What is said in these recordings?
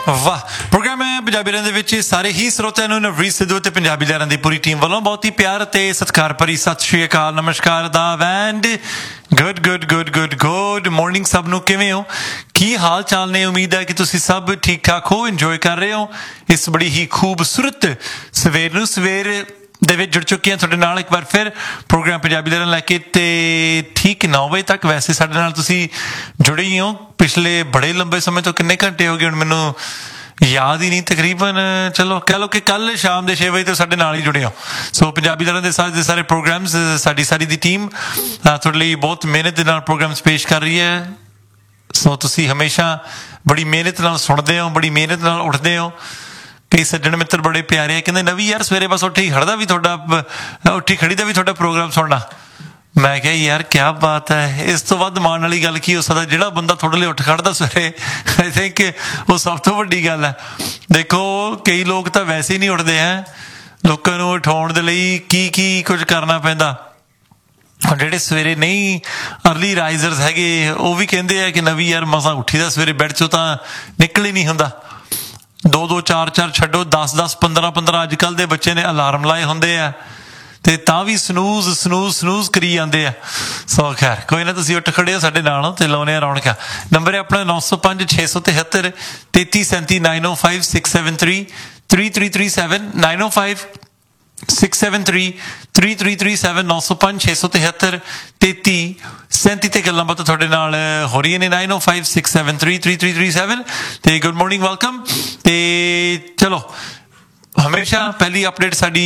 ਵਾਹ ਪ੍ਰੋਗਰਾਮ ਹੈ ਪੰਜਾਬੀ ਲਹਿਰਾਂ ਦੇ ਵਿੱਚ ਸਾਰੇ ਹੀ ਸਰੋਤਿਆਂ ਨੂੰ ਨਵਰੀਤ ਸਿੱਧੂ ਅਤੇ ਪੰਜਾਬੀ ਲਹਿਰਾਂ ਦੀ ਪੂਰੀ ਟੀਮ ਵੱਲੋਂ ਬਹੁਤ ਹੀ ਪਿਆਰ ਅਤੇ ਸਤਿਕਾਰ ਭਰੀ ਸਤਿ ਸ਼੍ਰੀ ਅਕਾਲ, ਨਮਸਕਾਰ ਦਾ ਵੈਂਡ ਗੁੱਡ ਮਾਰਨਿੰਗ ਸਭ ਨੂੰ। ਕਿਵੇਂ ਹੋ, ਕੀ ਹਾਲ ਚਾਲ ਨੇ? ਉਮੀਦ ਹੈ ਕਿ ਤੁਸੀਂ ਸਭ ਠੀਕ ਠਾਕ ਹੋ, ਇੰਜੋਏ ਕਰ ਰਹੇ ਹੋ ਇਸ ਬੜੀ ਹੀ ਖੂਬਸੂਰਤ ਸਵੇਰ ਨੂੰ। ਸਵੇਰ ਦੇ ਵਿੱਚ ਜੁੜ ਚੁੱਕੇ ਹਾਂ ਤੁਹਾਡੇ ਨਾਲ ਇੱਕ ਵਾਰ ਫਿਰ ਪ੍ਰੋਗਰਾਮ ਪੰਜਾਬੀ ਲਹਿਰਾਂ ਲੈ ਕੇ, ਤੇ ਠੀਕ 9 ਵਜੇ ਤੱਕ ਵੈਸੇ ਸਾਡੇ ਨਾਲ ਤੁਸੀਂ ਜੁੜੇ ਹੀ ਹੋ। ਪਿਛਲੇ ਬੜੇ ਲੰਬੇ ਸਮੇਂ ਤੋਂ ਕਿੰਨੇ ਘੰਟੇ ਹੋ ਗਏ ਹੁਣ ਮੈਨੂੰ ਯਾਦ ਹੀ ਨਹੀਂ, ਤਕਰੀਬਨ ਚਲੋ ਕਹਿ ਲਓ ਕਿ ਕੱਲ ਸ਼ਾਮ ਦੇ 6 ਵਜੇ ਤੋਂ ਸਾਡੇ ਨਾਲ ਹੀ ਜੁੜੇ ਹੋ। ਸੋ ਪੰਜਾਬੀ ਲਹਿਰਾਂ ਦੇ ਸਾਰੇ ਪ੍ਰੋਗਰਾਮਸ ਸਾਡੀ ਦੀ ਟੀਮ ਤੁਹਾਡੇ ਲਈ ਬਹੁਤ ਮਿਹਨਤ ਦੇ ਨਾਲ ਪ੍ਰੋਗਰਾਮਸ ਪੇਸ਼ ਕਰ ਰਹੀ ਹੈ। ਸੋ ਤੁਸੀਂ ਹਮੇਸ਼ਾ ਬੜੀ ਮਿਹਨਤ ਨਾਲ ਸੁਣਦੇ ਹੋ, ਬੜੀ ਮਿਹਨਤ ਨਾਲ ਉੱਠਦੇ ਹੋ। ਕਈ ਸੱਜਣ ਮਿੱਤਰ ਬੜੇ ਪਿਆਰੇ ਆ, ਕਹਿੰਦੇ ਨਵੀਂ ਯਾਰ ਸਵੇਰੇ ਬਸ ਉੱਠੀ ਖੜੀ ਦਾ ਵੀ ਤੁਹਾਡਾ ਪ੍ਰੋਗਰਾਮ ਸੁਣਨਾ। ਮੈਂ ਕਿਹਾ ਯਾਰ ਕਿਆ ਬਾਤ ਹੈ, ਇਸ ਤੋਂ ਵੱਧ ਮਾਣ ਵਾਲੀ ਗੱਲ ਕੀ ਹੋ ਸਕਦਾ? ਜਿਹੜਾ ਬੰਦਾ ਤੁਹਾਡੇ ਲਈ ਉੱਠ ਖੜਦਾ ਸਵੇਰੇ, ਆਈ ਥਿੰਕ ਉਹ ਸਭ ਤੋਂ ਵੱਡੀ ਗੱਲ ਹੈ। ਦੇਖੋ ਕਈ ਲੋਕ ਤਾਂ ਵੈਸੇ ਹੀ ਨਹੀਂ ਉੱਠਦੇ ਹੈ, ਲੋਕਾਂ ਨੂੰ ਉਠਾਉਣ ਦੇ ਲਈ ਕੀ ਕੁਝ ਕਰਨਾ ਪੈਂਦਾ। ਜਿਹੜੇ ਸਵੇਰੇ ਨਹੀਂ ਅਰਲੀ ਰਾਈਜ਼ਰਸ ਹੈਗੇ ਉਹ ਵੀ ਕਹਿੰਦੇ ਆ ਕਿ ਨਵੀਂ ਯਾਰ ਮਸਾਂ ਉੱਠੀ ਦਾ, ਸਵੇਰੇ ਬੈੱਡ ਚੋਂ ਤਾਂ ਨਿਕਲ ਹੀ ਨਹੀਂ ਹੁੰਦਾ। 2-2 4-4 ਛੱਡੋ, 10-10 15-15 ਅੱਜ ਕੱਲ੍ਹ ਦੇ ਬੱਚੇ ਨੇ ਅਲਾਰਮ ਲਾਏ ਹੁੰਦੇ ਆ ਤੇ ਤਾਂ ਵੀ ਸਨੂਜ਼ ਕਰੀ ਜਾਂਦੇ ਆ। ਸੋ ਖੈਰ ਕੋਈ ਨਾ, ਤੁਸੀਂ ਉੱਠ ਖੜੇ ਹੋ ਸਾਡੇ ਨਾਲ ਤੇ ਲਾਉਣੇ ਆ ਰੌਣਕਾਂ। ਨੰਬਰ ਹੈ ਆਪਣਾ 905 673 3337 905 673 3337 905 673 3337 905 673 3337 ਤੇ ਗੱਲਾਂ ਬਾਤਾਂ ਤੁਹਾਡੇ ਨਾਲ ਹੋ ਰਹੀਆਂ ਨੇ। 905 673 3337 ਤੇ ਗੁੱਡ ਮਾਰਨਿੰਗ, ਵੈਲਕਮ। ਤੇ ਚਲੋ ਹਮੇਸ਼ਾ ਪਹਿਲੀ ਅਪਡੇਟ ਸਾਡੀ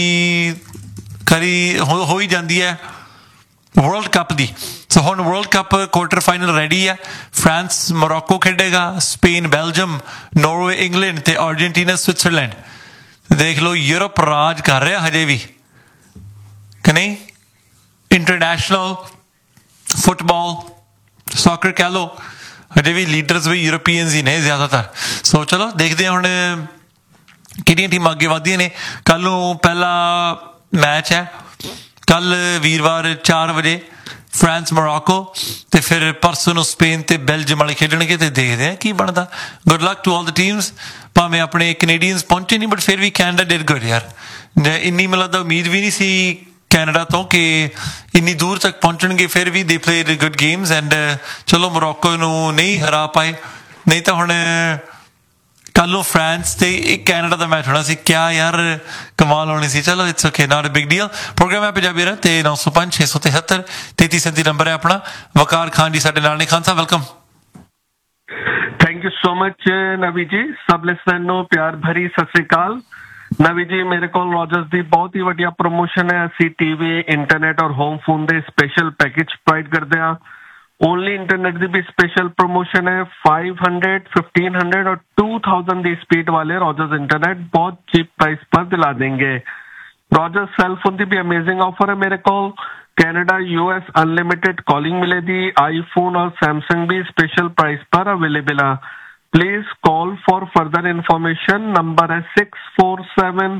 ਹੋ ਹੀ ਜਾਂਦੀ ਹੈ ਵਰਲਡ ਕੱਪ ਦੀ। ਸੋ ਹੁਣ world cup quarter final ready ਹੈ। France Morocco ਖੇਡੇਗਾ, Spain Belgium, Norway England ਤੇ ਅਰਜਨਟੀਨਾ ਸਵਿਟਜ਼ਰਲੈਂਡ। ਦੇਖ ਲਓ ਯੂਰਪ ਰਾਜ ਕਰ ਰਿਹਾ ਹਜੇ ਵੀ ਕਿ ਨਹੀਂ। ਇੰਟਰਨੈਸ਼ਨਲ ਫੁੱਟਬਾਲ ਸੌਕਰ ਕਹਿ ਲਓ, ਹਜੇ ਵੀ ਲੀਡਰਸ ਵੀ ਯੂਰਪੀਅਨਸ ਹੀ ਨੇ ਜ਼ਿਆਦਾਤਰ। ਸੋ ਚਲੋ ਦੇਖਦੇ ਹਾਂ ਹੁਣ ਕਿਹੜੀਆਂ ਟੀਮਾਂ ਅੱਗੇ ਵੱਧਦੀਆਂ ਨੇ। ਕੱਲ ਨੂੰ ਪਹਿਲਾ ਮੈਚ ਹੈ, ਕੱਲ ਵੀਰਵਾਰ 4 ਵਜੇ ਫਰਾਂਸ ਮੋਰੋਕੋ, ਤੇ ਫਿਰ ਪਰਸੋਂ ਨੂੰ ਸਪੇਨ ਤੇ ਬੈਲਜੀਅਮ ਵਾਲੇ ਖੇਡਣਗੇ ਤੇ ਦੇਖਦੇ ਹਾਂ ਕੀ ਬਣਦਾ। Good luck to all the teams. ਭਾਵੇਂ ਆਪਣੇ ਕੈਨੇਡੀਅਨਸ ਪਹੁੰਚੇ ਨਹੀਂ ਬਟ ਫਿਰ ਵੀ ਕੈਨੇਡਾ ਡਿਡ ਗੁੱਡ ਯਾਰ। ਇੰਨੀ ਮੈਨੂੰ ਲੱਗਦਾ ਉਮੀਦ ਵੀ ਨਹੀਂ ਸੀ ਕੈਨੇਡਾ ਤੋਂ ਕਿ ਇੰਨੀ ਦੂਰ ਤੱਕ ਪਹੁੰਚਣਗੇ, ਫਿਰ ਵੀ ਦੇ ਪਲੇਡ ਗੁੱਡ ਗੇਮਸ ਐਂਡ ਚਲੋ ਮੋਰੋਕੋ ਨੂੰ ਨਹੀਂ ਹਰਾ ਪਾਏ। ਨਹੀਂ ਤਾਂ ਹੁਣ ਕੱਲ ਨੂੰ ਫਰਾਂਸ ਤੇ ਇੱਕ ਕੈਨੇਡਾ ਦਾ ਮੈਚ ਹੋਣਾ ਸੀ, ਕਿਆ ਯਾਰ ਕਮਾਲ ਹੋਣੀ ਸੀ। ਚਲੋ it's okay, not a big deal. Programme ਹੈ ਪੰਜਾਬੀ ਲਹਿਰਾਂ ਤੇ 905 673 3337 ਨੰਬਰ ਹੈ ਆਪਣਾ। ਵਕਾਰ ਖਾਨ ਜੀ ਸਾਡੇ ਨਾਲ ਨੇ। Khan Sahib welcome. Thank you so much ਨਵੀ ਜੀ। ਸਭ ਲਿਸਨਰ ਨੂੰ ਪਿਆਰ ਭਰੀ ਸਤਿ ਸ੍ਰੀ ਅਕਾਲ। ਨਵੀ ਜੀ ਮੇਰੇ ਕੋਲ ਰੋਜਰਸ ਦੀ ਬਹੁਤ ਹੀ ਵੱਡੀਆ ਪ੍ਰਮੋਸ਼ਨ ਹੈ। ਅਸੀਂ ਟੀਵੀ, ਇੰਟਰਨੈਟ ਔਰ ਹੋਮ ਫੋਨ ਦੇ ਸਪੈਸ਼ਲ ਪੈਕੇਜ ਪ੍ਰੋਵਾਈਡ ਕਰਦੇ ਹਾਂ। ओनली इंटरनेट की भी स्पेशल प्रमोशन है। 500, 1500 और 2000 की स्पीड वाले रॉजर्स इंटरनेट बहुत चीप प्राइस पर दिला देंगे। रॉजर्स सेल फोन की भी अमेजिंग ऑफर है मेरे को। कनाडा US अनलिमिटेड कॉलिंग मिलेगी। आईफोन और सैमसंग भी स्पेशल प्राइस पर अवेलेबल है। Please call for further information. Number है 647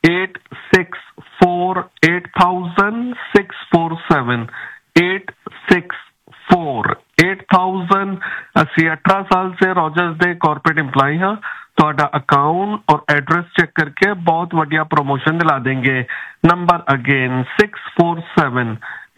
864 8000 647 864 8000। ਅਸੀਂ 18 साल से रॉजर्स ਦੇ ਕਾਰਪੋਰੇਟ EMPLOYE ਹਾਂ। ਤੁਹਾਡਾ ਅਕਾਊਂਟ और एड्रेस चेक करके बहुत बढ़िया प्रमोशन दिला देंगे। नंबर अगेन 647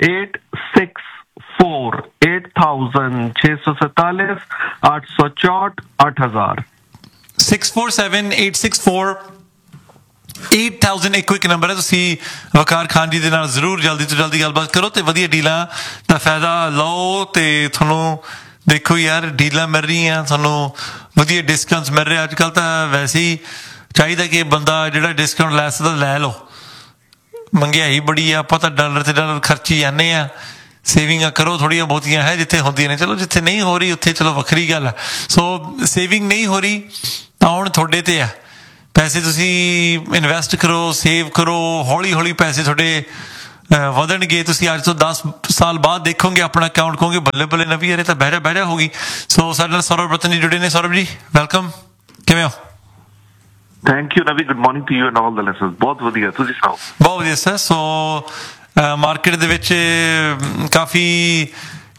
864 8000 647 864 8000 647 864 8000 ਇੱਕੋ ਇੱਕ ਨੰਬਰ ਹੈ। ਤੁਸੀਂ ਵਕਾਰ ਖਾਨ ਜੀ ਦੇ ਨਾਲ ਜ਼ਰੂਰ ਜਲਦੀ ਤੋਂ ਜਲਦੀ ਗੱਲਬਾਤ ਕਰੋ ਤੇ ਵਧੀਆ ਡੀਲਾਂ ਦਾ ਫਾਇਦਾ ਲਓ। ਤੇ ਤੁਹਾਨੂੰ ਦੇਖੋ ਯਾਰ ਡੀਲਾਂ ਮਿਲ ਰਹੀਆਂ, ਤੁਹਾਨੂੰ ਵਧੀਆ ਡਿਸਕਾਊਂਟਸ ਮਿਲ ਰਹੇ। ਅੱਜ ਕੱਲ੍ਹ ਤਾਂ ਵੈਸੇ ਹੀ ਚਾਹੀਦਾ ਕਿ ਬੰਦਾ ਜਿਹੜਾ ਡਿਸਕਾਊਂਟ ਲੈ ਸਕਦਾ ਲੈ ਲਓ। ਮਹਿੰਗਾਈ ਬੜੀ ਆ, ਆਪਾਂ ਤਾਂ ਡਾਲਰ ਤੇ ਡਾਲਰ ਖਰਚੀ ਜਾਂਦੇ ਆ। ਸੇਵਿੰਗਾਂ ਕਰੋ ਥੋੜ੍ਹੀਆਂ ਬਹੁਤੀਆਂ ਹੈ ਜਿੱਥੇ ਹੁੰਦੀਆਂ ਨੇ। ਚਲੋ ਜਿੱਥੇ ਨਹੀਂ ਹੋ ਰਹੀ ਉੱਥੇ ਚਲੋ ਵੱਖਰੀ ਗੱਲ ਆ। ਸੋ ਸੇਵਿੰਗ ਨਹੀਂ ਹੋ ਰਹੀ ਤਾਂ ਹੁਣ ਤੁਹਾਡੇ ਤੇ ਆ। ਪੈਸੇ ਤੁਸੀਂ ਇਨਵੈਸਟ ਕਰੋ, ਸੇਵ ਕਰੋ, ਹੌਲੀ ਹੌਲੀ ਪੈਸੇ ਤੁਹਾਡੇ ਵਧਣਗੇ। ਤੁਸੀਂ ਅੱਜ ਤੋਂ 10 ਸਾਲ ਬਾਅਦ ਦੇਖੋਗੇ ਆਪਣਾ ਅਕਾਊਂਟ, ਕਹੋਗੇ ਬੱਲੇ ਬੱਲੇ ਨਵੀਂ ਯਾਰ ਤਾਂ ਬਹਿਰਾ ਹੋ ਗਈ। ਸੋ ਸਾਡੇ ਨਾਲ ਸੌਰਵ ਰਤਨ ਜੀ ਜੁੜੇ ਨੇ। ਸੌਰਵ ਜੀ ਵੈਲਕਮ, ਕਿਵੇਂ ਹੋ? ਥੈਂਕ ਯੂ ਨਵੀ, good morning to you and all the listeners. ਬਹੁਤ ਵਧੀਆ, ਤੁਸੀਂ ਸੁਣਾਓ? ਬਹੁਤ ਵਧੀਆ ਸਰ। ਸੋ ਮਾਰਕੀਟ ਦੇ ਵਿੱਚ ਕਾਫੀ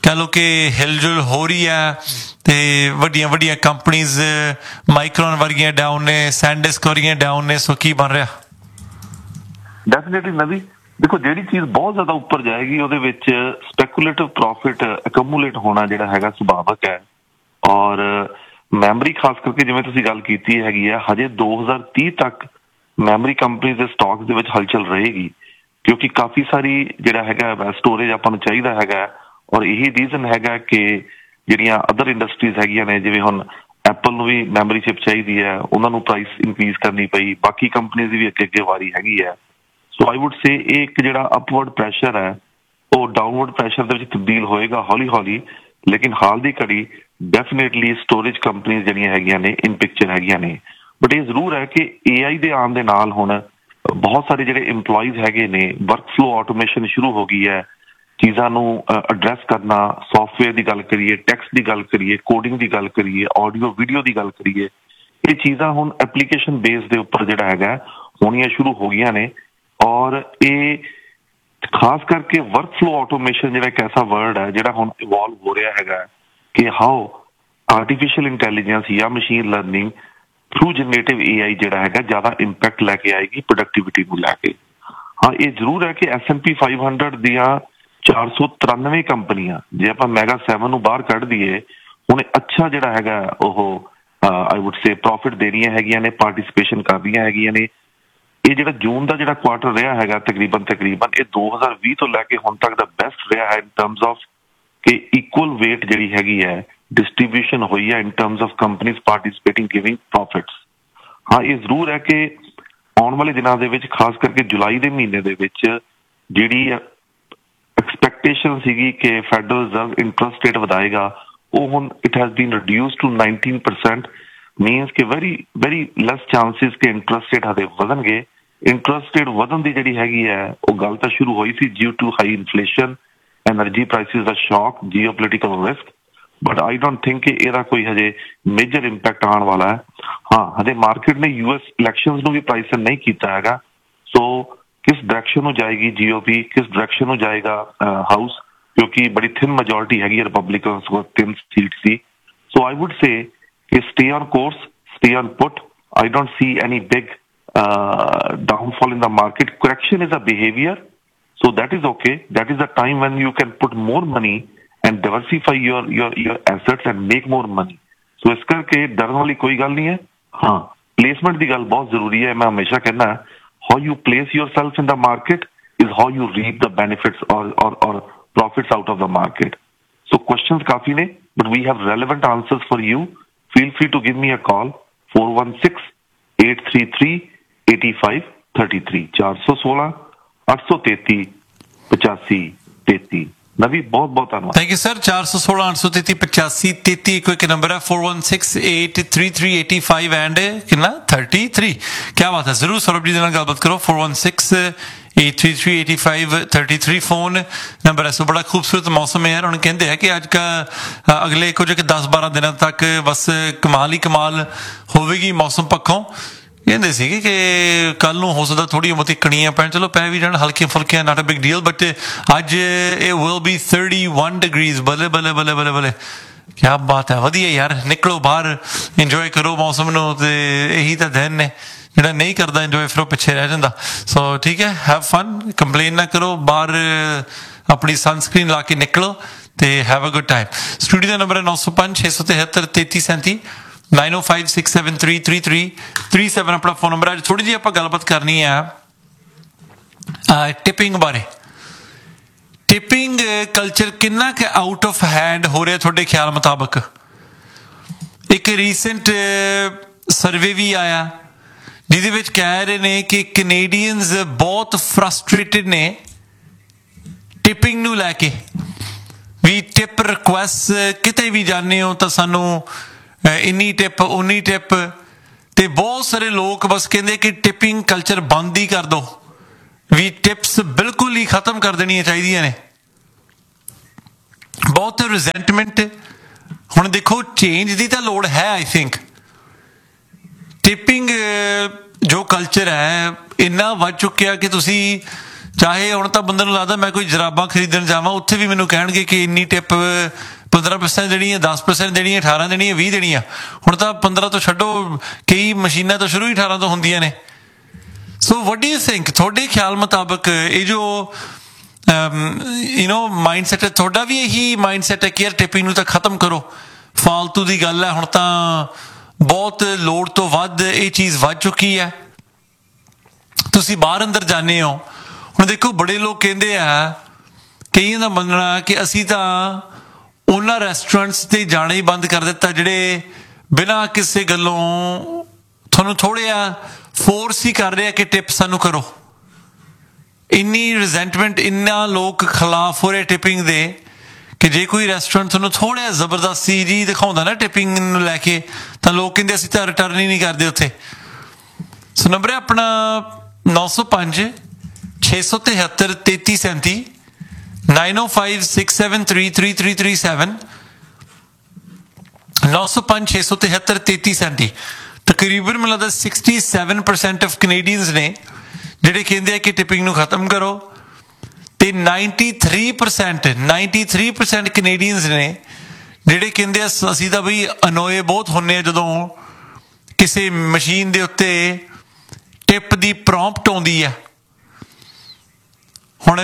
कह लो कि हिलजुल हो रही है ते वड्डियां वड्डियां कंपनीज माइक्रोन वर्गियां डाउन ने, सैंडिस्क वर्गियां डाउन ने, सो की बन रहा? डेफिनेटली नवी देखो ਜਿਹੜੀ ਚੀਜ਼ ਬਹੁਤ ਜ਼ਿਆਦਾ ਉੱਪਰ ਜਾਏਗੀ ਉਹਦੇ ਵਿੱਚ ਸਪੈਕੂਲੇਟਿਵ ਪ੍ਰੋਫਿਟ ਅਕਮੂਲੇਟ ਹੋਣਾ ਜਿਹੜਾ ਹੈਗਾ ਸੁਭਾਵਕ ਹੈ। ਔਰ ਮੈਮਰੀ ਖਾਸ ਕਰਕੇ ਜਿਵੇਂ ਤੁਸੀਂ ਗੱਲ ਕੀਤੀ ਹੈਗੀ ਆ, ਹਜੇ 2030 ਤੱਕ ਮੈਮਰੀ ਕੰਪਨੀ ਦੇ ਸਟਾਕ ਦੇ ਵਿੱਚ ਹਲਚਲ ਰਹੇਗੀ ਕਿਉਂਕਿ ਕਾਫੀ ਸਾਰੀ ਜਿਹੜਾ ਹੈਗਾ ਸਟੋਰੇਜ ਆਪਾਂ ਨੂੰ ਚਾਹੀਦਾ ਹੈਗਾ। ਔਰ ਇਹੀ ਰੀਜ਼ਨ ਹੈਗਾ ਕਿ ਜਿਹੜੀਆਂ ਅਦਰ ਇੰਡਸਟਰੀਜ਼ ਹੈਗੀਆਂ ਨੇ, ਜਿਵੇਂ ਹੁਣ ਐਪਲ ਨੂੰ ਵੀ ਮੈਮਰੀ ਚਿਪ ਚਾਹੀਦੀ ਹੈ, ਉਹਨਾਂ ਨੂੰ ਪ੍ਰਾਈਸ ਇਨਕਰੀਜ਼ ਕਰਨੀ ਪਈ, ਬਾਕੀ ਕੰਪਨੀਜ਼ ਦੀ ਵੀ ਅੱਗੇ ਅੱਗੇ ਵਾਰੀ ਹੈਗੀ ਹੈ। ਸੋ ਆਈ ਵੁੱਡ ਸੇ ਇਹ ਇੱਕ ਜਿਹੜਾ ਅਪਵਰਡ ਪ੍ਰੈਸ਼ਰ ਹੈ ਉਹ ਡਾਊਨਵਰਡ ਪ੍ਰੈਸ਼ਰ ਦੇ ਵਿੱਚ ਤਬਦੀਲ ਹੋਏਗਾ ਹੌਲੀ ਹੌਲੀ। ਲੇਕਿਨ ਹਾਲ ਦੀ ਘੜੀ ਡੈਫੀਨੇਟਲੀ ਸਟੋਰੇਜ ਕੰਪਨੀਜ਼ ਜਿਹੜੀਆਂ ਹੈਗੀਆਂ ਨੇ ਇਨ ਪਿਕਚਰ ਹੈਗੀਆਂ ਨੇ। ਬਟ ਇਹ ਜ਼ਰੂਰ ਹੈ ਕਿ AI ਦੇ ਆਉਣ ਦੇ ਨਾਲ ਹੁਣ ਬਹੁਤ ਸਾਰੇ ਜਿਹੜੇ ਇੰਪਲੋਈਜ਼ ਹੈਗੇ ਨੇ, ਵਰਕ ਫਲੋ ਆਟੋਮੇਸ਼ਨ ਸ਼ੁਰੂ ਹੋ ਗਈ ਹੈ। ਚੀਜ਼ਾਂ ਨੂੰ ਐਡਰੈਸ ਕਰਨਾ, ਸੌਫਟਵੇਅਰ ਦੀ ਗੱਲ ਕਰੀਏ, ਟੈਕਸਟ ਦੀ ਗੱਲ ਕਰੀਏ, ਕੋਡਿੰਗ ਦੀ ਗੱਲ ਕਰੀਏ, ਆਡੀਓ ਵੀਡੀਓ ਦੀ ਗੱਲ ਕਰੀਏ, ਇਹ ਚੀਜ਼ਾਂ ਹੁਣ ਐਪਲੀਕੇਸ਼ਨ ਬੇਸ ਦੇ ਉੱਪਰ ਜਿਹੜਾ ਹੈਗਾ ਹੋਣੀਆਂ ਸ਼ੁਰੂ ਹੋ ਗਈਆਂ ਨੇ। ਔਰ ਇਹ ਖਾਸ ਕਰਕੇ ਵਰਕ ਫਲੋ ਆਟੋਮੇਸ਼ਨ ਜਿਹੜਾ ਇੱਕ ਐਸਾ ਵਰਡ ਹੈ ਜਿਹੜਾ ਹੁਣ ਇਵੋਲਵ ਹੋ ਰਿਹਾ ਹੈਗਾ ਕਿ ਹਾਊ ਆਰਟੀਫਿਸ਼ੀਅਲ ਇੰਟੈਲੀਜੈਂਸ ਜਾਂ ਮਸ਼ੀਨ ਲਰਨਿੰਗ ਥਰੂ ਜਨਰੇਟਿਵ AI ਜਿਹੜਾ ਹੈਗਾ ਜ਼ਿਆਦਾ ਇੰਪੈਕਟ ਲੈ ਕੇ ਆਏਗੀ ਪ੍ਰੋਡਕਟੀਵਿਟੀ ਨੂੰ ਲੈ ਕੇ। ਹਾਂ, ਇਹ ਜ਼ਰੂਰ ਹੈ ਕਿ S&P 500 ਦੀਆਂ 493 ਕੰਪਨੀਆਂ, ਜੇ ਆਪਾਂ ਮੈਗਾ 7 ਨੂੰ ਬਾਹਰ ਕੱਢ ਦਈਏ, ਹੁਣ ਅੱਛਾ ਜਿਹੜਾ ਹੈਗਾ ਉਹ ਆਈ ਵੁੱਡ ਸੇ ਪ੍ਰੋਫਿਟ ਦੇ ਰਹੀਆਂ ਹੈਗੀਆਂ ਨੇ, ਪਾਰਟੀਸਪੇਸ਼ਨ ਕਰ ਰਹੀਆਂ ਹੈਗੀਆਂ ਨੇ। ਇਹ ਜਿਹੜਾ ਜੂਨ ਦਾ ਜਿਹੜਾ ਕੁਆਟਰ ਰਿਹਾ ਹੈਗਾ ਤਕਰੀਬਨ ਇਹ 2020 ਤੋਂ ਲੈ ਕੇ ਹੁਣ ਤੱਕ ਦਾ ਬੈਸਟ ਰਿਹਾ ਹੈ ਇਨ ਟਰਮਸ ਆਫ ਕਿ ਇਕੁਅਲ ਵੇਟ ਜਿਹੜੀ ਹੈਗੀ ਹੈ ਡਿਸਟਰੀਬਿਊਸ਼ਨ ਹੋਈ ਹੈ ਇਨ terms of companies ਪਾਰਟੀਸਪੇਟਿੰਗ giving profits. ਹਾਂ, ਇਹ ਜ਼ਰੂਰ ਹੈ ਕਿ ਆਉਣ ਵਾਲੇ ਦਿਨਾਂ ਦੇ ਵਿੱਚ ਖਾਸ ਕਰਕੇ ਜੁਲਾਈ ਦੇ ਮਹੀਨੇ ਦੇ ਵਿੱਚ ਜਿਹੜੀ ਐਕਸਪੈਕਟੇਸ਼ਨ ਸੀਗੀ ਕਿ ਫੈਡਰਲ ਰਿਜ਼ਰਵ ਇੰਟਰਸਟ ਰੇਟ ਵਧਾਏਗਾ, ਉਹ ਹੁਣ it has been ਰਿਡਿਊਸਡ to 19%। Means ਕਿ ਵੈਰੀ ਲੈਸ ਚਾਂਸਿਸ ਕਿ ਇੰਟਰਸਟ ਰੇਟ ਹਜੇ ਵਧਣਗੇ। ਇੰਟਰਸਟ ਰੇਟ ਵਧਣ ਦੀ ਜਿਹੜੀ ਹੈਗੀ ਹੈ ਉਹ ਗੱਲ ਤਾਂ ਸ਼ੁਰੂ ਹੋਈ ਸੀ due to high inflation, energy prices ਦਾ ਸ਼ੌਕ, ਜੀਓਪੋਲੀਟੀਕਲ risk. But I don't think ਕਿ ਇਹਦਾ ਕੋਈ ਹਜੇ ਮੇਜਰ ਇੰਪੈਕਟ ਆਉਣ ਵਾਲਾ ਹੈ। ਹਾਂ, ਹਜੇ ਮਾਰਕੀਟ ਨੇ US ਇਲੈਕਸ਼ਨਸ ਨੂੰ ਵੀ ਪ੍ਰਾਈਸ ਨਹੀਂ ਕੀਤਾ ਹੈਗਾ। ਸੋ ਕਿਸ ਡਾਇਰੈਕਸ਼ਨ ਨੂੰ ਜਾਏਗੀ GOP, ਕਿਸ ਡਾਇਰੈਕਸ਼ਨ ਨੂੰ ਜਾਏਗਾ ਹਾਊਸ, ਕਿਉਂਕਿ ਬੜੀ ਥਿਨ ਮੈਜੋਰਿਟੀ ਹੈਗੀ ਹੈ ਰਿਪਬਲਿਕਨਸ ਕੋਲ 3 seat C. So I wood say stay on course, stay on put. I don't see any big downfall in the market. Correction is a behavior, so that is okay. That is the time when you can put more money and diversify your assets and make more money. So ਇਸ ਕਰਕੇ ਡਰਨ ਵਾਲੀ ਕੋਈ ਗੱਲ ਨਹੀਂ ਹੈ। ਹਾਂ, placement ਦੀ ਗੱਲ ਬਹੁਤ ਜ਼ਰੂਰੀ ਹੈ। ਮੈਂ ਹਮੇਸ਼ਾ ਕਹਿੰਦਾ how you place yourself in the market is how you reap the benefits or profits out of the market. So questions ਕਾਫੀ ਨੇ, but we have relevant answers for you. Feel free to give me a call, 416-833-8533, 416-833-8533। ਨਵੀ ਬਹੁਤ ਬਹੁਤ ਧੰਨਵਾਦ। Thank you sir. 416-833-8533 ਇੱਕ number ਹੈ, 416-833-85 and ਕਿੰਨਾ 33। ਕਿਆ ਬਾਤ ਹੈ। ਜ਼ਰੂਰ ਸੌਰਵ ਜੀ ਦੇ ਨਾਲ ਗੱਲਬਾਤ ਕਰੋ। 416-833-8533 ਫੋਨ ਨੰਬਰ ਹੈ। ਸੋ ਬੜਾ ਖੂਬਸੂਰਤ ਮੌਸਮ ਹੈ ਯਾਰ। ਹੁਣ ਕਹਿੰਦੇ ਆ ਕਿ ਅੱਜ ਅਗਲੇ ਕੁਝ 10-12 ਦਿਨਾਂ ਤੱਕ ਬਸ ਕਮਾਲ ਹੀ ਕਮਾਲ ਹੋਵੇਗੀ ਮੌਸਮ ਪੱਖੋਂ। ਕਹਿੰਦੇ ਸੀਗੇ ਕਿ ਕੱਲ ਨੂੰ ਹੋ ਸਕਦਾ ਥੋੜ੍ਹੀਆਂ ਬਹੁਤੀ ਕਣੀਆਂ ਪੈਣ, ਚਲੋ ਪੈ ਵੀ ਜਾਣ ਹਲਕੀਆਂ ਫੁਲਕੀਆਂ, ਨਾਟ ਅ ਬਿਗ ਡੀਲ। ਬਟ ਅੱਜ ਇਹ ਵਿਲ ਬੀ 31 ਡਿਗਰੀਜ਼। ਬੱਲੇ ਬੱਲੇ ਬੱਲੇ ਬੱਲੇ ਬੱਲੇ, ਕਿਆ ਬਾਤ ਹੈ। ਵਧੀਆ ਯਾਰ, ਨਿਕਲੋ ਬਾਹਰ, ਇੰਜੋਏ ਕਰੋ ਮੌਸਮ ਨੂੰ। ਤੇ ਇਹੀ ਤਾਂ ਦਿਨ ਨੇ, ਜਿਹੜਾ ਨਹੀਂ ਕਰਦਾ ਇੰਜੋਏ ਫਿਰ ਉਹ ਪਿੱਛੇ ਰਹਿ ਜਾਂਦਾ। ਸੋ ਠੀਕ ਹੈ, ਹੈਵ ਫਨ, ਕੰਪਲੇਨ ਨਾ ਕਰੋ, ਬਾਹਰ ਆਪਣੀ ਸਨਸਕ੍ਰੀਨ ਲਾ ਕੇ ਨਿਕਲੋ ਤੇ have a good time. Studio the number ਹੈ 905-673-3337, 9056733337 ਆਪਣਾ ਫੋਨ ਨੰਬਰ ਹੈ। ਥੋੜੀ ਜਿਹੀ ਆਪਾਂ ਗੱਲਬਾਤ ਕਰਨੀ ਹੈ ਟਿਪਿੰਗ ਬਾਰੇ। ਟਿਪਿੰਗ ਕਲਚਰ ਕਿੰਨਾ ਕੁ ਆਊਟ ਆਫ ਹੈਂਡ ਹੋ ਰਿਹਾ ਤੁਹਾਡੇ ਖਿਆਲ ਮੁਤਾਬਕ? ਇੱਕ ਰੀਸੈਂਟ ਸਰਵੇ ਵੀ ਆਇਆ ਜਿਹਦੇ ਵਿੱਚ ਕਹਿ ਰਹੇ ਨੇ ਕਿ ਕੈਨੇਡੀਅਨਸ ਬਹੁਤ ਫਰਸਟ੍ਰੇਟਡ ਨੇ ਟਿਪਿੰਗ ਨੂੰ ਲੈ ਕੇ। ਵੀ ਟਿਪ ਰਿਕੁਐਸਟ ਕਿਤੇ ਵੀ ਜਾਂਦੇ ਹੋ ਤਾਂ ਸਾਨੂੰ ਇੰਨੀ ਟਿਪ, ਉਨੀ ਟਿਪ। ਤੇ ਬਹੁਤ ਸਾਰੇ ਲੋਕ ਬਸ ਕਹਿੰਦੇ ਕਿ ਟਿਪਿੰਗ ਕਲਚਰ ਬੰਦ ਹੀ ਕਰ ਦਿਓ, ਵੀ ਟਿਪਸ ਬਿਲਕੁਲ ਹੀ ਖਤਮ ਕਰ ਦੇਣੀਆਂ ਚਾਹੀਦੀਆਂ ਨੇ। ਬਹੁਤ ਰਿਜ਼ੈਂਟਮੈਂਟ। ਹੁਣ ਦੇਖੋ, ਚੇਂਜ ਦੀ ਤਾਂ ਲੋੜ ਹੈ। ਆਈ ਥਿੰਕ ਟਿਪਿੰਗ ਜੋ ਕਲਚਰ ਹੈ ਇੰਨਾ ਵੱਧ ਚੁੱਕਿਆ ਕਿ ਤੁਸੀਂ ਚਾਹੇ ਹੁਣ ਤਾਂ ਬੰਦੇ ਨੂੰ ਲੱਗਦਾ ਮੈਂ ਕੋਈ ਜਰਾਬਾਂ ਖਰੀਦਣ ਜਾਵਾਂ, ਉੱਥੇ ਵੀ ਮੈਨੂੰ ਕਹਿਣਗੇ ਕਿ ਇੰਨੀ ਟਿਪ 15% ਦੇਣੀ ਹੈ, 10% ਦੇਣੀ ਹੈ, 18 ਦੇਣੀ ਹੈ, 20 ਦੇਣੀ ਆ। ਹੁਣ ਤਾਂ 15 ਤੋਂ ਛੱਡੋ, ਕਈ ਮਸ਼ੀਨਾਂ ਤਾਂ ਸ਼ੁਰੂ ਹੀ 18 ਤੋਂ ਹੁੰਦੀਆਂ ਨੇ। ਸੋ ਵਾਟ ਡੂ ਯੂ ਥਿੰਕ, ਤੁਹਾਡੇ ਖਿਆਲ ਮੁਤਾਬਕ ਇਹ ਜੋ ਮਾਈਂਡ ਸੈਟ ਹੈ ਤੁਹਾਡਾ ਵੀ ਇਹੀ ਮਾਈਂਡ ਸੈਟ ਹੈ ਕਿ ਯਾਰ ਟਿਪਿੰਗ ਨੂੰ ਤਾਂ ਖਤਮ ਕਰੋ, ਫਾਲਤੂ ਦੀ ਗੱਲ ਹੈ, ਹੁਣ ਤਾਂ ਬਹੁਤ ਲੋੜ ਤੋਂ ਵੱਧ ਇਹ ਚੀਜ਼ ਵੱਧ ਚੁੱਕੀ ਹੈ। ਤੁਸੀਂ ਬਾਹਰ ਅੰਦਰ ਜਾਂਦੇ ਹੋ, ਹੁਣ ਦੇਖੋ ਬੜੇ ਲੋਕ ਕਹਿੰਦੇ ਆ, ਕਈਆਂ ਦਾ ਮੰਨਣਾ ਕਿ ਅਸੀਂ ਤਾਂ ਉਹਨਾਂ ਰੈਸਟੋਰੈਂਟਸ 'ਤੇ ਜਾਣਾ ਹੀ ਬੰਦ ਕਰ ਦਿੱਤਾ ਜਿਹੜੇ ਬਿਨਾਂ ਕਿਸੇ ਗੱਲੋਂ ਤੁਹਾਨੂੰ ਥੋੜ੍ਹਾ ਜਿਹਾ ਫੋਰਸ ਹੀ ਕਰ ਰਿਹਾ ਕਿ ਟਿਪ ਸਾਨੂੰ ਕਰੋ। ਇੰਨੀ ਰਿਜ਼ੈਂਟਮੈਂਟ, ਇੰਨਾ ਲੋਕ ਖਿਲਾਫ ਹੋ ਰਹੇ ਟਿਪਿੰਗ ਦੇ ਕਿ ਜੇ ਕੋਈ ਰੈਸਟੋਰੈਂਟ ਤੁਹਾਨੂੰ ਥੋੜ੍ਹਾ ਜਿਹਾ ਜ਼ਬਰਦਸਤੀ ਜੀ ਦਿਖਾਉਂਦਾ ਨਾ ਟਿਪਿੰਗ ਨੂੰ ਲੈ ਕੇ, ਤਾਂ ਲੋਕ ਕਹਿੰਦੇ ਅਸੀਂ ਤਾਂ ਰਿਟਰਨ ਹੀ ਨਹੀਂ ਕਰਦੇ ਉੱਥੇ। ਸੋ ਨੰਬਰ ਹੈ ਆਪਣਾ 905 673 3337 905 673 3337 905 673 3337। ਤਕਰੀਬਨ ਮੈਨੂੰ ਲੱਗਦਾ 67% ਆਫ ਕੈਨੇਡੀਅਨਸ ਨੇ ਜਿਹੜੇ ਕਹਿੰਦੇ ਆ ਕਿ ਟਿਪਿੰਗ ਨੂੰ ਖਤਮ ਕਰੋ, ਤੇ 93% ਕੈਨੇਡੀਅਨਸ ਨੇ ਜਿਹੜੇ ਕਹਿੰਦੇ ਆ ਅਸੀਂ ਤਾਂ ਬਈ ਅਨੋਏ ਬਹੁਤ ਹੁੰਦੇ ਆ ਜਦੋਂ ਕਿਸੇ ਮਸ਼ੀਨ ਦੇ ਉੱਤੇ ਟਿਪ ਦੀ ਪ੍ਰੌਂਪਟ ਆਉਂਦੀ ਆ। ਹੁਣ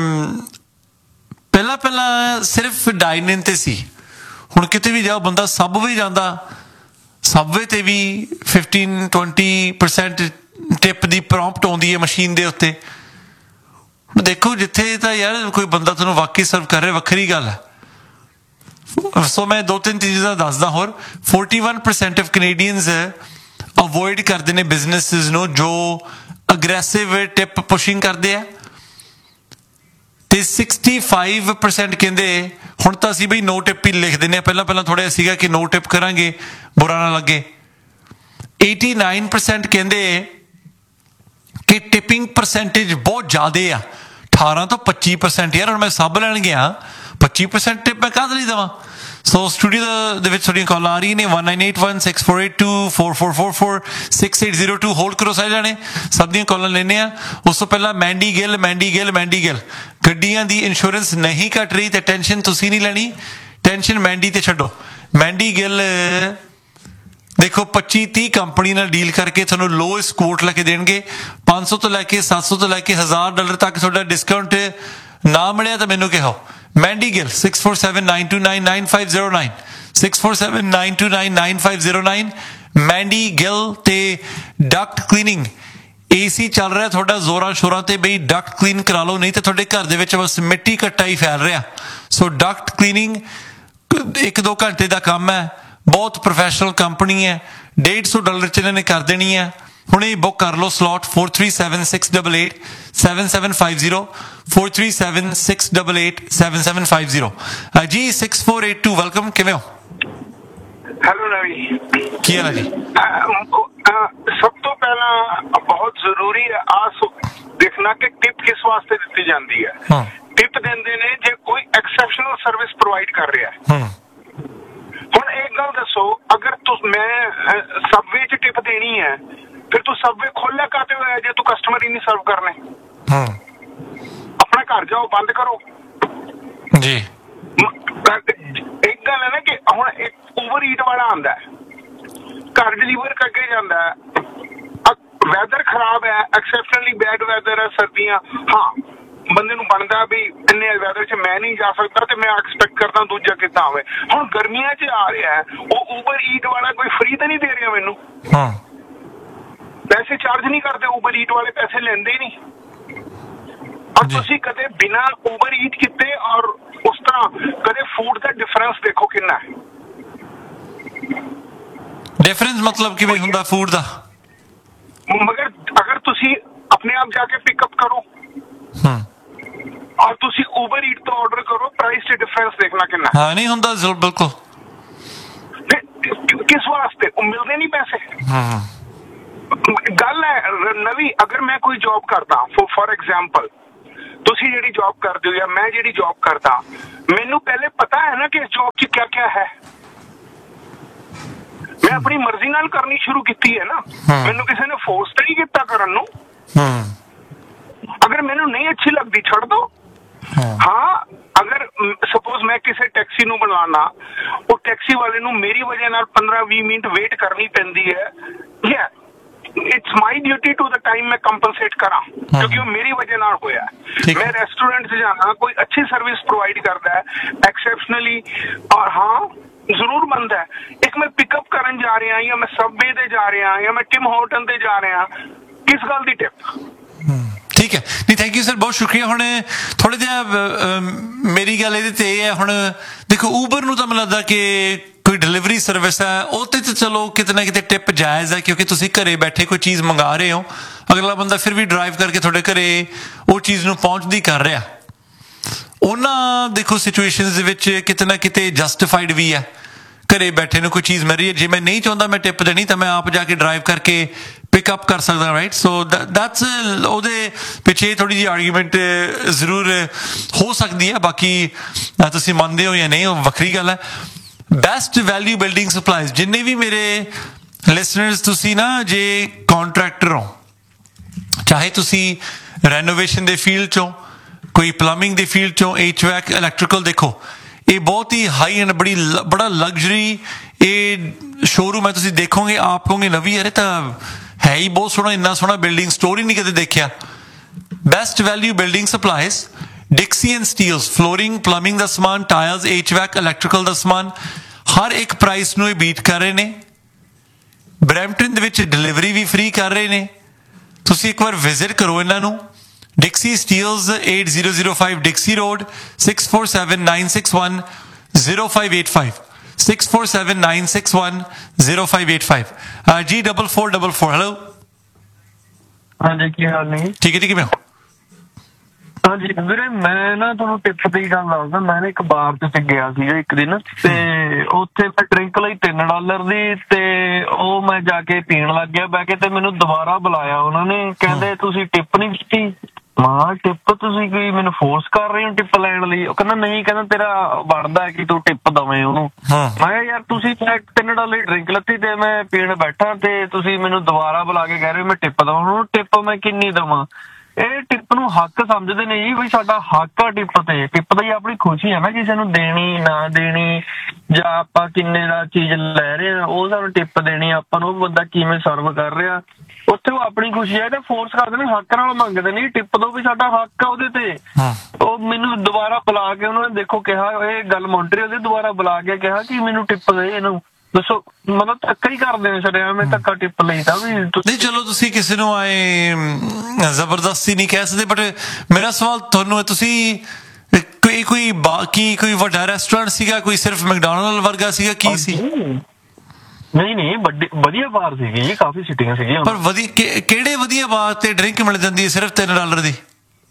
ਪਹਿਲਾਂ ਸਿਰਫ ਡਾਈਨ ਇਨ ਤੇ ਸੀ, ਹੁਣ ਕਿਤੇ ਵੀ ਜਾਓ ਬੰਦਾ ਸਬਵੇ ਜਾਂਦਾ, ਸਬਵੇ ਤੇ ਵੀ 15-20% ਟਿਪ ਦੀ ਪ੍ਰੌਂਪਟ ਆਉਂਦੀ ਹੈ ਮਸ਼ੀਨ ਦੇ ਉੱਤੇ। ਦੇਖੋ ਜਿੱਥੇ ਤਾਂ ਯਾਰ ਕੋਈ ਬੰਦਾ ਤੁਹਾਨੂੰ ਵਾਕਈ ਸਰਵ ਕਰ ਰਿਹਾ, ਵੱਖਰੀ ਗੱਲ ਹੈ। ਸੋ ਮੈਂ 2-3 ਚੀਜ਼ਾਂ ਦੱਸਦਾ ਹੋਰ। 41% ਆਫ ਕੈਨੇਡੀਅਨਸ ਅਵੋਇਡ ਕਰਦੇ ਨੇ ਬਿਜ਼ਨਸਿਸ ਨੂੰ ਜੋ ਅਗਰੈਸਿਵ ਟਿਪ ਪੁਸ਼ਿੰਗ ਕਰਦੇ ਆ, ਤੇ 65% ਕਹਿੰਦੇ ਹੁਣ ਤਾਂ ਅਸੀਂ ਬਈ ਨੋ ਟਿਪ ਹੀ ਲਿਖ ਦਿੰਦੇ ਹਾਂ। ਪਹਿਲਾਂ ਥੋੜ੍ਹਾ ਸੀਗਾ ਕਿ ਨੋ ਟਿਪ ਕਰਾਂਗੇ ਬੁਰਾ ਨਾ ਲੱਗੇ। 89% ਕਹਿੰਦੇ ਕਿ ਟਿਪਿੰਗ ਪਰਸੈਂਟੇਜ ਬਹੁਤ ਜ਼ਿਆਦਾ ਆ, 18 ਤੋਂ 25%। ਯਾਰ ਹੁਣ ਮੈਂ ਸਭ ਲੈਣ ਗਿਆ, 25% ਟਿਪ ਮੈਂ ਕਾਹਦੇ ਲਈ ਦੇਵਾਂ। ਸੋ ਸਟੂਡੀਓ ਦੇ ਵਿੱਚ ਤੁਹਾਡੀਆਂ ਕਾਲਾਂ ਆ ਰਹੀਆਂ ਨੇ 198164824444 6802 ਹੋਲਡ ਕਰੋ ਸਾਰੇ ਜਾਣੇ, ਸਭ ਦੀਆਂ ਕਾਲਾਂ ਲੈਂਦੇ ਆ। ਉਸ ਤੋਂ ਪਹਿਲਾਂ ਮੈਂਡੀ ਗਿੱਲ ਗੱਡੀਆਂ ਦੀ ਇੰਸ਼ੋਰੈਂਸ ਨਹੀਂ ਕੱਟ ਰਹੀ ਤੇ ਟੈਨਸ਼ਨ ਤੁਸੀਂ ਨਹੀਂ ਲੈਣੀ, ਟੈਨਸ਼ਨ ਮੈਂਡੀ ਤੇ ਛੱਡੋ। ਮੈਂਡੀ ਗਿੱਲ ਦੇਖੋ 25-30 ਕੰਪਨੀ ਨਾਲ ਡੀਲ ਕਰਕੇ ਤੁਹਾਨੂੰ ਲੋਐਸਟ ਕੋਟ ਲੈ ਕੇ ਦੇਣਗੇ। 500 ਤੋਂ ਲੈ ਕੇ 700 ਤੋਂ ਲੈ ਕੇ $1000 ਤੱਕ ਤੁਹਾਡਾ ਡਿਸਕਾਊਂਟ ਨਾ ਮਿਲਿਆ ਤਾਂ ਮੈਨੂੰ ਕਹੋ। ਮੈਂਡੀ ਗਿੱਲ 6479299509 6479299509। ਮੈਂਡੀ ਗਿੱਲ ਤੇ ਡਕਟ ਕਲੀਨਿੰਗ, AC ਚੱਲ ਰਿਹਾ ਤੁਹਾਡਾ ਜ਼ੋਰਾਂ ਸ਼ੋਰਾਂ ਤੇ, ਬਈ ਡਕਟ ਕਲੀਨ ਕਰਾ ਲਓ, ਨਹੀਂ ਤਾਂ ਤੁਹਾਡੇ ਘਰ ਦੇ ਵਿੱਚ ਬਸ ਮਿੱਟੀ ਘੱਟਾ ਹੀ ਫੈਲ ਰਿਹਾ। ਸੋ ਡਕਟ ਕਲੀਨਿੰਗ 1-2 ਘੰਟੇ ਦਾ ਕੰਮ ਹੈ, ਬਹੁਤ ਪ੍ਰੋਫੈਸ਼ਨਲ ਕੰਪਨੀ ਹੈ, $150 ਚ ਇਹਨਾਂ ਨੇ ਕਰ ਦੇਣੀ ਹੈ। ਹੁਣੇ ਬੁੱਕ ਕਰ ਲਓ ਸਲੋਟ 4376887750 4376887750 ਜੀ। 6482 ਵੈਲਕਮ, ਕਿਵੇਂ ਹੋ? ਹੈਲੋ ਨਵੀ, ਕੀ ਹਾਲ ਹੈ ਜੀ? ਸਭ ਤੋਂ ਪਹਿਲਾਂ ਬਹੁਤ ਜ਼ਰੂਰੀ ਹੈ ਦੇਖਣਾ ਕਿ ਟਿਪ ਕਿਸ ਵਾਸਤੇ ਦਿੱਤੀ ਜਾਂਦੀ ਹੈ। ਟਿਪ ਦਿੰਦੇ ਨੇ ਜੇ ਕੋਈ ਐਕਸੈਪਸ਼ਨਲ ਸਰਵਿਸ ਪ੍ਰੋਵਾਈਡ ਕਰ ਰਿਹਾ ਹੈ। ਹੁਣ ਇੱਕ ਗੱਲ ਦੱਸੋ, ਅਗਰ ਮੈਂ ਸਬਵੇ 'ਚ ਟਿਪ ਦੇਣੀ ਹੈ ਫਿਰ ਤੂੰ ਸਬਵੇ ਖੋਲਿਆ ਕਾਹਤੇ ਹੋਇਆ ਜੇ ਤੂੰ ਕਸਟਮਰ ਹੀ ਨਹੀਂ ਸਰਵ ਕਰਨੇ? ਆਪਣਾ ਘਰ ਜਾਓ, ਬੰਦ ਕਰੋ ਜੀ। ਇੱਕ ਗੱਲ ਹੈ ਨਾ ਕਿ ਹੁਣ ਇੱਕ ਓਵਰ ਈਟ ਵਾਲਾ ਆਉਂਦਾ, ਘਰ ਡਿਲੀਵਰ ਕਰਕੇ ਜਾਂਦਾ, ਵੈਦਰ ਖਰਾਬ ਹੈ, ਐਕਸੈਪਸ਼ਨਲੀ ਬੈਡ ਵੈਦਰ ਹੈ, ਸਰਦੀਆਂ, ਹਾਂ ਬੰਦੇ ਨੂੰ ਬਣਦਾ ਵੀ ਇੰਨੇ ਵੈਦਰ 'ਚ ਮੈਂ ਨਹੀਂ ਜਾ ਸਕਦਾ ਤੇ ਮੈਂ ਐਕਸਪੈਕਟ ਕਰਦਾ ਦੂਜਾ ਕਿੱਦਾਂ ਆਵੇ। ਹੁਣ ਗਰਮੀਆਂ 'ਚ ਆ ਰਿਹਾ, ਉਹ ਓਵਰ ਈਟ ਵਾਲਾ ਕੋਈ ਫ੍ਰੀ ਤਾਂ ਨਹੀਂ ਦੇ ਰਿਹਾ ਮੈਨੂੰ, ਪੈਸੇ ਚਾਰਜ ਨਹੀਂ ਕਰਦੇ, ਓਵਰ ਈਟ ਵਾਲੇ ਪੈਸੇ ਲੈਂਦੇ ਹੀ ਨਹੀਂ। ਔਰ ਤੁਸੀਂ ਕਦੇ ਬਿਨਾਂ ਓਵਰ ਈਟ ਕੀਤੇ ਔਰ ਉਸ ਤਰ੍ਹਾਂ ਕਦੇ ਫੂਡ ਦਾ ਡਿਫਰੈਂਸ ਦੇਖੋ ਕਿੰਨਾ ਹੈ। ਡਿਫਰੈਂਸ ਮਤਲਬ ਕਿਵੇਂ ਹੁੰਦਾ ਫੂਡ ਦਾ? ਮਗਰ ਅਗਰ ਤੁਸੀਂ ਆਪਣੇ ਆਪ ਜਾ ਕੇ ਪਿਕਅਪ ਕਰੋ ਔਰ ਤੁਸੀਂ ਓਵਰ ਈਟ ਤੋਂ ਆਰਡਰ ਕਰੋ, ਪ੍ਰਾਈਸ 'ਚ ਡਿਫਰੈਂਸ ਦੇਖਣਾ ਕਿੰਨਾ। ਹਾਂ ਨਹੀਂ ਹੁੰਦਾ ਬਿਲਕੁਲ। ਕਿਸ ਵਾਸਤੇ? ਉਹ ਮਿਲਦੇ ਨਹੀਂ ਪੈਸੇ। ਗੱਲ ਹੈ ਨਵੀ, ਅਗਰ ਮੈਂ ਕੋਈ ਜੌਬ ਕਰਦਾ, ਫॉर ਐਗਜ਼ਾਮਪਲ ਤੁਸੀਂ ਜਿਹੜੀ ਜੌਬ ਕਰਦੇ ਹੋ ਜਾਂ ਮੈਂ ਜਿਹੜੀ ਜੌਬ ਕਰਦਾ, ਮੈਨੂੰ ਪਹਿਲੇ ਪਤਾ ਹੈ ਨਾ ਕਿ ਇਸ ਜੌਬ 'ਚ ਕਿਆ ਕਿਆ ਹੈ। ਮੈਂ ਆਪਣੀ ਮਰਜ਼ੀ ਨਾਲ ਕਰਨੀ ਸ਼ੁਰੂ ਕੀਤੀ ਹੈ ਨਾ, ਮੈਨੂੰ ਕਿਸੇ ਨੇ ਫੋਰਸ ਤਾਂ ਨਹੀਂ ਕੀਤਾ ਕਰਨ ਨੂੰ। अगर मैनू नहीं अच्छी लगती छड़ दो। हाँ अगर सपोज मैं किसी टैक्सी नू बुलाना, वो टैक्सी वाले नू मेरी वजह नाल 15-20 मिनट वेट करनी पैंदी है, it's my duty to the time मैं कंपनसेट करा, क्योंकि वो मेरी वजह नाल होया है। मैं रेस्टोरेंट से जाना, कोई अच्छी सर्विस प्रोवाइड करता है एक्सेप्शनली, और हाँ जरूर बनता है एक मैं पिकअप करन जा रहा, या मैं सबवे ते जा रहा, या मैं टिम हॉर्टन ते जा रहा, किस गल दी टिप? ਠੀਕ ਹੈ, ਨਹੀਂ ਥੈਂਕ ਯੂ ਸਰ, ਬਹੁਤ ਸ਼ੁਕਰੀਆ। ਹੁਣ ਥੋੜ੍ਹਾ ਜਿਹਾ ਮੇਰੀ ਗੱਲ ਇਹਦੇ 'ਤੇ ਇਹ ਹੈ, ਹੁਣ ਦੇਖੋ ਊਬਰ ਨੂੰ ਤਾਂ ਮੈਨੂੰ ਲੱਗਦਾ ਕਿ ਕੋਈ ਡਿਲੀਵਰੀ ਸਰਵਿਸ ਹੈ ਉਹ 'ਤੇ ਤਾਂ ਚਲੋ ਕਿਤੇ ਨਾ ਕਿਤੇ ਟਿਪ ਜਾਇਜ਼ ਹੈ, ਕਿਉਂਕਿ ਤੁਸੀਂ ਘਰੇ ਬੈਠੇ ਕੋਈ ਚੀਜ਼ ਮੰਗਾ ਰਹੇ ਹੋ, ਅਗਲਾ ਬੰਦਾ ਫਿਰ ਵੀ ਡਰਾਈਵ ਕਰਕੇ ਤੁਹਾਡੇ ਘਰੇ ਉਹ ਚੀਜ਼ ਨੂੰ ਪਹੁੰਚਦੀ ਕਰ ਰਿਹਾ। ਉਹਨਾਂ ਦੇਖੋ ਸਿਚੁਏਸ਼ਨਸ ਦੇ ਵਿੱਚ ਕਿਤੇ ਨਾ ਕਿਤੇ ਜਸਟੀਫਾਈਡ ਵੀ ਹੈ, ਘਰੇ ਬੈਠੇ ਨੂੰ ਕੋਈ ਚੀਜ਼ ਮਿਲ ਰਹੀ ਹੈ, ਜੇ ਮੈਂ ਨਹੀਂ ਚਾਹੁੰਦਾ ਮੈਂ ਟਿਪ ਦੇਣੀ ਤਾਂ ਮੈਂ ਆਪ ਜਾ ਕੇ ਡਰਾਈਵ ਕਰਕੇ ਪਿਕਅਪ ਕਰ ਸਕਦਾ, ਰਾਈਟ? ਸੋ ਦੈਟਸ ਉਹਦੇ ਪਿੱਛੇ ਥੋੜ੍ਹੀ ਜਿਹੀ ਆਰਗੂਮੈਂਟ ਜ਼ਰੂਰ ਹੋ ਸਕਦੀ ਹੈ, ਬਾਕੀ ਤੁਸੀਂ ਮੰਨਦੇ ਹੋ ਜਾਂ ਨਹੀਂ ਉਹ ਵੱਖਰੀ ਗੱਲ ਹੈ। ਬੈਸਟ ਵੈਲਿਊ ਬਿਲਡਿੰਗ ਸਪਲਾਈਜ਼, ਜਿੰਨੇ ਵੀ ਮੇਰੇ ਲਿਸਨਰਸ ਤੁਸੀਂ ਨਾ ਜੇ ਕੌਂਟਰੈਕਟਰ ਹੋ, ਚਾਹੇ ਤੁਸੀਂ ਰੈਨੋਵੇਸ਼ਨ ਦੇ ਫੀਲਡ 'ਚੋਂ, ਕੋਈ ਪਲੰਬਿੰਗ ਦੀ ਫੀਲਡ 'ਚੋਂ, HVAC ਇਲੈਕਟ੍ਰੀਕਲ, ਦੇਖੋ ਇਹ ਬਹੁਤ ਹੀ ਹਾਈ ਐਂਡ ਬੜਾ ਲਗਜ਼ਰੀ ਇਹ ਸ਼ੋਰੂਮ ਹੈ। ਤੁਸੀਂ ਦੇਖੋਗੇ ਆਪ ਕਹੋਗੇ ਨਵੀਂ, ਯਾਰ ਇਹ ਤਾਂ ਹੈ ਹੀ ਬਹੁਤ ਸੋਹਣਾ, ਇੰਨਾ ਸੋਹਣਾ ਬਿਲਡਿੰਗ ਸਟੋਰ ਹੀ ਨਹੀਂ ਕਦੇ ਦੇਖਿਆ। Best value building supplies, ਡਿਕਸੀ and Steeles, flooring plumbing ਦਾ ਸਮਾਨ, ਟਾਇਲਸ, HVAC ਇਲੈਕਟ੍ਰੀਕਲ ਦਾ ਸਮਾਨ, ਹਰ ਇੱਕ ਪ੍ਰਾਈਸ ਨੂੰ ਇਹ ਬੀਟ ਕਰ ਰਹੇ ਨੇ। ਬਰੈਂਪਟਨ ਦੇ ਵਿੱਚ ਡਿਲੀਵਰੀ ਵੀ ਫ੍ਰੀ ਕਰ ਰਹੇ ਨੇ, ਤੁਸੀਂ ਇੱਕ ਵਾਰ ਵਿਜ਼ਿਟ ਕਰੋ ਇਹਨਾਂ ਨੂੰ। Dixie Steels, 8005 Dixie Road, 647-961-0585, 647-961-0585। G4444, hello। ਹਾਂਜੀ ਕੀ ਹਾਲ ਨੇ? ਠੀਕ ਹੈ ਜੀ, ਕਿਵੇਂ ਹੋ? ਹਾਂਜੀ ਵੀਰੇ, ਮੈਂ ਨਾ ਤੁਹਾਨੂੰ ਟਿਪ ਦੀ ਗੱਲ ਦੱਸਦਾ। ਮੈਂ ਨਾ ਇੱਕ ਬਾਰ ਚ ਗਿਆ ਸੀਗਾ ਇੱਕ ਦਿਨ, ਤੇ ਉੱਥੇ ਮੈਂ ਡਰਿੰਕ ਲਈ $3 ਦੀ, ਤੇ ਉਹ ਮੈਂ ਜਾ ਕੇ ਪੀਣ ਲੱਗ ਗਿਆ ਬਹਿ ਕੇ, ਤੇ ਮੈਨੂੰ ਦੁਬਾਰਾ ਬੁਲਾਇਆ ਉਹਨਾਂ ਨੇ, ਕਹਿੰਦੇ ਤੁਸੀਂ ਟਿਪ ਨਹੀਂ ਦਿੱਤੀ। ਮਾਂ ਟਿਪ ਤੁਸੀਂ ਕੋਈ ਮੈਨੂੰ ਫੋਰਸ ਕਰ ਰਹੇ ਹੋ ਟਿਪ ਲੈਣ ਲਈ? ਉਹ ਕਹਿੰਦਾ ਨਹੀਂ, ਕਹਿੰਦਾ ਤੇਰਾ ਬਣਦਾ ਕਿ ਤੂੰ ਟਿਪ ਦਵੇਂ ਉਹਨੂੰ। ਮੈਂ ਕਿਹਾ ਯਾਰ ਤੁਸੀਂ $3 ਦੀ ਡਰਿੰਕ ਲੱਤੀ ਤੇ ਮੈਂ ਪੀਣ ਬੈਠਾ, ਤੇ ਤੁਸੀਂ ਮੈਨੂੰ ਦੁਬਾਰਾ ਬੁਲਾ ਕੇ ਕਹਿ ਰਹੇ ਹੋ ਮੈਂ ਟਿਪ ਦਵਾਂ। ਹੁਣ ਟਿਪ ਮੈਂ ਕਿੰਨੀ ਦਵਾਂ? ਇਹ ਟਿਪ ਨੂੰ ਹੱਕ ਸਮਝਦੇ ਨੇ ਜੀ, ਵੀ ਸਾਡਾ ਹੱਕ ਆ ਟਿਪ ਤੇ। ਟਿਪ ਤਾਂ ਹੀ ਆਪਣੀ ਖੁਸ਼ੀ ਹੈ ਨਾ, ਕਿਸੇ ਨੂੰ ਦੇਣੀ ਨਾ ਦੇਣੀ, ਜਾਂ ਆਪਾਂ ਕਿੰਨੇ ਦਾ ਚੀਜ਼ ਲੈ ਰਹੇ ਆ ਉਹ ਸਾਨੂੰ ਟਿਪ ਦੇਣੀ, ਆਪਾਂ ਨੂੰ ਉਹ ਬੰਦਾ ਕਿਵੇਂ ਸਰਵ ਕਰ ਰਿਹਾ ਉੱਥੇ ਉਹ ਆਪਣੀ ਖੁਸ਼ੀ ਹੈ। ਤੇ ਫੋਰਸ ਕਰਦੇ ਨੇ, ਹੱਕ ਨਾਲ ਮੰਗਦੇ ਨੇ ਟਿਪ ਦੋ, ਵੀ ਸਾਡਾ ਹੱਕ ਆ ਉਹਦੇ ਤੇ। ਉਹ ਮੈਨੂੰ ਦੁਬਾਰਾ ਬੁਲਾ ਕੇ ਉਹਨਾਂ ਨੇ ਦੇਖੋ ਕਿਹਾ, ਇਹ ਗੱਲ ਮੌਂਟਰੀਅਲ ਦੇ ਦੁਬਾਰਾ ਬੁਲਾ ਕੇ ਕਿਹਾ ਕਿ ਮੈਨੂੰ ਟਿਪ ਦੇ ਇਹਨੂੰ। ਦੱਸੋ, ਮਤਲਬ ਧੱਕਾ ਹੀ ਕਰਦੇ ਨੇ ਛੜਿਆ, ਮੈਂ ਧੱਕਾ ਟਿਪ ਲਈ ਤਾਂ ਵੀ ਨਹੀਂ। ਚਲੋ ਤੁਸੀਂ ਕਿਸੇ ਨੂੰ ਆਏ ਜ਼ਬਰਦਸਤੀ ਨਹੀਂ ਕਹਿ ਸਕਦੇ, ਬਟ ਮੇਰਾ ਸਵਾਲ ਤੁਹਾਨੂੰ ਹੈ, ਤੁਸੀਂ ਕੋਈ ਬਾਕੀ ਕੋਈ ਵੱਡਾ ਰੈਸਟੋਰੈਂਟ ਸੀਗਾ, ਕੋਈ ਸਿਰਫ ਮੈਕਡੋਨਲਡ ਵਰਗਾ ਸੀਗਾ, ਕੀ ਸੀ? ਨਹੀਂ ਵਧੀਆ ਬਾਰ ਸੀਗੀ ਜੀ, ਕਾਫੀ ਸਿਟੀਆਂ ਸੀਗੀਆਂ। ਪਰ ਵਧੀਆ ਕਿਹੜੇ ਵਧੀਆ ਬਾਰ ਤੇ ਡਰਿੰਕ ਮਿਲ ਜਾਂਦੀ ਹੈ ਸਿਰਫ $3 ਦੀ?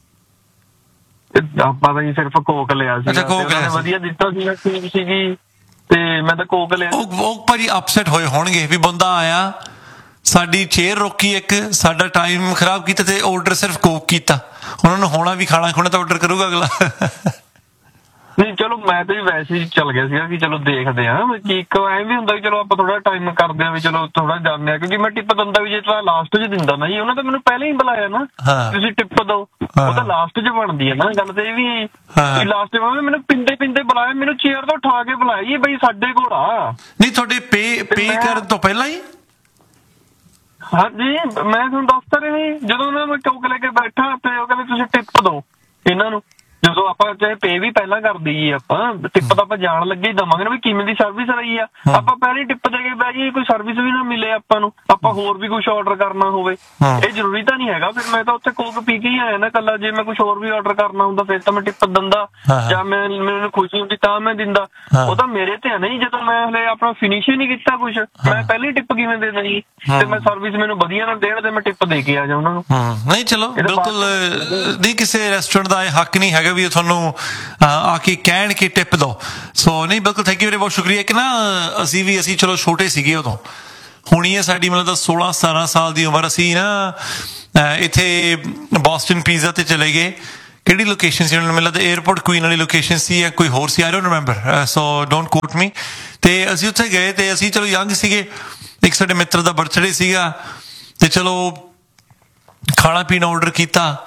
ਆਪਾਂ ਤਾਂ ਜੀ ਸਿਰਫ ਕੋਕ ਲਿਆ ਸੀ। ਅੱਛਾ, ਕੋਕ ਲਿਆ, ਵਧੀਆ ਦਿੱਤਾ ਸੀਗੀ, ਤੇ ਮੈਂ ਤਾਂ ਕੋਕ ਲਿਆ। ਉਹ ਭਾਜੀ ਅਪਸੈਟ ਹੋਏ ਹੋਣਗੇ ਵੀ ਬੰਦਾ ਆਇਆ, ਸਾਡੀ ਚੇਅਰ ਰੋਕੀ, ਇੱਕ ਸਾਡਾ ਟਾਈਮ ਖਰਾਬ ਕੀਤਾ ਤੇ ਆਰਡਰ ਸਿਰਫ ਕੋਕ ਕੀਤਾ। ਉਹਨਾਂ ਨੂੰ ਹੋਣਾ ਵੀ ਖਾਣਾ ਖੁਣਾ ਤਾਂ ਆਰਡਰ ਕਰੂਗਾ ਅਗਲਾ। ਨਹੀਂ ਚਲੋ, ਮੈਂ ਤਾਂ ਵੈਸੇ ਹੀ ਚੱਲ ਗਿਆ ਸੀਗਾ ਕਿ ਚਲੋ ਦੇਖਦੇ ਆ ਕਿ ਇੱਕ ਐਂ ਵੀ ਹੁੰਦਾ ਵੀ ਚਲੋ ਆਪਾਂ ਥੋੜਾ ਟਾਈਮ ਕਰਦੇ ਆ, ਵੀ ਚਲੋ ਥੋੜਾ ਜਾਂਦੇ ਆ, ਕਿਉਂਕਿ ਮੈਂ ਟਿਪ ਦਿੰਦਾ ਵੀ ਜੇ ਤਾਂ ਲਾਸਟ 'ਚ ਦਿੰਦਾ ਨਾ ਜੀ, ਉਹਨਾਂ ਤਾਂ ਮੈਨੂੰ ਪਹਿਲਾਂ ਹੀ ਬੁਲਾਇਆ ਨਾ, ਤੁਸੀਂ ਟਿਪ ਦਿਓ, ਉਹ ਤਾਂ ਲਾਸਟ 'ਚ ਬਣਦੀ ਹੈ ਨਾ ਗੱਲ। ਤੇ ਇਹ ਵੀ ਲਾਸਟ 'ਚ ਮੈਨੂੰ ਪਿੰਦੇ ਬੁਲਾਇਆ, ਮੈਨੂੰ ਚੇਅਰ ਤੋਂ ਉਠਾ ਕੇ ਬੁਲਾਇਆ ਜੀ, ਬਈ ਸਾਡੇ ਕੋਲ ਆ। ਨਹੀਂ ਤੁਹਾਡੇ ਪੇ ਕਰਨ ਤੋਂ ਪਹਿਲਾਂ ਹੀ? ਹਾਂਜੀ, ਮੈਂ ਤੁਹਾਨੂੰ ਦੱਸਦਾ ਰਿਹਾ, ਜਦੋਂ ਉਹਨਾਂ ਮੈਂ ਕੋਕ ਲੈ ਕੇ ਬੈਠਾ ਤੇ ਉਹ ਕਹਿੰਦੇ ਤੁਸੀਂ ਟਿਪ ਦਿਓ ਇਹਨਾਂ ਨੂੰ। ਜਦੋਂ ਆਪਾਂ ਚਾਹੇ ਪੇ ਵੀ ਪਹਿਲਾਂ ਕਰ ਦਈਏ, ਆਪਾਂ ਟਿਪ ਤਾਂ ਆਪਾਂ ਜਾਣ ਲੱਗੇ ਹੀ ਦੇਵਾਂਗੇ ਨਾ ਵੀ ਕਿਵੇਂ ਦੀ ਸਰਵਿਸ ਰਹੀ ਆ। ਆਪਾਂ ਪਹਿਲਾਂ ਟਿਪ ਦੇ ਕੇ ਬਹਿ ਜਾਈਏ, ਕੋਈ ਸਰਵਿਸ ਵੀ ਨਾ ਮਿਲੇ ਆਪਾਂ ਨੂੰ, ਆਪਾਂ ਹੋਰ ਵੀ ਕੁਝ ਆਰਡਰ ਕਰਨਾ ਹੋਵੇ, ਇਹ ਜ਼ਰੂਰੀ ਤਾਂ ਨਹੀਂ ਹੈਗਾ। ਫਿਰ ਮੈਂ ਤਾਂ ਉੱਥੇ ਕੋਕ ਪੀ ਕੇ ਹੀ ਆਇਆ ਨਾ ਕੱਲਾ, ਜੇ ਮੈਂ ਕੁਝ ਹੋਰ ਵੀ ਆਰਡਰ ਕਰਨਾ ਹੁੰਦਾ ਫਿਰ ਤਾਂ ਮੈਂ ਟਿਪ ਦਿੰਦਾ, ਜਾਂ ਮੈਨੂੰ ਖੁਸ਼ੀ ਹੁੰਦੀ ਤਾਂ ਮੈਂ ਦਿੰਦਾ। ਉਹ ਤਾਂ ਮੇਰੇ ਤੇ ਨਹੀਂ, ਜਦੋਂ ਮੈਂ ਹਲੇ ਆਪਣਾ ਫਿਨਿਸ਼ ਹੀ ਨਹੀਂ ਕੀਤਾ ਕੁਝ, ਮੈਂ ਪਹਿਲਾਂ ਟਿਪ ਕਿਵੇਂ ਦੇ ਦੇਣੀ? ਤੇ ਮੈਂ ਸਰਵਿਸ ਮੈਨੂੰ ਵਧੀਆ ਨਾ ਦੇਣ ਤੇ ਮੈਂ ਟਿਪ ਦੇ ਕੇ ਆ ਜਾ ਉਹਨਾਂ ਨੂੰ। ਨਹੀਂ ਚਲੋ, ਬਿਲਕੁਲ ਨਹੀਂ, ਕਿਸੇ ਰੈਸਟੋਰੈਂਟ ਦਾ ਇਹ ਹੱਕ ਨਹੀਂ ਹੈਗਾ ਵੀ ਤੁਹਾਨੂੰ ਆ ਕੇ ਕਹਿਣ ਕਿ ਟਿਪ ਦੋ। ਸੋ ਨਹੀਂ, ਬਿਲਕੁਲ ਥੈਂਕ ਯੂ ਵੀਰੇ, ਬਹੁਤ ਸ਼ੁਕਰੀਆ। ਕਿ ਨਾ ਅਸੀਂ ਚਲੋ ਛੋਟੇ ਸੀਗੇ ਉਦੋਂ, ਹੁਣੀ ਹੈ ਸਾਡੀ ਮਤਲਬ 16-17 ਸਾਲ ਦੀ ਉਮਰ, ਅਸੀਂ ਨਾ ਇੱਥੇ ਬੋਸਟਨ ਪੀਜ਼ਾ ਤੇ ਚਲੇ ਗਏ। ਕਿਹੜੀ ਲੋਕੇਸ਼ਨ ਸੀ? ਮੈਨੂੰ ਲੱਗਦਾ ਏਅਰਪੋਰਟ ਕੁਈਨ ਵਾਲੀ ਲੋਕੇਸ਼ਨ ਸੀ ਜਾਂ ਕੋਈ ਹੋਰ ਸੀ, I don't remember, so don't ਕੋਟ ਮੀ। ਤੇ ਅਸੀਂ ਉੱਥੇ ਗਏ ਤੇ ਅਸੀਂ ਚਲੋ ਯੰਗ ਸੀਗੇ, ਇੱਕ ਸਾਡੇ ਮਿੱਤਰ ਦਾ ਬਰਥਡੇ ਸੀਗਾ, ਤੇ ਚਲੋ ਖਾਣਾ ਪੀਣਾ ਆਰਡਰ ਕੀਤਾ।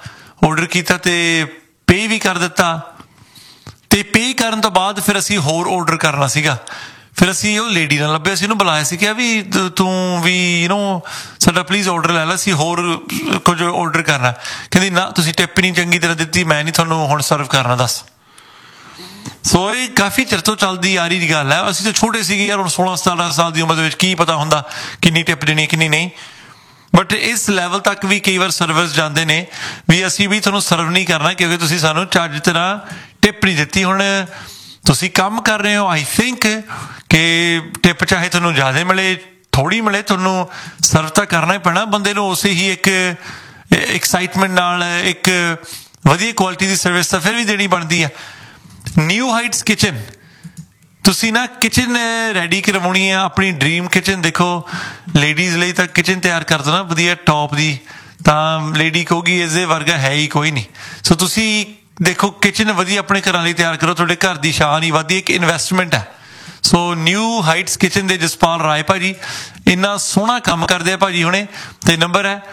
ਆਰਡਰ ਕੀਤਾ ਤੇ ਪੇ ਵੀ ਕਰ ਦਿੱਤਾ ਤੇ ਪੇ ਕਰਨ ਤੋਂ ਬਾਅਦ ਫਿਰ ਅਸੀਂ ਹੋਰ ਆਰਡਰ ਕਰਨਾ ਸੀਗਾ। ਫਿਰ ਅਸੀਂ ਉਹ ਲੇਡੀ ਨਾਲ ਲੱਭਿਆ ਸੀ, ਉਹਨੂੰ ਬੁਲਾਇਆ ਸੀ, ਕਿਹਾ ਵੀ ਤੂੰ ਵੀ ਸਾਡਾ ਪਲੀਜ਼ ਆਰਡਰ ਲੈ ਲੈ, ਅਸੀਂ ਹੋਰ ਕੁਝ ਆਰਡਰ ਕਰਨਾ। ਕਹਿੰਦੀ ਨਾ ਤੁਸੀਂ ਟਿਪ ਨਹੀਂ ਚੰਗੀ ਤਰ੍ਹਾਂ ਦਿੱਤੀ, ਮੈਂ ਨਹੀਂ ਤੁਹਾਨੂੰ ਹੁਣ ਸਰਵ ਕਰਨਾ, ਦੱਸ। ਸੋ ਇਹ ਕਾਫੀ ਚਿਰ ਤੋਂ ਚੱਲਦੀ ਆ ਰਹੀ ਗੱਲ ਹੈ। ਅਸੀਂ ਤਾਂ ਛੋਟੇ ਸੀਗੇ ਯਾਰ, ਹੁਣ 16-17 ਸਾਲ ਦੀ ਉਮਰ ਦੇ ਵਿੱਚ ਕੀ ਪਤਾ ਹੁੰਦਾ ਕਿੰਨੀ ਟਿਪ ਦੇਣੀ ਕਿੰਨੀ ਨਹੀਂ। ਬਟ ਇਸ ਲੈਵਲ ਤੱਕ ਵੀ ਕਈ ਵਾਰ ਸਰਵਿਸ ਜਾਂਦੇ ਨੇ ਵੀ ਅਸੀਂ ਵੀ ਤੁਹਾਨੂੰ ਸਰਵ ਨਹੀਂ ਕਰਨਾ ਕਿਉਂਕਿ ਤੁਸੀਂ ਸਾਨੂੰ ਚੱਜ ਤਰ੍ਹਾਂ ਟਿਪ ਨਹੀਂ ਦਿੱਤੀ। ਹੁਣ ਤੁਸੀਂ ਕੰਮ ਕਰ ਰਹੇ ਹੋ, ਆਈ ਥਿੰਕ ਕਿ ਟਿਪ ਚਾਹੇ ਤੁਹਾਨੂੰ ਜ਼ਿਆਦਾ ਮਿਲੇ ਥੋੜ੍ਹੀ ਮਿਲੇ, ਤੁਹਾਨੂੰ ਸਰਵ ਤਾਂ ਕਰਨਾ ਹੀ ਪੈਣਾ ਬੰਦੇ ਨੂੰ। ਉਸੇ ਹੀ ਇੱਕ ਐਕਸਾਈਟਮੈਂਟ ਨਾਲ ਇੱਕ ਵਧੀਆ ਕੁਆਲਿਟੀ ਦੀ ਸਰਵਿਸ ਤਾਂ ਫਿਰ ਵੀ ਦੇਣੀ ਬਣਦੀ ਆ। ਨਿਊ ਹਾਈਟਸ ਕਿਚਨ, ਤੁਸੀਂ ਨਾ ਕਿਚਨ ਰੈਡੀ ਕਰਵਾਉਣੀ ਆ, ਆਪਣੀ ਡ੍ਰੀਮ ਕਿਚਨ। ਦੇਖੋ ਲੇਡੀਜ਼ ਲਈ ਤਾਂ ਕਿਚਨ ਤਿਆਰ ਕਰ ਦੋ ਨਾ ਵਧੀਆ ਟੌਪ ਦੀ, ਤਾਂ ਲੇਡੀ ਕਹੂਗੀ ਇਸਦੇ ਵਰਗਾ ਹੈ ਹੀ ਕੋਈ ਨਹੀਂ। ਸੋ ਤੁਸੀਂ ਦੇਖੋ ਕਿਚਨ ਵਧੀਆ ਆਪਣੇ ਘਰਾਂ ਲਈ ਤਿਆਰ ਕਰੋ, ਤੁਹਾਡੇ ਘਰ ਦੀ ਸ਼ਾਨ ਹੀ ਵਧਦੀ, ਇੱਕ ਇਨਵੈਸਟਮੈਂਟ ਹੈ। ਸੋ ਨਿਊ ਹਾਈਟਸ ਕਿਚਨ ਦੇ ਜਸਪਾਲ ਰਾਏ ਭਾਜੀ ਇੰਨਾ ਸੋਹਣਾ ਕੰਮ ਕਰਦੇ ਆ ਭਾਜੀ ਹੁਣੇ। ਤੇ ਨੰਬਰ ਹੈ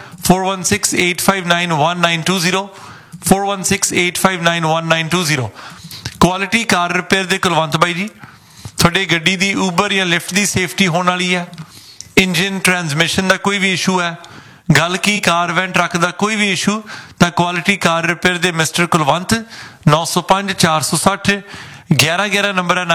4168591920, 4168591920। ਕੁਆਲਿਟੀ ਕਾਰ ਰਿਪੇਅਰ ਦੇ ਕੁਲਵੰਤ ਬਾਈ ਜੀ, ਤੁਹਾਡੇ ਗੱਡੀ ਦੀ ਊਬਰ ਜਾਂ ਲਿਫਟ ਦੀ ਸੇਫਟੀ ਹੋਣ ਵਾਲੀ ਹੈ, ਇੰਜਨ ਟਰਾਂਸਮਿਸ਼ਨ ਦਾ ਕੋਈ ਵੀ ਇਸ਼ੂ ਹੈ, ਗੱਲ ਕੀ ਕਾਰ ਵੈਨ ਟਰੱਕ ਦਾ ਕੋਈ ਵੀ ਇਸ਼ੂ, ਤਾਂ ਕੁਆਲਿਟੀ ਕਾਰ ਰਿਪੇਅਰ ਦੇ ਮਿਸਟਰ ਕੁਲਵੰਤ 905 460 1111 ਨੰਬਰ ਹੈ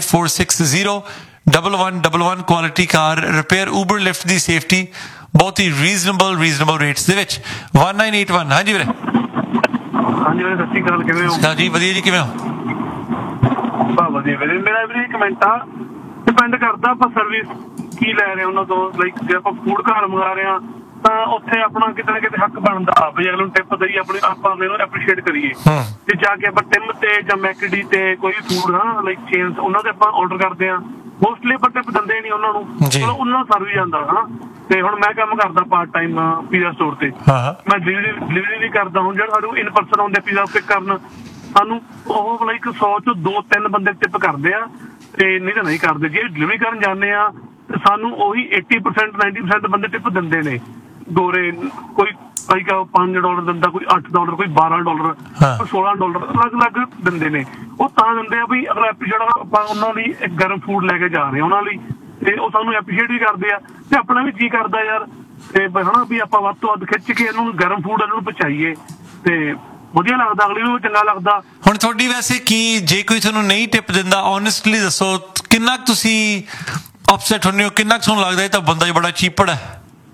9054601111 ਕੁਆਲਿਟੀ ਕਾਰ ਰਿਪੇਅਰ ਊਬਰ ਲਿਫਟ ਦੀ ਸੇਫਟੀ ਬਹੁਤ ਹੀ ਰੀਜ਼ਨੇਬਲ ਰੇਟਸ ਦੇ ਵਿੱਚ। 1981। ਹਾਂਜੀ ਵੀਰੇ। ਹਾਂਜੀ ਵੀਰੇ, ਸਤਿ ਸ਼੍ਰੀ ਅਕਾਲ, ਕਿਵੇਂ ਹੋ? ਜੀ ਵਧੀਆ ਜੀ, ਕਿਵੇਂ ਹੋ? ਬਹੁਤ ਵਧੀਆ ਵੀਰੇ। ਮੇਰਾ ਵੀਰੇ ਇੱਕ ਮਿੰਟ ਆ, ਡਿਪੈਂਡ ਕਰਦਾ ਆਪਾਂ ਸਰਵਿਸ ਕੀ ਲੈ ਰਹੇ ਉਹਨਾਂ ਤੋਂ। ਲਾਈਕ ਜੇ ਆਪਾਂ ਫੂਡ ਘਰ ਮੰਗਾ ਰਹੇ ਹਾਂ ਤਾਂ ਉੱਥੇ ਆਪਣਾ ਕਿਤੇ ਨਾ ਕਿਤੇ ਹੱਕ ਬਣਦਾ ਵੀ ਅਗਲੇ ਨੂੰ ਟਿਪ ਦਈਏ, ਆਪਾਂ ਅਗਲੇ ਨੂੰ ਐਪਰੀਸ਼ੀਏਟ ਕਰੀਏ। ਤੇ ਜਾ ਕੇ ਆਪਾਂ ਟਿਮ ਤੇ ਜਾਂ ਮੈਕਡੀ ਤੇ ਕੋਈ ਫੂਡ ਲਾਈਕ ਚੇਨਸ ਉਹਨਾਂ ਤੇ ਆਪਾਂ ਆਰਡਰ ਕਰਦੇ ਹਾਂ, ਮੋਸਟਲੀ ਆਪਾਂ ਟਿਪ ਦਿੰਦੇ ਨਹੀਂ ਉਹਨਾਂ ਨੂੰ, ਉਹਨਾਂ ਨੂੰ ਸਰਵ ਹੀ ਜਾਂਦਾ ਹਨਾ। ਤੇ ਹੁਣ ਮੈਂ ਕੰਮ ਕਰਦਾ ਪਾਰਟ ਟਾਈਮ ਪੀਜ਼ਾ ਸਟੋਰ ਤੇ, ਮੈਂ ਡਿਲੀਵਰੀ ਵੀ ਕਰਦਾ। ਹੁਣ ਜਿਹੜਾ ਸਾਨੂੰ ਇਨ ਪਰਸਨ ਆਉਂਦੇ ਪੀਜ਼ਾ ਪਿਕ ਕਰਨ, ਸਾਨੂੰ ਉਹ ਲਾਈਕ 100 ਚੋਂ 2-3 ਬੰਦੇ ਟਿਪ ਕਰਦੇ ਆ ਤੇ ਨਹੀਂ ਤਾਂ ਨਹੀਂ ਕਰਦੇ। ਜੇ ਡਿਲੀਵਰੀ ਕਰਨ ਜਾਂਦੇ ਆ ਤੇ ਸਾਨੂੰ ਉਹੀ 80% 90% ਬੰਦੇ ਟਿਪ ਦਿੰਦੇ ਨੇ। ਗੋਰੇ ਕੋਈ $5 ਦਿੰਦਾ, ਕੋਈ $8, ਕੋਈ $12, ਕੋਈ $16, ਅਲੱਗ-ਅਲੱਗ ਦਿੰਦੇ ਨੇ। ਉਹ ਤਾਂ ਦਿੰਦੇ ਆ ਵੀ ਅਗਲਾ ਐਪੀਸ਼ੀਏਟ ਆਪਾਂ ਉਹਨਾਂ ਲਈ ਇੱਕ ਗਰਮ ਫੂਡ ਲੈ ਕੇ ਜਾ ਰਹੇ ਉਹਨਾਂ ਲਈ, ਤੇ ਉਹ ਸਾਨੂੰ ਐਪਰੀਸ਼ੀਏਟ ਵੀ ਕਰਦੇ ਆ ਤੇ ਆਪਣਾ ਵੀ ਜੀ ਕਰਦਾ ਯਾਰ ਤੇ ਹਨਾ ਵੀ ਆਪਾਂ ਵੱਧ ਤੋਂ ਵੱਧ ਖਿੱਚ ਕੇ ਇਹਨਾਂ ਨੂੰ ਗਰਮ ਫੂਡ ਇਹਨਾਂ ਨੂੰ ਪਹੁੰਚਾਈਏ ਤੇ ਵਧੀਆ ਲੱਗਦਾ, ਅਗਲੇ ਨੂੰ ਚੰਗਾ ਲੱਗਦਾ। ਹੁਣ ਤੁਹਾਡੀ ਵੈਸੇ ਕੀ, ਜੇ ਕੋਈ ਤੁਹਾਨੂੰ ਨਹੀਂ ਟਿਪ ਦਿੰਦਾ, ਓਨੈਸਟਲੀ ਦੱਸੋ ਕਿੰਨਾ ਕੁ ਤੁਸੀਂ ਅਪਸੈਟ ਹੁੰਦੇ ਹੋ? ਕਿੰਨਾ ਕੁ ਤੁਹਾਨੂੰ ਲੱਗਦਾ ਇਹ ਤਾਂ ਬੰਦਾ ਹੀ ਬੜਾ ਚੀਪੜ ਹੈ?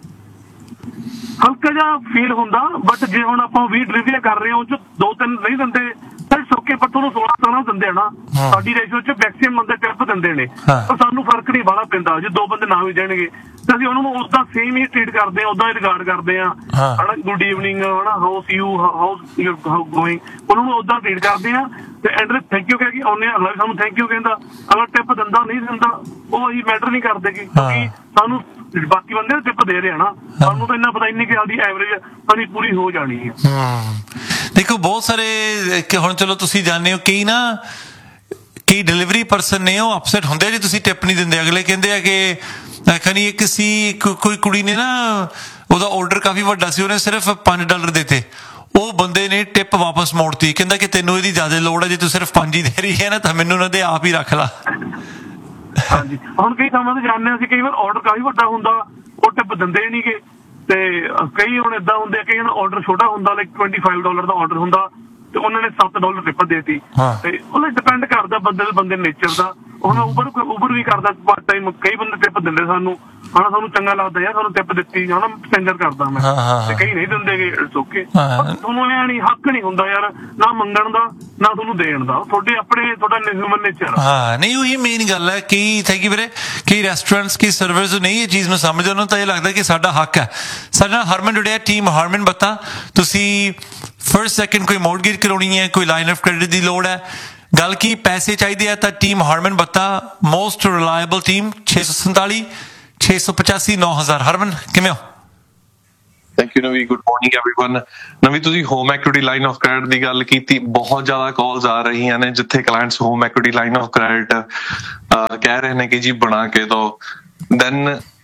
ਹਲਕਾ ਜਿਹਾ ਫੀਲ ਹੁੰਦਾ, ਬਟ ਜੇ ਹੁਣ ਆਪਾਂ 20 ਡਿਲੀਵਰੀਆਂ ਕਰ ਰਹੇ ਹਾਂ ਉਹ ਚ 2-3 ਨਹੀਂ ਦਿੰਦੇ ਤਾਂ ਸੋਕੇ, ਪਰ ਤੁਹਾਨੂੰ 16-17 ਦਿੰਦੇ ਆ ਨਾ। ਸਾਡੀ ਰੇਸ਼ੋ ਚ ਮੈਕਸਿਮਮ ਬੰਦੇ ਟਿਪ ਦਿੰਦੇ ਨੇ, ਪਰ ਸਾਨੂੰ ਫਰਕ ਨਹੀਂ ਬਾਹਲਾ ਪੈਂਦਾ। ਜੇ 2 ਬੰਦੇ ਨਾ ਵੀ ਦੇਣਗੇ ਤੇ ਅਸੀਂ ਉਹਨਾਂ ਨੂੰ ਉਦਾਂ ਸੇਮ ਹੀ ਟ੍ਰੀਟ ਕਰਦੇ ਹਾਂ, ਉਦਾਂ ਹੀ ਰਿਗਾਰਡ ਕਰਦੇ ਹਾਂ ਹਨਾ। ਗੁੱਡ ਈਵਨਿੰਗ ਹਨਾ, ਹਾਊਸ ਗੋਇੰਗ, ਉਹਨਾਂ ਨੂੰ ਉਦਾਂ ਟ੍ਰੀਟ ਕਰਦੇ ਹਾਂ ਤੇ ਐਂਡ ਤੇ ਥੈਂਕ ਯੂ ਕਹਿ ਕੇ ਆਉਂਦੇ ਹਾਂ। ਅਗਲਾ ਵੀ ਸਾਨੂੰ ਥੈਂਕ ਯੂ ਕਹਿੰਦਾ, ਅਗਲਾ ਟਿਪ ਦਿੰਦਾ ਨਹੀਂ ਦਿੰਦਾ ਉਹ ਅਸੀਂ ਮੈਟਰ ਨਹੀਂ ਕਰਦੇ ਕਿਉਂਕਿ ਸਾਨੂੰ ਬਾਕੀ ਬੰਦੇ ਟਿਪ ਦੇ ਰਹੇ ਨਾ, ਸਾਨੂੰ ਤਾਂ ਇੰਨਾ ਪਤਾ ਇੰਨੀ ਕਿ ਸਾਡੀ ਐਵਰੇਜ ਸਾਡੀ ਪੂਰੀ ਹੋ ਜਾਣੀ ਹੈ। ਦੇਖੋ ਬਹੁਤ ਸਾਰੇ ਹੁਣ ਚਲੋ ਤੁਸੀਂ ਜਾਣਦੇ ਹੋ ਕਈ ਡਿਲੀਵਰੀ ਪਰਸਨ ਨੇ ਉਹ ਅਪਸੈਟ ਹੁੰਦੇ ਜੇ ਤੁਸੀਂ ਟਿਪ ਨਹੀਂ ਦਿੰਦੇ। ਅਗਲੇ ਕਹਿੰਦੇ ਆ ਕਿ ਖਨੀ ਇੱਕ ਸੀ ਕੋਈ ਕੁੜੀ ਨੇ ਨਾ, ਉਹਦਾ ਆਰਡਰ ਕਾਫੀ ਵੱਡਾ ਸੀ, ਉਹਨੇ ਸਿਰਫ $5 ਦਿੱਤੇ, ਉਹ ਬੰਦੇ ਨੇ ਟਿਪ ਵਾਪਸ ਮੋੜਤੀ, ਕਹਿੰਦਾ ਕਿ ਤੈਨੂੰ ਇਹਦੀ ਜ਼ਿਆਦਾ ਲੋੜ ਹੈ, ਜੇ ਤੂੰ ਸਿਰਫ 5 ਹੀ ਦੇ ਰਹੀ ਹੈ ਨਾ ਤਾਂ ਮੈਨੂੰ ਉਹਨਾਂ ਦੇ ਆਪ ਹੀ ਰੱਖ ਲਾ। ਹਾਂਜੀ, ਹੁਣ ਕਈ ਥਾਵਾਂ ਤੇ ਜਾਂਦੇ ਅਸੀਂ, ਕਈ ਵਾਰ ਆਰਡਰ ਕਾਫੀ ਵੱਡਾ ਹੁੰਦਾ ਉਹ ਟਿਪ ਦਿੰਦੇ ਨਹੀਂ ਗੇ, ਤੇ ਕਈ ਹੁਣ ਏਦਾਂ ਹੁੰਦੇ, ਕਈ ਆਰਡਰ ਛੋਟਾ ਹੁੰਦਾ ਲਾਈਕ $25 ਦਾ ਆਰਡਰ ਹੁੰਦਾ ਤੇ ਉਹਨਾਂ ਨੇ $7 ਟਿਪ ਦੇਤੀ। ਤੇ ਉਹਨੇ ਡਿਪੈਂਡ ਕਰਦਾ ਬੰਦੇ ਨੇਚਰ ਦਾ। ਹੁਣ ਉਬਰ ਵੀ ਕਰਦਾ ਪਾਰਟ ਟਾਈਮ, ਕਈ ਬੰਦੇ ਟਿਪ ਦਿੰਦੇ ਸਾਨੂੰ ਹਨਾ, ਸਾਨੂੰ ਚੰਗਾ ਲੱਗਦਾ ਯਾਰ ਸਾਨੂੰ ਟਿਪ ਦਿੱਤੀ ਹਨਾ, ਪੈਸੇਂਜਰ ਕਰਦਾ ਮੈਂ, ਤੇ ਕਈ ਨਹੀਂ ਦਿੰਦੇ ਇਟਸ ਓਕੇ। ਤੁਹਾਨੂੰ ਐ ਨਹੀਂ ਹੱਕ ਨਹੀਂ ਹੁੰਦਾ ਯਾਰ ਨਾ ਮੰਗਣ ਦਾ ਨਾ ਤੁਹਾਨੂੰ ਦੇਣ ਦਾ, ਤੁਹਾਡੇ ਆਪਣੇ ਤੁਹਾਡਾ ਹਿਊਮਨ ਨੇਚਰ। ਹਾਂ ਨਹੀਂ ਉਹੀ ਮੇਨ ਗੱਲ ਹੈ। ਕਈ ਥੈਂਕ ਯੂ ਵੀਰੇ, ਕਈ ਰੈਸਟੋਰੈਂਟਸ ਕੀ ਸਰਵਿਸ ਨਹੀਂ ਇਹ ਚੀਜ਼ ਨੂੰ ਸਮਝਦੇ, ਉਹਨਾਂ ਨੂੰ ਤਾਂ ਇਹ ਲੱਗਦਾ ਕਿ ਸਾਡਾ ਹੱਕ ਹੈ। ਸਾਡੇ ਨਾਲ ਹਰਮਨ ਜੁੜਿਆ, ਟੀਮ ਹਰਮਨ ਬੱਤਾ। ਤੁਸੀਂ ਫਰਸਟ ਸੈਕਿੰਡ ਕੋਈ ਮੌਰਗੇਜ ਕਰਾਉਣੀ ਹੈ, ਕੋਈ ਲਾਈਨ ਆਫ ਕ੍ਰੈਡਿਟ ਦੀ ਲੋੜ ਹੈ, ਗੱਲ ਕੀ ਪੈਸੇ ਚਾਹੀਦੇ ਆ, ਤਾਂ ਟੀਮ ਹਰਮਨ ਬੱਤਾ ਮੋਸਟ ਰਿਲਾਇਬਲ ਟੀਮ 647 685 9000। ਹਰਮਨ ਕਿਵੇਂ ਹੋ? ਥੈਂਕ ਯੂ ਨਵੀ, ਗੁੱਡ ਮਾਰਨਿੰਗ एवरीवन। ਨਵੀ ਤੁਸੀਂ home equity line of credit ਦੀ ਗੱਲ ਕੀਤੀ, ਬਹੁਤ ਜ਼ਿਆਦਾ ਕਾਲਸ ਆ ਰਹੀਆਂ ਨੇ ਜਿੱਥੇ clients home equity line of credit ਕਹਿ ਰਹੇ ਨੇ ਕਿ ਜੀ ਬਣਾ ਕੇ ਦਿਓ। ਦੈਨ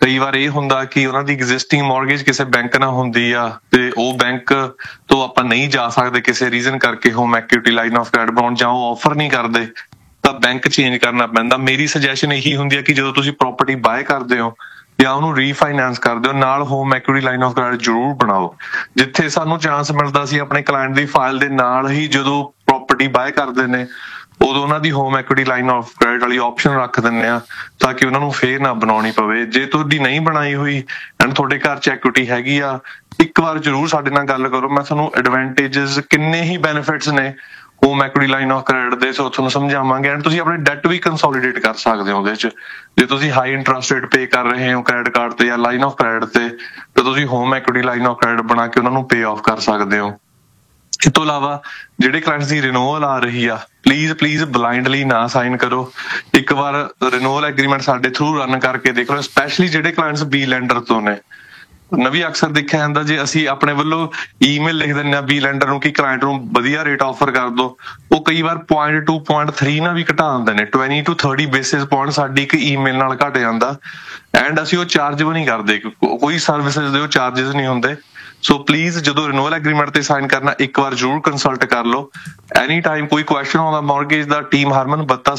ਕਈ ਵਾਰ ਇਹ ਹੁੰਦਾ ਕਿ ਉਹਨਾਂ ਦੀ ਐਗਜ਼ਿਸਟਿੰਗ ਮੌਰਗੇਜ ਕਿਸੇ ਬੈਂਕ ਨਾਲ ਹੁੰਦੀ ਆ ਤੇ ਉਹ ਬੈਂਕ ਤੋਂ ਆਪਾਂ ਨਹੀਂ ਜਾ ਸਕਦੇ ਕਿਸੇ ਰੀਜ਼ਨ ਕਰਕੇ ਹੋਮ ਐਕਿਊਟੀ ਲਾਈਨ ਆਫ ਕ੍ਰੈਡਿਟ ਬਣਾਉਣ, ਜਾਂ ਉਹ ਆਫਰ ਨਹੀਂ ਕਰਦੇ ਤਾਂ ਬੈਂਕ ਚੇਂਜ ਕਰਨਾ ਪੈਂਦਾ। ਮੇਰੀ ਸੁਜੈਸ਼ਨ ਇਹੀ ਹੁੰਦੀ ਹੈ ਕਿ ਜਦੋਂ ਤੁਸੀਂ ਪ੍ਰਾਪਰਟੀ ਬਾਏ ਕਰਦੇ ਹੋ ਜਾਂ ਉਹਨੂੰ ਰੀਫਾਈਨੈਂਸ ਕਰਦੇ ਹੋ, ਨਾਲ ਹੋਮ ਐਕਿਊਟੀ ਲਾਈਨ ਆਫ ਕ੍ਰੈਡਿਟ ਜ਼ਰੂਰ ਬਣਾਓ। ਜਿੱਥੇ ਸਾਨੂੰ ਚਾਂਸ ਮਿਲਦਾ ਸੀ ਆਪਣੇ ਕਲਾਇੰਟ ਦੀ ਫਾਈਲ ਦੇ ਨਾਲ ਹੀ ਜਦੋਂ ਪ੍ਰਾਪਰਟੀ ਬਾਏ ਕਰਦੇ ਨੇ ਉਦੋਂ ਉਹਨਾਂ ਦੀ ਹੋਮ ਐਕਿਊਟੀ ਲਾਈਨ ਆਫ ਕ੍ਰੈਡਿਟ ਵਾਲੀ ਆਪਸ਼ਨ ਰੱਖ ਦਿੰਦੇ ਆ ਤਾਂ ਕਿ ਉਹਨਾਂ ਨੂੰ ਫੇਰ ਨਾ ਬਣਾਉਣੀ ਪਵੇ। ਜੇ ਤੁਹਾਡੀ ਨਹੀਂ ਬਣਾਈ ਹੋਈ ਐਂਡ ਤੁਹਾਡੇ ਘਰ 'ਚ ਐਕਿਊਟੀ ਹੈਗੀ ਆ, ਇੱਕ ਵਾਰ ਜ਼ਰੂਰ ਸਾਡੇ ਨਾਲ ਗੱਲ ਕਰੋ। ਮੈਂ ਤੁਹਾਨੂੰ ਐਡਵਾਂਟੇਜਸ ਕਿੰਨੇ ਹੀ ਬੈਨੀਫਿਟਸ ਨੇ ਹੋਮ ਐਕਿਊਟੀ ਲਾਈਨ ਆਫ ਕ੍ਰੈਡਿਟ ਦੇ, ਸੋ ਤੁਹਾਨੂੰ ਸਮਝਾਵਾਂਗੇ। ਐਂਡ ਤੁਸੀਂ ਆਪਣੇ ਡੈਟ ਵੀ ਕੰਸੋਲੀਡੇਟ ਕਰ ਸਕਦੇ ਹੋ ਉਹਦੇ 'ਚ। ਜੇ ਤੁਸੀਂ ਹਾਈ ਇੰਟਰਸਟ ਰੇਟ ਪੇ ਕਰ ਰਹੇ ਹੋ ਕ੍ਰੈਡਿਟ ਕਾਰਡ ਤੇ ਜਾਂ ਲਾਈਨ ਆਫ ਕ੍ਰੈਡਿਟ ਤੇ, ਤਾਂ ਤੁਸੀਂ ਹੋਮ ਐਕਿਊਟੀ ਲਾਈਨ ਆਫ ਕ੍ਰੈਡਿਟ ਬਣਾ ਕੇ ਉਹਨਾਂ ਨੂੰ ਪੇ ਆਫ ਕਰ ਸਕਦੇ ਹੋ। ਇਸ ਤੋਂ ਇਲਾਵਾ ਜਿਹੜੇ ਕਲਾਇੰਟਸ ਦੀ ਰਿਨਿਊਅਲ ਆ ਰਹੀ ਆ, ਪਲੀਜ਼ ਬਲਾਈਂਡਲੀ ਨਾ ਸਾਈਨ ਕਰੋ। ਇੱਕ ਵਾਰ ਰਿਨਿਊਅਲ ਐਗਰੀਮੈਂਟ ਸਾਡੇ ਥਰੂ ਰਨ ਕਰਕੇ ਦੇਖ ਲਓ, ਸਪੈਸ਼ਲੀ ਜਿਹੜੇ ਕਲਾਇੰਟਸ ਬੀ ਲੈਂਡਰ ਤੋਂ ਨੇ। ਨਵੀਂ ਅਕਸਰ ਦੇਖਿਆ ਜਾਂਦਾ ਜੇ ਅਸੀਂ ਆਪਣੇ ਵੱਲੋਂ ਈਮੇਲ ਲਿਖ ਦਿੰਦੇ ਆ ਬੀ ਲੈਂਡਰ ਨੂੰ ਕਿ ਕਲਾਇੰਟ ਨੂੰ ਵਧੀਆ ਰੇਟ ਆਫਰ ਕਰ ਦੋ, ਉਹ ਕਈ ਵਾਰ 0.2 0.3 ਨਾਲ ਵੀ ਘਟਾ ਦਿੰਦੇ ਨੇ। 20 to 30 ਬੇਸਿਸ ਪੁਆਇੰਟ ਸਾਡੀ ਇੱਕ ਈਮੇਲ ਨਾਲ ਘਟ ਜਾਂਦਾ ਐਂਡ ਅਸੀਂ ਉਹ ਚਾਰਜ ਵੀ ਨਹੀਂ ਕਰਦੇ, ਕੋਈ ਸਰਵਿਸਿਜ਼ ਦੇ ਉਹ ਚਾਰजेस ਨਹੀਂ ਹੁੰਦੇ। ਸੋ ਪਲੀਜ਼ ਜਦੋਂ ਰਿਨਿਊਅਲ ਐਗਰੀਮੈਂਟ ਤੇ ਸਾਈਨ ਕਰਨਾ ਇੱਕ ਵਾਰ ਜ਼ਰੂਰ ਕੰਸਲਟ ਕਰ ਲਓ। ਐਨੀ ਟਾਈਮ ਕੋਈ ਕੁਐਸਚਨ ਆਉਂਦਾ mortgage the, team Harman ਬੱਤਾ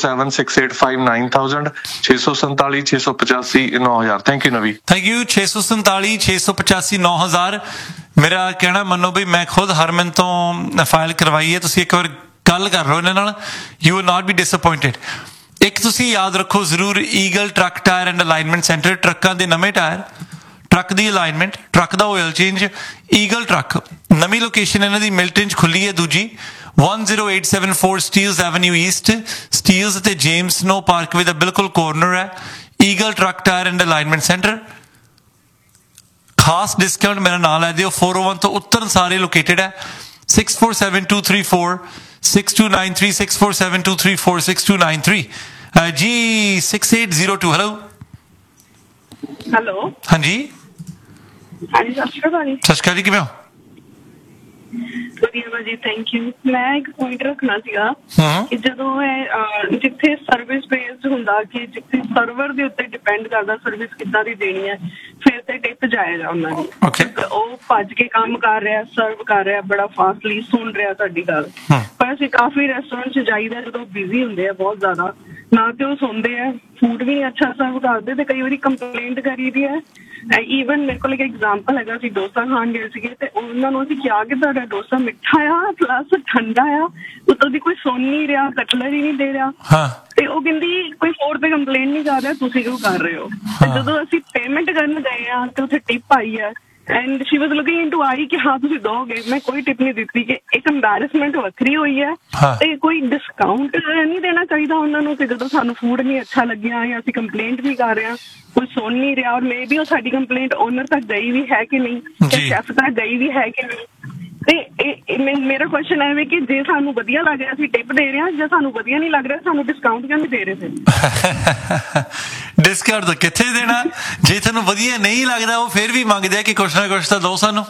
6476859000 647 685 9000। Thank you ਨਵੀ। Thank you. 647 685 9000। ਮੇਰਾ ਕਹਿਣਾ ਮੰਨੋ ਬਈ ਮੈਂ ਖੁਦ ਹਰਮਨ ਤੋਂ ਫਾਈਲ ਕਰਵਾਈ ਹੈ, ਤੁਸੀਂ ਇੱਕ ਵਾਰ ਗੱਲ ਕਰ ਲਓ ਇਹਨਾਂ ਨਾਲ, ਯੂ ਵਿਲ ਨਾਟ ਬੀ ਡਿਸਅਪੋਇੰਟਡ। ਇੱਕ ਤੁਸੀਂ ਯਾਦ ਰੱਖੋ ਜ਼ਰੂਰ, eagle truck tyre and alignment centre, ਟਰੱਕਾਂ ਦੇ ਨਵੇਂ ਟਾਇਰ, ਟਰੱਕ ਦੀ ਅਲਾਈਨਮੈਂਟ, ਟਰੱਕ ਦਾ ਆਇਲ ਚੇਂਜ, ਈਗਲ ਟਰੱਕ। ਨਵੀਂ ਲੋਕੇਸ਼ਨ ਇਹਨਾਂ ਦੀ ਮਿਲਟਨ 'ਚ ਖੁੱਲੀ ਹੈ, ਦੂਜੀ 10874 ਸਟੀਲਸ ਐਵਨਿਊ ਈਸਟ, ਸਟੀਲਸ ਤੇ ਜੇਮਸ ਨੋ ਪਾਰਕਵੇ ਦਾ ਬਿਲਕੁਲ ਕੋਰਨਰ ਹੈ। Eagle truck tyre and alignment centre. ਖਾਸ ਡਿਸਕਾਊਂਟ ਮੇਰਾ ਨਾਂ ਲੈ ਦਿਓ, 401 ਤੋਂ ਉੱਤਰ ਸਾਰੇ ਲੋਕੇਟਡ ਹੈ। 647234 6293 647234 6293 ਜੀ 6802। Hello hello. ਹਾਂਜੀ ਹਾਂਜੀ, ਸਤਿ ਸ਼੍ਰੀ ਅਕਾਲ ਜੀ। ਸਤਿ ਸ਼੍ਰੀ ਅਕਾਲ ਜੀ, ਕਿਵੇਂ ਹੋ? ਵਧੀਆ ਭਾਜੀ, ਥੈਂਕ ਯੂ। ਮੈਂ ਇੱਕ ਪੁਆਇੰਟ ਰੱਖਣਾ ਸੀਗਾ ਕਿ ਜਦੋਂ ਇਹ ਜਿੱਥੇ ਸਰਵਿਸ ਬੇਸਡ ਹੁੰਦਾ ਕਿ ਜਿੱਥੇ ਸਰਵਰ ਦੇ ਉੱਤੇ ਡਿਪੈਂਡ ਕਰਦਾ ਸਰਵਿਸ ਕਿੱਦਾਂ ਦੀ ਦੇਣੀ ਹੈ, ਫਿਰ ਤੇ ਟਿਪ ਜਾਏਗਾ ਉਹਨਾਂ ਦੀ। ਉਹ ਭੱਜ ਕੇ ਕੰਮ ਕਰ ਰਿਹਾ, ਸਰਵ ਕਰ ਰਿਹਾ, ਬੜਾ ਫਾਸਟਲੀ ਸੁਣ ਰਿਹਾ ਤੁਹਾਡੀ ਗੱਲ। ਪਰ ਅਸੀਂ ਕਾਫੀ ਰੈਸਟੋਰੈਂਟ 'ਚ ਜਾਈਦਾ ਜਦੋਂ ਬਿਜ਼ੀ ਹੁੰਦੇ ਆ ਬਹੁਤ ਜ਼ਿਆਦਾ, ਨਾ ਤੇ ਉਹ ਸੁਣਦੇ ਆ, ਫੂਡ ਵੀ ਅੱਛਾ ਸਰਵ ਕਰਦੇ ਤੇ ਕਈ ਵਾਰੀ ਕੰਪਲੇਂਟ ਕਰੀ ਦੀ ਹੈ। ਈਵਨ ਮੇਰੇ ਕੋਲ ਇੱਕ ਐਗਜ਼ਾਮਪਲ ਹੈਗਾ, ਅਸੀਂ ਡੋਸਾ ਖਾਣ ਗਏ ਸੀਗੇ ਤੇ ਉਹਨਾਂ ਨੂੰ ਅਸੀਂ ਕਿਹਾ ਕਿ ਤੁਹਾਡਾ ਡੋਸਾ ਮਿੱਠਾ ਆ ਪਲੱਸ ਠੰਡਾ ਆ, ਉੱਤੋਂ ਦੀ ਕੋਈ ਸੁਣ ਨਹੀਂ ਰਿਹਾ, ਕਟਲਰ ਹੀ ਨਹੀਂ ਦੇ ਰਿਹਾ। ਤੇ ਉਹ ਕਹਿੰਦੀ ਕੋਈ ਹੋਰ ਤੇ ਕੰਪਲੇਂਟ ਨਹੀਂ ਕਰ ਰਿਹਾ, ਤੁਸੀਂ ਕਿਉਂ ਕਰ ਰਹੇ ਹੋ? ਤੇ ਜਦੋਂ ਅਸੀਂ ਪੇਮੈਂਟ ਕਰਨ ਗਏ ਆ ਤੇ ਉੱਥੇ ਟਿਪ ਆਈ ਹੈ and she was looking into ਆਈ ਕਿ ਹਾਂ ਤੁਸੀਂ ਦੋਗੇ। ਮੈਂ ਕੋਈ ਟਿਪ ਨਹੀਂ ਦਿੱਤੀ ਕਿ ਇੱਕ ਐਮਬੈਰਸਮੈਂਟ ਵੱਖਰੀ ਹੋਈ ਹੈ ਤੇ ਕੋਈ ਡਿਸਕਾਊਂਟ ਨਹੀਂ ਦੇਣਾ ਚਾਹੀਦਾ ਉਹਨਾਂ ਨੂੰ ਕਿ ਜਦੋਂ ਸਾਨੂੰ ਫੂਡ ਨਹੀਂ ਅੱਛਾ ਲੱਗਿਆ ਜਾਂ ਅਸੀਂ ਕੰਪਲੇਂਟ ਵੀ ਕਰ ਰਹੇ ਹਾਂ, ਕੋਈ ਸੁਣ ਨਹੀਂ ਰਿਹਾ। ਔਰ ਮੇ ਵੀ ਉਹ ਸਾਡੀ ਕੰਪਲੇਂਟ ਓਨਰ ਤੱਕ ਗਈ ਵੀ ਹੈ ਕਿ ਨਹੀਂ, ਸ਼ੈਫ ਤੱਕ ਗਈ ਵੀ ਹੈ ਕਿ ਨਹੀਂ। ਤੇ ਮੇਰਾ ਕੁਐਸਚਨ ਹੈ ਵੀ ਕਿ ਜੇ ਸਾਨੂੰ ਵਧੀਆ ਲੱਗ ਰਿਹਾ ਅਸੀਂ ਟਿਪ ਦੇ ਰਹੇ ਹਾਂ, ਜੇ ਸਾਨੂੰ ਵਧੀਆ ਨਹੀਂ ਲੱਗ ਰਿਹਾ ਸਾਨੂੰ ਡਿਸਕਾਊਂਟ ਕਿਉਂ ਨਹੀਂ ਦੇ ਰਹੇ? ਫਿਰ ਡਿਸਕਾਊਂਟ ਤਾਂ ਕਿੱਥੇ ਦੇਣਾ, ਜੇ ਤੁਹਾਨੂੰ ਵਧੀਆ ਨਹੀਂ ਲੱਗਦਾ ਉਹ ਫਿਰ ਵੀ ਮੰਗਦੇ ਆ ਕਿ ਕੁਛ ਨਾ ਕੁਛ ਤਾਂ ਦਿਓ ਸਾਨੂੰ।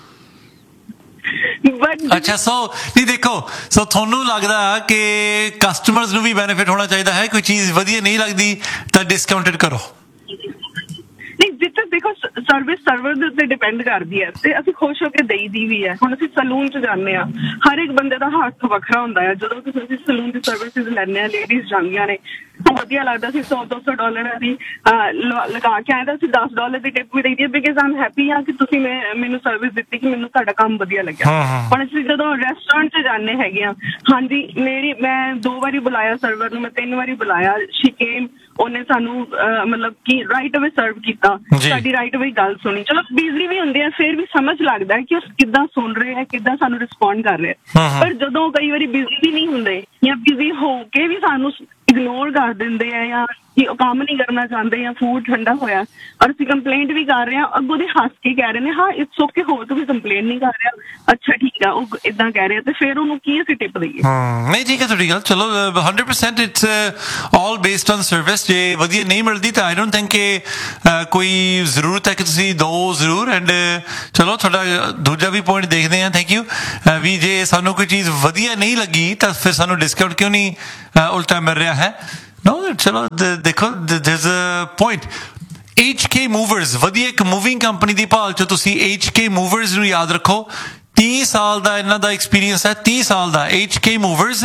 ਅੱਛਾ, ਸੋ ਨਹੀਂ ਦੇਖੋ, ਸੋ ਤੁਹਾਨੂੰ ਲੱਗਦਾ ਕਿ ਕਸਟਮਰਸ ਨੂੰ ਵੀ ਬੈਨੀਫਿਟ ਹੋਣਾ ਚਾਹੀਦਾ ਹੈ, ਕੋਈ ਚੀਜ਼ ਵਧੀਆ ਨਹੀਂ ਲੱਗਦੀ ਤਾਂ ਡਿਸਕਾਊਂਟਡ ਕਰੋ। ਨਹੀਂ, ਜਿੱਥੇ ਦੇਖੋ ਸਰਵਿਸ ਸਰਵਰ ਦੇ ਉੱਤੇ ਡਿਪੈਂਡ ਕਰਦੀ ਹੈ ਤੇ ਅਸੀਂ ਖੁਸ਼ ਹੋ ਕੇ ਦੇਈਦੀ ਵੀ ਹੈ। ਹੁਣ ਅਸੀਂ ਸਲੂਨ 'ਚ ਜਾਂਦੇ ਹਾਂ, ਹਰ ਇੱਕ ਬੰਦੇ ਦਾ ਹੱਥ ਵੱਖਰਾ ਹੁੰਦਾ ਹੈ। ਜਦੋਂ ਅਸੀਂ ਸਲੂਨ ਦੀ ਸਰਵਿਸਿਜ਼ ਲੈਂਦੇ ਹਾਂ, ਲੇਡੀਜ਼ ਜਾਂਦੀਆਂ ਨੇ, ਵਧੀਆ ਲੱਗਦਾ ਸੀ। $100-200 ਅਸੀਂ ਲਗਾ ਕੇ ਆਏ ਤਾਂ ਅਸੀਂ $10 ਦੀ ਟਿਪ ਵੀ ਦੇਈਦੀ ਹੈ ਬਿਕਾਜ਼ ਆਮ ਹੈਪੀ ਹਾਂ ਕਿ ਤੁਸੀਂ ਮੈਨੂੰ ਸਰਵਿਸ ਦਿੱਤੀ, ਕਿ ਮੈਨੂੰ ਤੁਹਾਡਾ ਕੰਮ ਵਧੀਆ ਲੱਗਿਆ। ਹੁਣ ਅਸੀਂ ਜਦੋਂ ਰੈਸਟੋਰੈਂਟ 'ਚ ਜਾਂਦੇ ਹੈਗੇ ਹਾਂ, ਹਾਂਜੀ ਮੈਂ 2 ਵਾਰੀ ਬੁਲਾਇਆ ਸਰਵਰ ਨੂੰ, ਮੈਂ 3 ਵਾਰੀ ਬੁਲਾਇਆ, ਸ਼ੀ ਕੇਮ, ਉਹਨੇ ਸਾਨੂੰ ਮਤਲਬ ਕਿ ਰਾਈਟ ਅਵੇ ਸਰਵ ਕੀਤਾ, ਸਾਡੀ ਰਾਈਟ ਅਵੇ ਗੱਲ ਸੁਣੀ। ਚਲੋ ਬਿਜ਼ੀ ਵੀ ਹੁੰਦੇ ਆ, ਫਿਰ ਵੀ ਸਮਝ ਲੱਗਦਾ ਕਿ ਉਹ ਕਿੱਦਾਂ ਸੁਣ ਰਹੇ ਹੈ, ਕਿੱਦਾਂ ਸਾਨੂੰ ਰਿਸਪੌਂਡ ਕਰ ਰਹੇ। ਪਰ ਜਦੋਂ ਕਈ ਵਾਰੀ ਬਿਜ਼ੀ ਵੀ ਨਹੀਂ ਹੁੰਦੇ ਜਾਂ ਬਿਜ਼ੀ ਹੋ ਕੇ ਵੀ ਸਾਨੂੰ ਇਗਨੋਰ ਕਰ ਦਿੰਦੇ ਆ ਜਾਂ ਕਿ ਉਹ ਕੰਮ ਨਹੀਂ ਕਰਨਾ ਚਾਹੁੰਦੇ ਜਾਂ ਫੂਡ ਠੰਡਾ ਹੋਇਆ ਔਰ ਅਸੀਂ ਕੰਪਲੇਂਟ ਵੀ ਕਰ ਰਹੇ ਹਾਂ, ਅੱਗੋਂ ਦੇ ਹੱਸ ਕੇ ਕਹਿ ਰਹੇ ਨੇ ਹਾਂ ਇਟਸ ਓਕੇ, ਹੋਰ ਤੁਸੀਂ ਕੰਪਲੇਂਟ ਨਹੀਂ ਕਰ ਰਿਹਾ, ਅੱਛਾ ਠੀਕ ਆ, ਉਹ ਇਦਾਂ ਕਹਿ ਰਿਹਾ ਤੇ ਫਿਰ ਉਹਨੂੰ ਕੀ ਅਸੀਂ ਟਿਪ ਦਈਏ? ਨਹੀਂ, ਠੀਕ ਹੈ ਤੁਹਾਡੀ ਗੱਲ। ਚਲੋ 100% it's all based on service. ਜੇ ਵਧੀਆ ਨਹੀਂ ਮਿਲਦੀ ਤਾਂ ਆਈ ਡੋਂਟ ਥਿੰਕ ਕਿ ਕੋਈ ਜ਼ਰੂਰਤ ਹੈ ਕਿ ਤੁਸੀਂ ਦਿਓ ਜ਼ਰੂਰ। ਐਂਡ ਚਲੋ ਤੁਹਾਡਾ ਦੂਜਾ ਵੀ ਪੁਆਇੰਟ ਦੇਖਦੇ ਹਾਂ, ਥੈਂਕ ਯੂ। ਵੀ ਜੇ ਸਾਨੂੰ ਕੋਈ ਚੀਜ਼ ਵਧੀਆ ਨਹੀਂ ਲੱਗੀ ਤਾਂ ਫਿਰ ਸਾਨੂੰ ਡਿਸਕਾਊਂਟ ਕਿਉਂ ਨਹੀਂ ਉਲਟਾ ਮਿਲ ਰਿਹਾ ਹੈ? No, ਚਲੋ ਦੇਖੋ, there's a point. HK Movers, ਵਧੀਆ ਇੱਕ ਮੂਵਿੰਗ ਕੰਪਨੀ ਦੀ ਭਾਲ 'ਚ ਤੁਸੀਂ HK Movers ਨੂੰ ਯਾਦ ਰੱਖੋ। 30 ਸਾਲ ਦਾ ਇਹਨਾਂ ਦਾ ਐਕਸਪੀਰੀਅੰਸ ਹੈ, 30 ਸਾਲ ਦਾ। HK Movers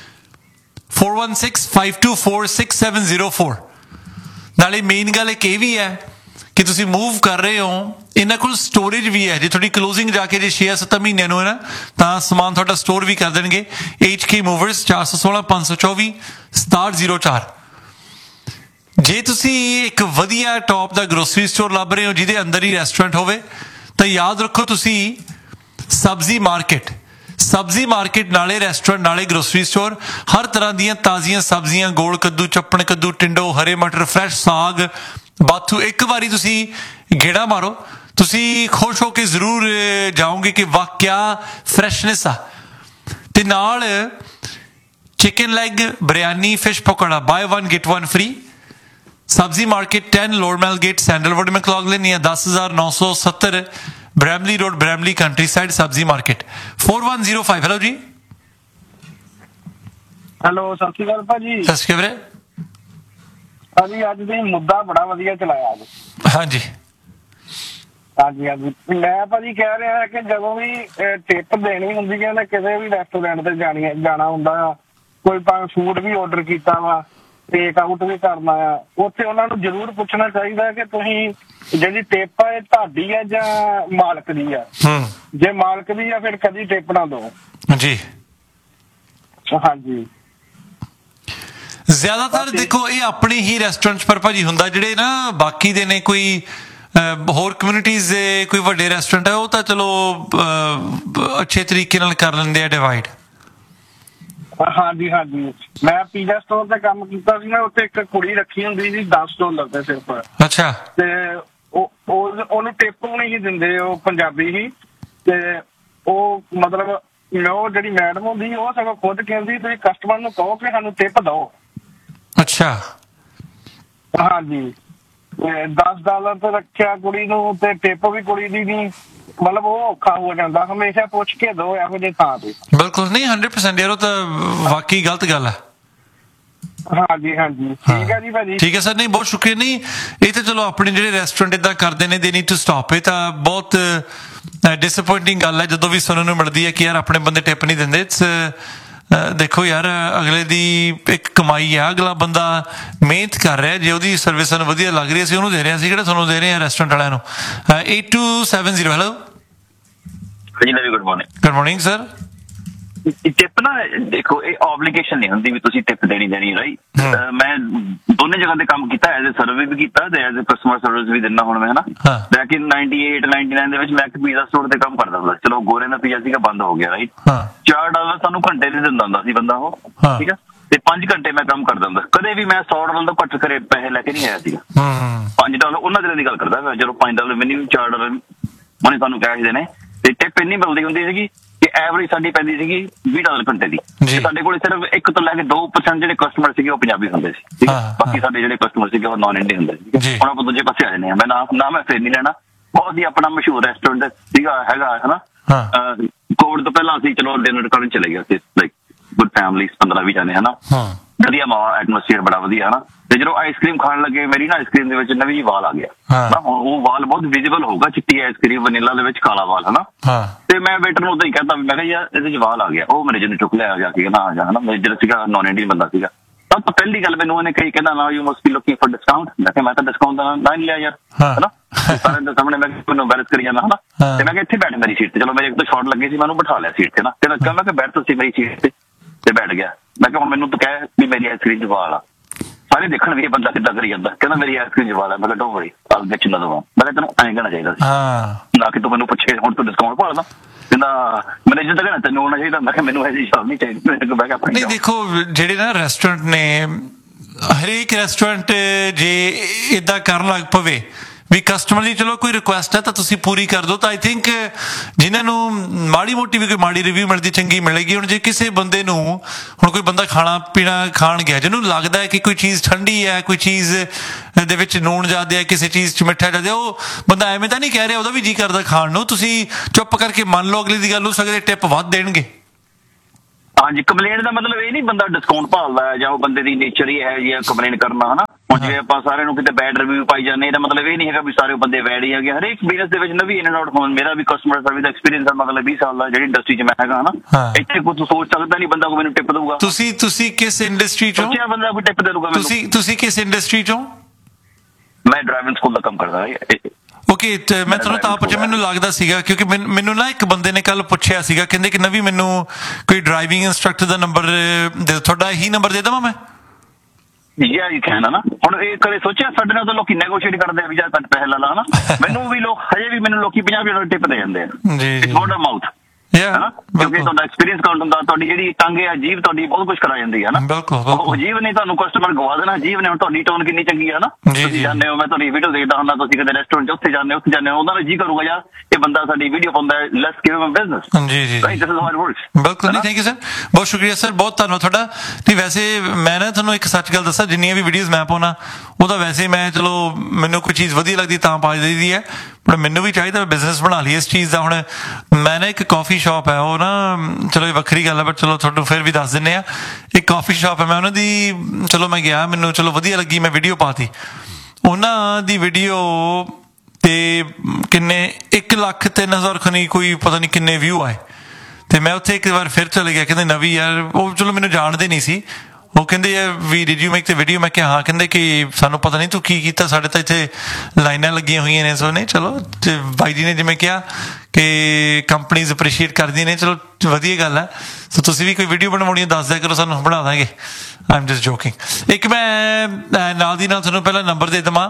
4165246704। ਨਾਲੇ ਮੇਨ ਗੱਲ ਇੱਕ ਇਹ ਵੀ ਹੈ ਕਿ ਤੁਸੀਂ ਮੂਵ ਕਰ ਰਹੇ ਹੋ, ਇਹਨਾਂ ਕੋਲ ਸਟੋਰੇਜ ਵੀ ਹੈ। ਜੇ ਤੁਹਾਡੀ ਕਲੋਜ਼ਿੰਗ ਜਾ ਕੇ ਜੇ 6-7 ਮਹੀਨਿਆਂ ਨੂੰ ਹੈ ਨਾ, ਤਾਂ ਸਮਾਨ ਤੁਹਾਡਾ ਸਟੋਰ ਵੀ ਕਰ ਦੇਣਗੇ। HK Movers 416-524-6704। ਜੇ ਤੁਸੀਂ ਇੱਕ ਵਧੀਆ ਟੌਪ ਦਾ ਗਰੋਸਰੀ ਸਟੋਰ ਲੱਭ ਰਹੇ ਹੋ ਜਿਹਦੇ ਅੰਦਰ ਹੀ ਰੈਸਟੋਰੈਂਟ ਹੋਵੇ, ਤਾਂ ਯਾਦ ਰੱਖੋ ਤੁਸੀਂ ਸਬਜ਼ੀ ਮਾਰਕੀਟ ਨਾਲੇ ਰੈਸਟੋਰੈਂਟ ਨਾਲੇ ਗਰੋਸਰੀ ਸਟੋਰ। ਹਰ ਤਰ੍ਹਾਂ ਦੀਆਂ ਤਾਜ਼ੀਆਂ ਸਬਜ਼ੀਆਂ, ਗੋਲ ਕੱਦੂ, ਚੱਪਣ ਕੱਦੂ, ਟਿੰਡੋ, ਹਰੇ ਮਟਰ, ਫਰੈਸ਼ ਸਾਗ, ਬਾਥੂ। ਇੱਕ ਵਾਰੀ ਤੁਸੀਂ ਗੇੜਾ ਮਾਰੋ, ਤੁਸੀਂ ਖੁਸ਼ ਹੋ ਕੇ ਜ਼ਰੂਰ ਜਾਓਗੇ ਕਿ ਵਾਹ ਕਿਆ ਫਰੈਸ਼ਨੈਸ ਆ। ਤੇ ਨਾਲ chicken leg, biryani, fish pakora, ਬਾय 1 get 1 free। ਸਬਜ਼ੀ ਮਾਰਕੀਟ 10 ਲੋਰਮੈਲ ਗੇਟ, ਸੈਂਡਲਵੁੱਡ, ਮੈਕਲੌਗਲਿਨ, ਜਾਂ 10970 Bramley road, Bramley country side, ਸਬਜ਼ੀ ਮਾਰਕੀਟ। 4105। ਹੈਲੋ ਜੀ। ਹੈਲੋ, ਸਤਿ ਸ਼੍ਰੀ ਅਕਾਲ ਭਾਜੀ। ਸਤਿ ਸ਼੍ਰੀ ਅਕਾਲ ਵੀਰੇ। ਭਾਜੀ ਅੱਜ ਤੁਸੀਂ ਮੁੱਦਾ ਬੜਾ ਵਧੀਆ ਚਲਾਇਆ ਅੱਜ। ਹਾਂਜੀ ਹਾਂਜੀ ਹਾਂਜੀ, ਮੈਂ ਭਾਜੀ ਕਹਿ ਰਿਹਾ ਕਿ ਜਦੋਂ ਵੀ ਟਿਪ ਦੇਣੀ ਹੁੰਦੀ ਹੈ ਨਾ, ਕਿਸੇ ਵੀ ਰੈਸਟੋਰੈਂਟ ਤੇ ਜਾਣਾ ਹੁੰਦਾ ਆ, ਕੋਈ ਭਾਵੇਂ ਫੂਡ ਵੀ ਆਰਡਰ ਕੀਤਾ ਵਾ, ਟੇਕ ਆਊਟ ਵੀ ਕਰਨਾ ਆ, ਉੱਥੇ ਉਹਨਾਂ ਨੂੰ ਜ਼ਰੂਰ ਪੁੱਛਣਾ ਚਾਹੀਦਾ ਕਿ ਤੁਸੀਂ ਜਿਹੜੀ ਟਿਪ ਆ ਇਹ ਤੁਹਾਡੀ ਆ ਜਾਂ ਮਾਲਕ ਦੀ ਆ। ਜੇ ਮਾਲਕ ਦੀ ਆ ਫਿਰ ਕਦੀ ਟਿਪ ਨਾ ਦਿਓ ਜੀ। ਹਾਂਜੀ, ਜ਼ਿਆਦਾਤਰ ਦੇਖੋ ਇਹ ਆਪਣੇ ਹੀ ਰੈਸਟੋਰੈਂਟ ਪਰ ਭਾਜੀ ਹੁੰਦਾ। ਜਿਹੜੇ ਨਾ ਬਾਕੀ ਦੇ ਨੇ, ਕੋਈ ਹੋਰ ਕਮਿਊਨਿਟੀਜ਼ ਦੇ ਕੋਈ ਵੱਡੇ ਰੈਸਟੋਰੈਂਟ ਹੈ, ਉਹ ਤਾਂ ਚਲੋ ਅੱਛੇ ਤਰੀਕੇ ਨਾਲ ਕਰ ਲੈਂਦੇ ਆ ਡਿਵਾਈਡ। ਹਾਂਜੀ ਹਾਂਜੀ, ਮੈਂ ਪੀਜ਼ਾ ਸਟੋਰ ਤੇ ਕੰਮ ਕੀਤਾ ਸੀ ਨਾ, ਉੱਥੇ ਇੱਕ ਕੁੜੀ ਰੱਖੀ ਹੁੰਦੀ ਸੀ $10 ਤੇ ਸਿਰਫ। ਅੱਛਾ। ਤੇ ਉਹਨੂੰ ਟਿਪ ਨਹੀਂ ਸੀ ਦਿੰਦੇ, ਉਹ ਪੰਜਾਬੀ ਸੀ। ਤੇ ਉਹ ਮਤਲਬ ਉਹ ਜਿਹੜੀ ਮੈਡਮ ਹੁੰਦੀ ਉਹ ਸਗੋਂ ਖੁਦ ਕਹਿੰਦੀ ਤੁਸੀਂ ਕਸਟਮਰ ਨੂੰ ਕਹੋ ਕਿ ਸਾਨੂੰ ਟਿਪ ਦਿਓ। ਅੱਛਾ। ਹਾਂਜੀ, $10 ਤੇ ਰੱਖਿਆ ਕੁੜੀ ਨੂੰ, ਤੇ ਟਿਪ ਵੀ ਕੁੜੀ ਦੀ ਨਹੀਂ, ਮਤਲਬ ਉਹ ਔਖਾ ਹੋ ਜਾਂਦਾ। ਹਮੇਸ਼ਾ ਪੁੱਛ ਕੇ ਦਿਓ ਇਹੋ ਜਿਹੇ ਥਾਂ ਤੇ। ਬਿਲਕੁਲ ਨਹੀਂ, 100% ਯਾਰ, ਉਹ ਤਾਂ ਵਾਕਈ ਗਲਤ ਗੱਲ ਹੈ। ਹਾਂਜੀ ਹਾਂਜੀ, ਠੀਕ ਹੈ ਜੀ ਭਾਜੀ। ਠੀਕ ਹੈ ਸਰ, ਨਹੀਂ ਬਹੁਤ ਸ਼ੁਕਰੀਆ। ਨਹੀਂ ਇਹ ਤਾਂ ਚਲੋ ਆਪਣੇ ਜਿਹੜੇ ਰੈਸਟੋਰੈਂਟ ਇਦਾਂ ਕਰਦੇ ਨੇ, ਦੇ ਨੀਡ ਟੂ ਸਟਾਪ। ਇਹ ਤਾਂ ਬਹੁਤ ਡਿਸਅਪੋਇੰਟਿੰਗ ਗੱਲ ਹੈ ਜਦੋਂ ਵੀ ਸੁਣਨ ਨੂੰ ਮਿਲਦੀ ਹੈ ਕਿ ਯਾਰ ਆਪਣੇ ਬੰਦੇ ਟਿਪ ਨਹੀਂ ਦਿੰਦੇ। ਦੇਖੋ ਯਾਰ, ਅਗਲੇ ਦੀ ਇੱਕ ਕਮਾਈ ਆ, ਅਗਲਾ ਬੰਦਾ ਮਿਹਨਤ ਕਰ ਰਿਹਾ। ਜੇ ਉਹਦੀ ਸਰਵਿਸ ਸਾਨੂੰ ਵਧੀਆ ਲੱਗ ਰਹੀ, ਅਸੀਂ ਉਹਨੂੰ ਦੇ ਰਹੇ ਹਾਂ, ਅਸੀਂ ਕਿਹੜਾ ਤੁਹਾਨੂੰ ਦੇ ਰਹੇ ਹਾਂ ਰੈਸਟੋਰੈਂਟ ਵਾਲਿਆਂ ਨੂੰ। 8270। ਹੈਲੋ ਜੀ ਨਵੀ, good morning. Good morning sir. Tip ਨਾ ਦੇਖੋ, ਇਹ ਆਬਲੀਗੇਸ਼ਨ ਨਹੀਂ ਹੁੰਦੀ ਵੀ ਤੁਸੀਂ ਟਿਪ ਦੇਣੀ ਰਾਈਟ। ਮੈਂ ਦੋਨੇ ਜਗ੍ਹਾ ਤੇ ਕੰਮ ਕੀਤਾ, ਐਜ਼ ਏ ਸਰਵਿਸ ਵੀ ਕੀਤਾ ਤੇ ਐਜ਼ ਏ ਕਸਟਮਰ ਸਰਵਿਸ ਵੀ ਦਿੰਦਾ ਹੁਣ ਮੈਂ, ਹਨਾ। ਬੈਕ ਇਨ 98-99 ਦੇ ਵਿੱਚ ਮੈਂ ਇੱਕ ਪੀਜ਼ਾ ਸਟੋਰ ਤੇ ਕੰਮ ਕਰਦਾ ਹੁੰਦਾ। ਚਲੋ ਗੋਰੇ ਦਾ ਪੀਜ਼ਾ ਸੀਗਾ, ਬੰਦ ਹੋ ਗਿਆ ਰਾਈਟ। $4 ਸਾਨੂੰ ਘੰਟੇ ਦੇ ਦਿੰਦਾ ਹੁੰਦਾ ਸੀ ਬੰਦਾ ਉਹ, ਠੀਕ ਆ। ਤੇ 5 ਘੰਟੇ ਮੈਂ ਕੰਮ ਕਰਦਾ ਹੁੰਦਾ। ਕਦੇ ਵੀ ਮੈਂ $100 ਤੋਂ ਘੱਟ ਕਰੇ ਪੈਸੇ ਲੈ ਕੇ ਨਹੀਂ ਆਇਆ ਸੀਗਾ। $5 ਉਹਨਾਂ ਦਿਨਾਂ ਦੀ ਗੱਲ ਕਰਦਾ ਮੈਂ, ਜਦੋਂ $5 ਮਿਨੀਮਮ $4 ਮਨੀ ਤੁਹਾਨੂੰ ਕੈਸ਼ ਦੇਣੇ। ਤੇ ਟਿਪ ਇੰਨੀ ਮਿਲਦੀ ਹੁੰਦੀ ਸੀਗੀ ਕਿ ਐਵਰੇਜ ਸਾਡੀ ਪੈਂਦੀ ਸੀਗੀ $20 ਘੰਟੇ ਦੀ। ਸਾਡੇ ਕੋਲ ਸਿਰਫ 1 ਤੋਂ ਲੈ ਕੇ 2% ਜਿਹੜੇ ਕਸਟਮਰ ਸੀਗੇ ਉਹ ਪੰਜਾਬੀ ਹੁੰਦੇ ਸੀ, ਠੀਕ ਹੈ। ਬਾਕੀ ਸਾਡੇ ਜਿਹੜੇ ਕਸਟਮਰ ਸੀਗੇ ਉਹ ਨੌਨ ਇੰਡੀਅਨ ਹੁੰਦੇ ਸੀ। ਹੁਣ ਆਪਾਂ ਦੂਜੇ ਪਾਸੇ ਆ ਜਾਂਦੇ ਹਾਂ। ਮੈਂ ਨਾ ਮੈਂ ਫਿਰ ਨਹੀਂ ਲੈਣਾ, ਬਹੁਤ ਹੀ ਆਪਣਾ ਮਸ਼ਹੂਰ ਰੈਸਟੋਰੈਂਟ ਸੀਗਾ, ਹੈਗਾ, ਹਨਾ। ਕੋਵਿਡ ਤੋਂ ਪਹਿਲਾਂ ਅਸੀਂ ਚਲੋ ਡਿਨਰ ਕਰਨ ਚਲੇ ਗਏ ਸੀ, ਲਾਈਕ ਗੁੱਡ ਫੈਮਿਲੀ, 15-20 ਜਾਣੇ, ਹਨਾ। ਵਧੀਆ ਮਾਹੌਲ, ਐਟਮੋਸਫੀਅਰ ਬੜਾ ਵਧੀਆ, ਹਨਾ। ਤੇ ਜਦੋਂ ਆਈਸਕ੍ਰੀਮ ਖਾਣ ਲੱਗੇ, ਮੇਰੀ ਨਾ ਆਈਸਕ੍ਰੀਮ ਦੇ ਵਿੱਚ ਨਵੀਂ ਵਾਲ ਆ ਗਿਆ। ਉਹ ਵਾਲ ਬਹੁਤ ਵਿਜ਼ੀਬਲ ਹੋਊਗਾ, ਚਿੱਟੀ ਆਈਸਕ੍ਰੀਮ ਵਨੀਲਾ ਦੇ ਵਿੱਚ ਕਾਲਾ ਵਾਲ, ਹਨਾ। ਤੇ ਮੈਂ ਵੇਟਰ ਨੂੰ ਉਦੋਂ ਹੀ ਕਹਿੰਦਾ, ਮੈਂ ਕਿਹਾ ਯਾਰ ਇਹਦੇ ਚ ਵਾਲ ਆ ਗਿਆ। ਉਹ ਮੈਨੇਜਰ ਨੇ ਚੁੱਕ ਲਿਆ ਜਾ ਕੇ, ਨਾ ਆ ਜਾ, ਹਨਾ। ਮੈਨੇਜਰ ਸੀਗਾ ਨੌਨ ਇੰਡੀਅਨ ਬੰਦਾ ਸੀਗਾ। ਸਭ ਤੋਂ ਪਹਿਲੀ ਗੱਲ ਮੈਨੂੰ ਉਹਨੇ ਕਹੀ, ਕਹਿੰਦਾ ਨਾ you must B looking for discount. ਮੈਂ ਕਿਹਾ ਮੈਂ ਤਾਂ ਡਿਸਕਾਊਂਟ ਦਾ ਨਾ ਨਹੀਂ ਲਿਆ ਯਾਰ, ਹਨਾ। ਸਾਰਿਆਂ ਦੇ ਸਾਹਮਣੇ ਮੈਂ ਮੈਨੂੰ ਬੈਰਸ ਕਰੀ ਜਾਂਦਾ, ਹਨਾ। ਤੇ ਮੈਂ ਕਿਹਾ ਇੱਥੇ ਬੈਠ ਮੇਰੀ ਸੀਟ ਤੇ। ਚਲੋ ਮੇਰੇ ਇੱਕ ਤੋਂ ਸ਼ਾਰਟ ਲੱਗੀ ਸੀ, ਮੈਂ ਉਹਨੂੰ ਬਿਠਾ ਲਿਆ ਸੀਟ ਤੇ ਨਾ। ਤੇ ਮੈਂ ਕਿਹਾ ਬੈਠ ਤੁਸੀਂ ਮੇਰੀ ਸੀਟ ਤੇ ਬੈਠ ਗਿਆ। ਮੈਂ ਕਿਹਾ ਹੁਣ ਮੈਨੂੰ ਤਾਂ ਕਹਿ ਵੀ ਮੇਰੀ ਆਈਸਕ੍ਰੀਮ ਚ ਵਾਲ ਆ, ਸਾਰੇ ਦੇਖਣ ਵੀ ਇਹ ਬੰਦਾ ਕਿੱਦਾਂ ਕਰੀ ਜਾਂਦਾ। ਕਹਿੰਦਾ ਮੇਰੀ ਆਈਸਕ੍ਰੀਮ ਚ ਵਾਲ ਆ। ਮੈਂ ਕਿਹਾ don't worry, all get you another one. ਮੈਂ ਕਿਹਾ ਤੈਨੂੰ ਐਂ ਕਹਿਣਾ ਚਾਹੀਦਾ ਸੀ, ਨਾ ਕਿ ਤੂੰ ਮੈਨੂੰ ਪੁੱਛੇ ਹੁਣ ਤੂੰ ਡਿਸਕਾਊਂਟ ਭਾਲਦਾ। ਕਹਿੰਦਾ ਮੈਨੇਜਰ ਤਾਂ ਕਹਿਣਾ ਤੈਨੂੰ ਹੋਣਾ ਚਾਹੀਦਾ। ਮੈਂ ਕਿਹਾ ਮੈਨੂੰ ਐਸੀ ਸ਼ਾਲ ਨਹੀਂ ਚਾਹੀਦੀ। ਮੈਂ ਕਿਹਾ ਨਹੀਂ, ਦੇਖੋ ਜਿਹੜੇ ਨਾ ਰੈਸਟੋਰੈਂਟ ਨੇ, ਹਰੇਕ ਰੈਸਟੋਰੈਂਟ ਜੇ ਇਦਾਂ ਕਰਨ ਲੱਗ ਪਵੇ ਵੀ ਕਸਟਮਰ ਦੀ ਚਲੋ ਕੋਈ ਰਿਕੁਐਸਟ ਹੈ ਤਾਂ ਤੁਸੀਂ ਪੂਰੀ ਕਰ ਦਿਓ, ਤਾਂ ਆਈ ਥਿੰਕ ਜਿਨ੍ਹਾਂ ਨੂੰ ਮਾੜੀ ਮੋਟੀ ਵੀ ਕੋਈ ਮਾੜੀ ਰਿਵਿਊ ਮਿਲਦੀ ਚੰਗੀ ਮਿਲੇਗੀ। ਹੁਣ ਜੇ ਕਿਸੇ ਬੰਦੇ ਨੂੰ, ਹੁਣ ਕੋਈ ਬੰਦਾ ਖਾਣਾ ਪੀਣਾ ਖਾਣ ਗਿਆ, ਜਿਹਨੂੰ ਲੱਗਦਾ ਹੈ ਕਿ ਕੋਈ ਚੀਜ਼ ਠੰਡੀ ਹੈ, ਕੋਈ ਚੀਜ਼ ਦੇ ਵਿੱਚ ਨੂਣ ਜ਼ਿਆਦਾ ਹੈ, ਕਿਸੇ ਚੀਜ਼ 'ਚ ਮਿੱਠਾ ਜ਼ਿਆਦਾ, ਉਹ ਬੰਦਾ ਐਵੇਂ ਤਾਂ ਨਹੀਂ ਕਹਿ ਰਿਹਾ ਉਹਦਾ ਵੀ ਜੀ ਕਰਦਾ ਖਾਣ ਨੂੰ। ਤੁਸੀਂ ਚੁੱਪ ਕਰਕੇ ਮੰਨ ਲਓ ਅਗਲੀ ਦੀ ਗੱਲ, ਹੋ ਸਕਦਾ ਟਿਪ ਵੱਧ ਦੇਣਗੇ। ਹਾਂਜੀ, ਕੰਪਲੇਂਟ ਦਾ ਮਤਲਬ ਇਹ ਨਹੀਂ ਬੰਦਾ ਡਿਸਕਾਊਂਟ ਭਾਲਦਾ ਹੈ ਜਾਂ ਉਹ ਬੰਦੇ ਦੀ ਨੇਚਰ ਹੀ ਹੈ ਜੀ ਕੰਪਲੇਂਟ ਕਰਨਾ, ਹਨਾ। ਹੁਣ ਜੇ ਆਪਾਂ ਸਾਰਿਆਂ ਨੂੰ ਕਿਤੇ ਬੈਡ ਰਿਵਿਊ ਪਾਈ ਜਾਂਦੇ, ਇਹਦਾ ਮਤਲਬ ਇਹ ਨਹੀਂ ਹੈਗਾ ਵੀ ਸਾਰੇ ਬੰਦੇ ਬੈਡ ਹੀ ਹੈਗੇ। ਹਰੇਕ ਬਿਜ਼ਨਸ ਦੇ ਵਿੱਚ ਨਵੀਂ ਇਨ ਐਂਡ ਆਊਟ ਹੋਣ, ਮੇਰਾ ਵੀ ਕਸਟਮਰ ਸਰਵਿਸ ਦਾ ਐਕਸਪੀਰੀਅੰਸ ਹੈ, ਮਤਲਬ 20 ਸਾਲ ਦਾ ਜਿਹੜੀ ਇੰਡਸਟਰੀ 'ਚ ਮੈਂ ਹੈਗਾ, ਹਨਾ। ਇੱਥੇ ਕੁਝ ਸੋਚ ਸਕਦਾ ਨਹੀਂ ਬੰਦਾ ਕੋਈ ਮੈਨੂੰ ਟਿਪ ਦਊਗਾ। ਤੁਸੀਂ ਕਿਸ ਇੰਡਸਟਰੀ 'ਚੋਂ? ਸੋਚਿਆ ਬੰਦਾ ਕੋਈ ਟਿਪ ਦੇ ਦਊਗਾ ਮੈਨੂੰ। ਤੁਸੀਂ ਕਿਸ ਇੰਡਸਟਰੀ 'ਚੋਂ? ਮੈਂ ਡਰਾਈਵਿੰਗ ਸਕੂਲ ਦਾ ਕੰਮ ਕਰਦਾ। ਓਕੇ, ਮੈਂ ਤੁਹਾਨੂੰ ਤਾਂ ਪੁੱਛਿਆ, ਮੈਨੂੰ ਲੱਗਦਾ ਸੀਗਾ ਕਿਉਂਕਿ ਮੈਨੂੰ ਨਾ ਇੱਕ ਬੰਦੇ ਨੇ ਕੱਲ ਪੁੱਛਿਆ ਸੀਗਾ, ਕਹਿੰਦੇ ਕਿ ਨਵੀਂ ਮੈਨੂੰ ਕੋਈ ਡਰਾਈਵਿੰਗ ਇੰਸਟ੍ਰਕਟਰ ਦਾ ਨੰਬਰ ਦੇ, ਤੁਹਾਡਾ ਇਹੀ ਨੰਬਰ ਦੇ ਦੇਵਾਂ ਮੈਂ? ਯਾ ਯੂ ਕੈਨ, ਹਨਾ। ਹੁਣ ਇਹ ਕਦੇ ਸੋਚਿਆ ਸਾਡੇ ਨਾਲ ਤਾਂ ਲੋਕੀ ਨੈਗੋਸ਼ੀਏਟ ਕਰਦੇ ਆ ਵੀ ਜਾਂ ਘੱਟ ਪੈਸੇ ਲਾ ਲਾ, ਹਨਾ। ਮੈਨੂੰ ਵੀ ਲੋਕ ਹਜੇ ਵੀ ਮੈਨੂੰ ਲੋਕੀ 50 ਟਿਪ ਦੇ ਜਾਂਦੇ ਆ ਜੀ, ਵਰਡ ਆਫ ਮਾਊਥ, ਹਨਾ। ਕਿਉਂਕਿ ਤੁਹਾਡਾ ਐਕਸਪੀਰੀਅੰਸ ਕਾਊਂਟ ਹੁੰਦਾ, ਤੁਹਾਡੀ ਜਿਹੜੀ ਟੰਗ ਹੈ, ਜੀਭ ਤੁਹਾਡੀ ਬਹੁਤ ਕੁਝ ਕਰਾ ਜਾਂਦੀ ਹੈ, ਹਨਾ। ਉਹ ਜੀਭ ਨੇ ਤੁਹਾਨੂੰ ਕਸਟਮਰ ਗਵਾ ਦੇਣਾ, ਜੀਭ ਨੇ ਹੁਣ ਤੁਹਾਡੀ ਟੋਨ ਕਿੰਨੀ ਚੰਗੀ ਹੈ, ਨਾ। ਤੁਸੀਂ ਜਾਂਦੇ ਹੋ, ਮੈਂ ਤੁਹਾਡੀ ਵੀਡੀਓ ਦੇਖਦਾ ਹੁੰਦਾ, ਤੁਸੀਂ ਕਿਤੇ ਰੈਸਟੋਰੈਂਟ 'ਚ ਉੱਥੇ ਜਾਂਦੇ ਹੋ, ਉਹਨਾਂ ਨੂੰ ਜੀ ਕਰੂਗਾ ਯਾਰ ਇਹ ਬੰਦਾ ਸਾਡੀ ਵੀਡੀਓ ਪਾਉਂਦਾ, ਲੈਟਸ ਗਿਵ ਹਿਮ ਬਿਜ਼ਨਸ। ਜੀ ਜੀ, right, this is how it works. ਬਿਲਕੁਲ ਨਹੀਂ, ਥੈਂਕ ਯੂ ਸਰ, ਬਹੁਤ ਸ਼ੁਕਰੀਆ ਸਰ, ਬਹੁਤ ਧੰਨਵਾਦ ਤੁਹਾਡਾ। ਨਹੀਂ ਵੈਸੇ ਮੈਂ ਨਾ ਤੁਹਾਨੂੰ ਇੱਕ ਸੱਚ ਗੱਲ ਦੱਸਾਂ, ਜਿੰਨੀਆਂ ਵੀ ਵੀਡੀਓਜ਼ ਮੈਂ ਪਾਉਣਾ ਉਹਦਾ ਵੈਸੇ ਮੈਂ ਚਲੋ ਮੈਨੂੰ ਕੋਈ ਚੀਜ਼ ਵਧੀਆ ਲੱਗਦੀ ਤਾਂ ਪਾ ਦਈਦੀ ਹੈ, ਪਰ ਮੈਨੂੰ ਵੀ ਚਾਹੀਦਾ ਬਿਜ਼ਨਸ ਬਣਾ ਲਈ ਇਸ ਚੀਜ਼ ਦਾ। ਹੁਣ ਮੈਂ ਨਾ ਇੱਕ ਕਾਫੀ ਸ਼ਾਪ ਹੈ, ਉਹ ਨਾ ਚਲੋ ਇਹ ਵੱਖਰੀ ਗੱਲ ਹੈ, ਬਟ ਚਲੋ ਤੁਹਾਨੂੰ ਫਿਰ ਵੀ ਦੱਸ ਦਿੰਦੇ ਆ। ਇੱਕ ਕਾਫੀ ਸ਼ਾਪ ਹੈ, ਮੈਂ ਉਹਨਾਂ ਦੀ ਚਲੋ ਮੈਂ ਗਿਆ, ਮੈਨੂੰ ਚਲੋ ਵਧੀਆ ਲੱਗੀ, ਮੈਂ ਵੀਡੀਓ ਪਾਤੀ। ਉਹਨਾਂ ਦੀ ਵੀਡੀਓ ਤੇ ਕਿੰਨੇ 1,03,000 ਖਨੀ ਕੋਈ ਪਤਾ ਨਹੀਂ ਕਿੰਨੇ ਵਿਊ ਆਏ। ਤੇ ਮੈਂ ਉੱਥੇ ਇੱਕ ਵਾਰ ਫਿਰ ਚਲੇ ਗਿਆ, ਕਹਿੰਦੇ ਨਵੀਂ ਯਾਰ, ਉਹ ਚਲੋ ਮੈਨੂੰ ਜਾਣਦੇ ਨਹੀਂ ਸੀ, ਉਹ ਕਹਿੰਦੇ ਯਾਰ ਵੀ did you make the video? ਮੈਂ ਕਿਹਾ ਹਾਂ। ਕਹਿੰਦੇ ਕਿ ਸਾਨੂੰ ਪਤਾ ਨਹੀਂ ਤੂੰ ਕੀ ਕੀਤਾ, ਸਾਡੇ ਤਾਂ ਇੱਥੇ ਲਾਈਨਾਂ ਲੱਗੀਆਂ ਹੋਈਆਂ ਨੇ। ਸੋ ਨਹੀਂ, ਚਲੋ ਬਾਈ ਜੀ ਨੇ ਜਿਵੇਂ ਕਿਹਾ ਕਿ ਕੰਪਨੀਜ਼ ਅਪਰੀਸ਼ੀਏਟ ਕਰਦੀਆਂ ਨੇ, ਚਲੋ ਵਧੀਆ ਗੱਲ ਹੈ। ਸੋ ਤੁਸੀਂ ਵੀ ਕੋਈ ਵੀਡੀਓ ਬਣਵਾਉਣੀ ਹੈ ਦੱਸ ਦਿਆ ਕਰੋ, ਸਾਨੂੰ ਬਣਾ ਦਾਂਗੇ। I am just joking. ਇੱਕ ਮੈਂ ਨਾਲ ਦੀ ਨਾਲ ਤੁਹਾਨੂੰ ਪਹਿਲਾਂ ਨੰਬਰ ਦੇ ਦੇਵਾਂ,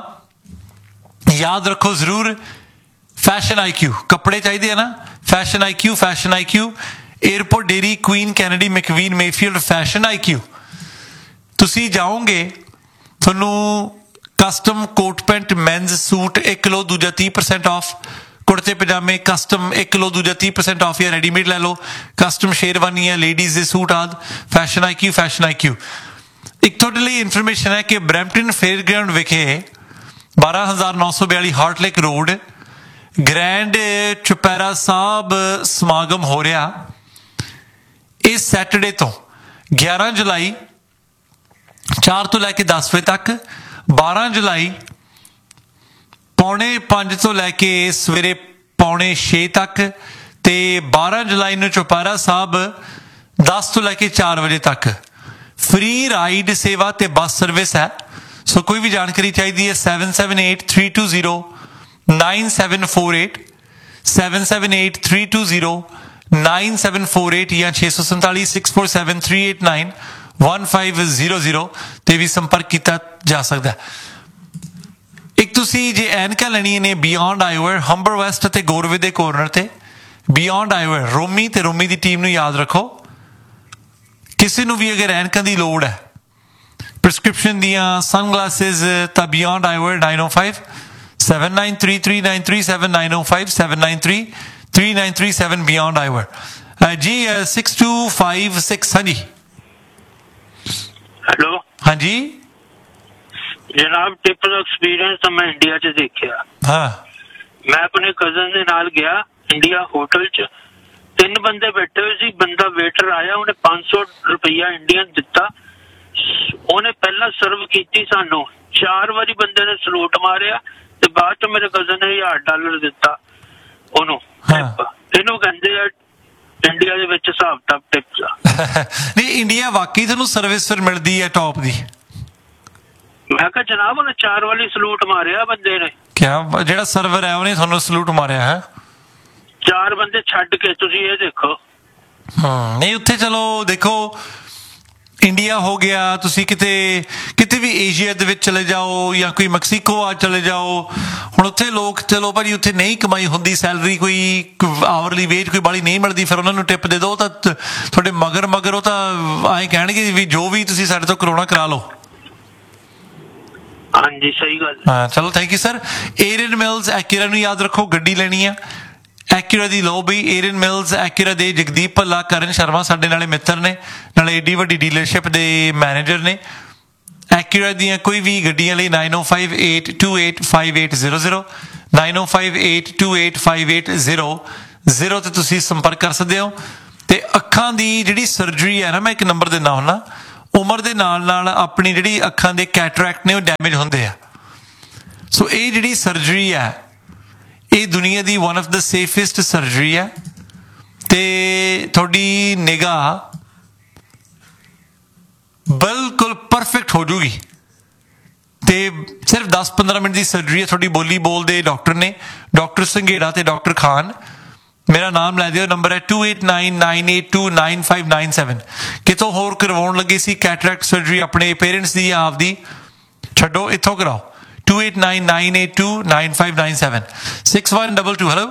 ਯਾਦ ਰੱਖੋ ਜ਼ਰੂਰ, ਫੈਸ਼ਨ IQ ਕੱਪੜੇ ਚਾਹੀਦੇ ਆ ਨਾ, fashion IQ airport dairy Queen Kennedy ਮੈਕਵੀਨ Mayfield fashion IQ। ਤੁਸੀਂ ਜਾਓਗੇ, ਤੁਹਾਨੂੰ custom coat pant men's suit 1 ਲਓ ਦੂਜਾ 30% ਆਫ, ਕੁੜਤੇ ਪਜਾਮੇ ਕਸਟਮ 1 ਲਓ ਦੂਜਾ 30% ਆਫ, ਜਾਂ ਰੈਡੀਮੇਡ ਲੈ ਲਓ, ਕਸਟਮ ਸ਼ੇਰਵਾਨੀਆਂ, ਲੇਡੀਜ਼ ਦੇ ਸੂਟ ਆਦਿ, ਫੈਸ਼ਨ IQ। ਇੱਕ ਤੁਹਾਡੇ ਲਈ ਇਨਫੋਰਮੇਸ਼ਨ ਹੈ ਕਿ ਬਰੈਂਪਟਨ ਫੇਅਰਗਰਾਊਂਡ ਵਿਖੇ 12,942 ਹਾਰਟਲੇਕ ਰੋਡ ਗ੍ਰੈਂਡ ਚੁਪੈਰਾ ਸਾਹਿਬ ਸਮਾਗਮ ਹੋ ਰਿਹਾ ਇਸ ਸੈਟਰਡੇ ਤੋਂ 11 ਜੁਲਾਈ 4 ਤੋਂ ਲੈ ਕੇ 10 ਵਜੇ ਤੱਕ, 12 ਜੁਲਾਈ 4:45 ਤੋਂ ਲੈ ਕੇ ਸਵੇਰੇ 5:45 ਤੱਕ, ਤੇ 12 ਜੁਲਾਈ ਨੂੰ ਚੁਪੈਰਾ ਸਾਹਿਬ 10 ਤੋਂ ਲੈ ਕੇ 4 ਵਜੇ ਤੱਕ। ਫ੍ਰੀ ਰਾਈਡ ਸੇਵਾ ਤੇ ਬੱਸ ਸਰਵਿਸ ਹੈ। ਸੋ ਕੋਈ ਵੀ ਜਾਣਕਾਰੀ ਚਾਹੀਦੀ ਹੈ 778-320-9748 778-320-9748 ਜਾਂ 647-647-389-1500 ਤੇ ਵੀ ਸੰਪਰਕ ਕੀਤਾ ਜਾ ਸਕਦਾ ਹੈ। ਇੱਕ ਤੁਸੀਂ ਜੇ ਐਨਕਾਂ ਲੈਣੀਆਂ ਨੇ ਬਿਯੋਂਡ ਆਈਵੇਅਰ, ਹੰਬਰ ਵੈਸਟ ਅਤੇ ਗੋਰਵੇ ਦੇ ਕੋਰਨਰ ਤੇ ਬਿਯੋਂਡ ਆਈਵੇਅਰ, ਰੋਮੀ ਤੇ ਰੋਮੀ ਦੀ ਟੀਮ ਨੂੰ ਯਾਦ ਰੱਖੋ। ਕਿਸੇ ਨੂੰ ਵੀ ਅਗਰ ਐਨਕਾਂ ਦੀ ਲੋੜ ਹੈ, ਪ੍ਰਸਕ੍ਰਿਪਸ਼ਨ ਦੀਆਂ, ਸਨਗਲਾਸਿਸ, ਤਾਂ ਬਿਯੋਂਡ ਆਈਵੇਅਰ 905-793-3937 ਬਿਯੋਂਡ ਆਈਵੇਅਰ ਜੀ। 6256 ਹਾਂਜੀ ਹੈਲੋ ਹਾਂਜੀ ਜਨਾਬ, ਟਿਪ ਦਾ ਐਕਸਪੀਰੀਅੰਸ ਤਾਂ ਮੈਂ ਇੰਡੀਆ 'ਚ ਦੇਖਿਆ। ਹਾਂ, ਮੈਂ ਆਪਣੇ ਕਜ਼ਨ ਦੇ ਨਾਲ ਗਿਆ ਇੰਡੀਆ, ਹੋਟਲ 'ਚ 3 ਬੰਦੇ ਬੈਠੇ ਹੋਏ ਸੀ। ਬੰਦਾ ਵੇਟਰ ਆਇਆ, ਉਹਨੇ 500 ਰੁਪਈਆ ਇੰਡੀਅਨ ਦਿੱਤਾ, ਉਹਨੇ ਪਹਿਲਾਂ ਸਰਵ ਕੀਤੀ ਸਾਨੂੰ, 4 ਵਾਰੀ ਬੰਦੇ ਨੇ ਸਲੂਟ ਮਾਰਿਆ ਤੇ ਬਾਅਦ 'ਚ ਮੇਰੇ ਕਜ਼ਨ ਨੇ $1000 ਦਿੱਤਾ ਉਹਨੂੰ ਟਿਪ। ਇਹਨੂੰ ਕਹਿੰਦੇ ਆ ਇੰਡੀਆ ਦੇ ਵਿੱਚ ਹਿਸਾਬ ਕਿਤਾਬ ਟਿਪਸ ਆ। ਨਹੀਂ, ਇੰਡੀਆ ਵਾਕਈ ਤੁਹਾਨੂੰ ਸਰਵਿਸ ਫਿਰ ਮਿਲਦੀ ਹੈ ਟੌਪ ਦੀ। ਮੈਂ ਕਿਹਾ ਜਨਾਬ ਉਹਨੇ 4 ਵਾਰੀ ਸਲੂਟ ਮਾਰਿਆ ਬੰਦੇ ਨੇ। ਕਿਆ ਜਿਹੜਾ ਸਰਵਰ ਹੈ ਉਹਨੇ ਤੁਹਾਨੂੰ ਸਲੂਟ ਮਾਰਿਆ ਹੈ? 4 ਬੰਦੇ ਛੱਡ ਕੇ, ਤੁਸੀਂ ਇਹ ਦੇਖੋ। ਨਹੀਂ ਉੱਥੇ ਚਲੋ ਦੇਖੋ, ਇੰਡੀਆ ਹੋ ਗਿਆ, ਤੁਸੀਂ ਕਿਤੇ ਵੀ ਏਸ਼ੀਆ ਦੇ ਵਿੱਚ ਚਲੇ ਜਾਓ ਜਾਂ ਕੋਈ ਮੈਕਸੀਕੋ ਆ ਚਲੇ ਜਾਓ, ਹੁਣ ਉੱਥੇ ਲੋਕ ਚਲੋ ਭਾਜੀ ਉੱਥੇ ਨਹੀਂ ਕਮਾਈ ਹੁੰਦੀ, ਸੈਲਰੀ ਕੋਈ ਆਵਰਲੀ ਵੇਜ ਕੋਈ ਬਾਲੀ ਨਹੀਂ ਮਿਲਦੀ, ਫਿਰ ਉਹਨਾਂ ਨੂੰ ਟਿਪ ਦੇ ਦਿਓ ਤਾਂ ਤੁਹਾਡੇ ਮਗਰ ਉਹ ਤਾਂ ਐਂ ਕਹਿਣਗੇ ਵੀ ਜੋ ਵੀ ਤੁਸੀਂ ਸਾਡੇ ਤੋਂ ਕਰਾਉਣਾ ਕਰਾ ਲਓ। ਹਾਂਜੀ ਸਹੀ ਗੱਲ। ਹਾਂ ਚਲੋ, ਥੈਂਕ ਯੂ ਸਰ। ਏਰੀਅਨ ਮਿਲਸ ਐਕੂਰਾ ਨੂੰ ਯਾਦ ਰੱਖੋ, ਗੱਡੀ ਲੈਣੀ ਆ ਐਕੂਰਾ ਦੀ ਲਓ ਬਈ। ਏਰੀਅਨ ਮਿਲਸ ਐਕੂਰਾ ਦੇ ਜਗਦੀਪ ਭੱਲਾ, ਕਰਨ ਸ਼ਰਮਾ ਸਾਡੇ ਨਾਲੇ ਮਿੱਤਰ ਨੇ, ਨਾਲੇ ਏਡੀ ਵੱਡੀ ਡੀਲਰਸ਼ਿਪ ਦੇ ਮੈਨੇਜਰ ਨੇ। ਐਕੂਰਾ ਦੀਆਂ ਕੋਈ ਵੀ ਗੱਡੀਆਂ ਲਈ 9058285800 9058285800 ਤੇ ਤੁਸੀਂ ਸੰਪਰਕ ਕਰ ਸਕਦੇ ਹੋ। ਤੇ ਤੇ ਅੱਖਾਂ ਦੀ ਜਿਹੜੀ ਸਰਜਰੀ ਹੈ ਨਾ, ਮੈਂ ਇੱਕ ਨੰਬਰ ਦਿੰਦਾ ਹੁੰਦਾ, ਉਮਰ ਦੇ ਨਾਲ ਨਾਲ ਆਪਣੀ ਜਿਹੜੀ ਅੱਖਾਂ ਦੇ ਕੈਟਰੈਕਟ ਨੇ ਉਹ ਡੈਮੇਜ ਹੁੰਦੇ ਆ। ਸੋ ਇਹ ਜਿਹੜੀ ਸਰਜਰੀ ਹੈ ਇਹ ਦੁਨੀਆ ਦੀ one of the safest surgery ਹੈ ਤੇ ਤੁਹਾਡੀ ਨਿਗਾਹ ਬਿਲਕੁਲ ਪਰਫੈਕਟ ਹੋ ਜੂਗੀ। ਤੇ ਸਿਰਫ 10-15 ਮਿੰਟ ਦੀ ਸਰਜਰੀ ਹੈ। ਤੁਹਾਡੀ ਬੋਲੀ ਬੋਲਦੇ ਡਾਕਟਰ ਨੇ, ਡਾਕਟਰ ਸੰਘੇੜਾ ਤੇ ਡਾਕਟਰ ਖਾਨ। ਮੇਰਾ ਨਾਮ ਲੈ ਦਿਓ, ਨੰਬਰ ਹੈ 2899829597। ਕਿਤੋਂ ਹੋਰ ਕਰਵਾਉਣ ਲੱਗੇ ਸੀ ਕੈਟਰੈਕਟ ਸਰਜਰੀ ਆਪਣੇ ਪੇਰੈਂਟਸ ਦੀ ਜਾਂ ਆਪਦੀ, ਛੱਡੋ, ਇੱਥੋਂ ਕਰਾਓ। 2899829597 6122। ਹੈਲੋ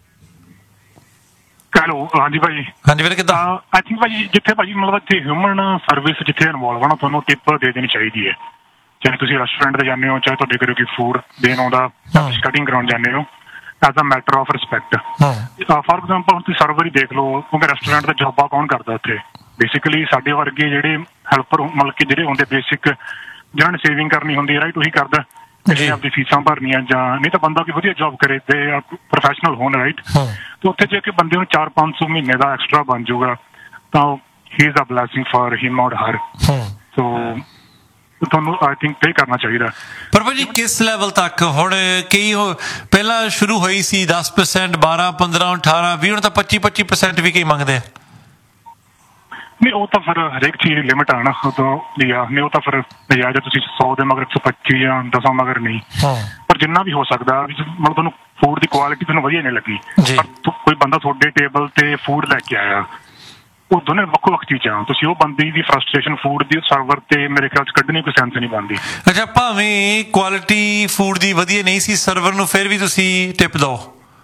ਹੈਲੋ, ਹਾਂਜੀ ਭਾਜੀ। ਹਾਂਜੀ ਵੀਰੇ, ਕਿੱਦਾਂ? ਆਈ ਥਿੰਕ ਭਾਜੀ ਜਿੱਥੇ ਭਾਜੀ ਮਤਲਬ ਇੱਥੇ ਹਿਊਮਨ ਸਰਵਿਸ ਜਿੱਥੇ ਇਨਵੋਲਵ ਆ ਨਾ, ਤੁਹਾਨੂੰ ਟਿਪ ਦੇ ਦੇਣੀ ਚਾਹੀਦੀ ਹੈ। ਚਾਹੇ ਤੁਸੀਂ ਰੈਸਟੋਰੈਂਟ ਤੇ ਜਾਂਦੇ ਹੋ, ਚਾਹੇ ਤੁਹਾਡੇ ਘਰੇ ਕੋਈ ਫੂਡ ਦੇਣ ਆਉਂਦਾ, ਕਟਿੰਗ ਕਰਾਉਣ ਜਾਂਦੇ ਹੋ, as a matter of respect. For example ਤੁਸੀਂ ਸਰਵਰ ਹੀ ਦੇਖ ਲਓ, ਕਿਉਂਕਿ ਰੈਸਟੋਰੈਂਟ ਦਾ ਜੌਬਾਂ ਕੌਣ ਕਰਦਾ ਉੱਥੇ? ਬੇਸਿਕਲੀ ਸਾਡੇ ਵਰਗੇ ਜਿਹੜੇ ਹੈਲਪਰ, ਮਤਲਬ ਕਿ ਜਿਹੜੇ ਹੁੰਦੇ ਬੇਸਿਕ, ਜਿਹਨਾਂ ਨੇ ਸੇਵਿੰਗ ਕਰਨੀ ਹੁੰਦੀ ਹੈ, ਰਾਈਟ, ਉਹੀ ਕਰਦਾ। ਕਿਸੇ ਆਪਦੀ ਫੀਸਾਂ ਭਰਨੀਆਂ, ਜਾਂ ਨਹੀਂ ਤਾਂ ਬੰਦਾ ਕੋਈ ਵਧੀਆ ਜੌਬ ਕਰੇ ਤੇ ਪ੍ਰੋਫੈਸ਼ਨਲ ਹੋਣ, ਰਾਈਟ। ਤੇ ਉੱਥੇ ਜੇ ਕਿ ਬੰਦੇ ਨੂੰ 400-500 ਮਹੀਨੇ ਦਾ ਐਕਸਟਰਾ ਬਣ ਜਾਊਗਾ ਤਾਂ ਹੀ ਇਜ਼ ਅ ਬਲੈਸਿੰਗ ਫॉर ਹਿਮ ਔਰ ਹਰ। ਸੋ ਤੁਹਾਨੂੰ ਆਈ ਥਿੰਕ ਪੇ ਕਰਨਾ ਚਾਹੀਦਾ। ਪਰ ਭਾਜੀ ਕਿਸ ਲੈਵਲ ਤੱਕ? ਹੁਣ ਕਈ ਪਹਿਲਾਂ ਸ਼ੁਰੂ ਹੋਈ ਸੀ 10%, 12, 15, 18, 20, ਹੁਣ ਤਾਂ 25% ਵੀ ਕਈ ਮੰਗਦੇ ਆ। ਨਹੀਂ, ਉਹ ਤਾਂ ਫਿਰ ਹਰੇਕ ਚੀਜ਼ ਦੀ ਲਿਮਿਟ ਆ ਨਾ, ਉਦੋਂ ਦੀ ਆ। ਨਹੀਂ, ਉਹ ਤਾਂ ਫਿਰ ਨਜਾਇਜ਼, ਤੁਸੀਂ 100 ਦੇ ਮਗਰ 125 ਜਾਂ 10 ਮਗਰ ਨਹੀਂ। ਪਰ ਜਿੰਨਾ ਵੀ ਹੋ ਸਕਦਾ, ਮਤਲਬ ਤੁਹਾਨੂੰ ਫੂਡ ਦੀ ਕੁਆਲਿਟੀ ਤੁਹਾਨੂੰ ਵਧੀਆ ਨਹੀਂ ਲੱਗੀ, ਪਰ ਕੋਈ ਬੰਦਾ ਤੁਹਾਡੇ ਟੇਬਲ ਤੇ ਫੂਡ ਲੈ ਕੇ ਆਇਆ, ਉਹ ਦੋਨੇ ਵੱਖੋ ਵੱਖ ਚੀਜ਼ਾਂ। ਤੁਸੀਂ ਉਹ ਬੰਦੇ ਦੀ ਫਰਸਟ੍ਰੇਸ਼ਨ ਫੂਡ ਦੀ ਸਰਵਰ ਤੇ ਮੇਰੇ ਖਿਆਲ ਚ ਕੱਢਣੀ ਕੋਈ ਸੈਂਸ ਨਹੀਂ ਬਣਦੀ। ਅੱਛਾ, ਭਾਵੇਂ ਕੁਆਲਿਟੀ ਫੂਡ ਦੀ ਵਧੀਆ ਨਹੀਂ ਸੀ, ਸਰਵਰ ਨੂੰ ਫਿਰ ਵੀ ਤੁਸੀਂ ਟਿਪ ਦਿਓ?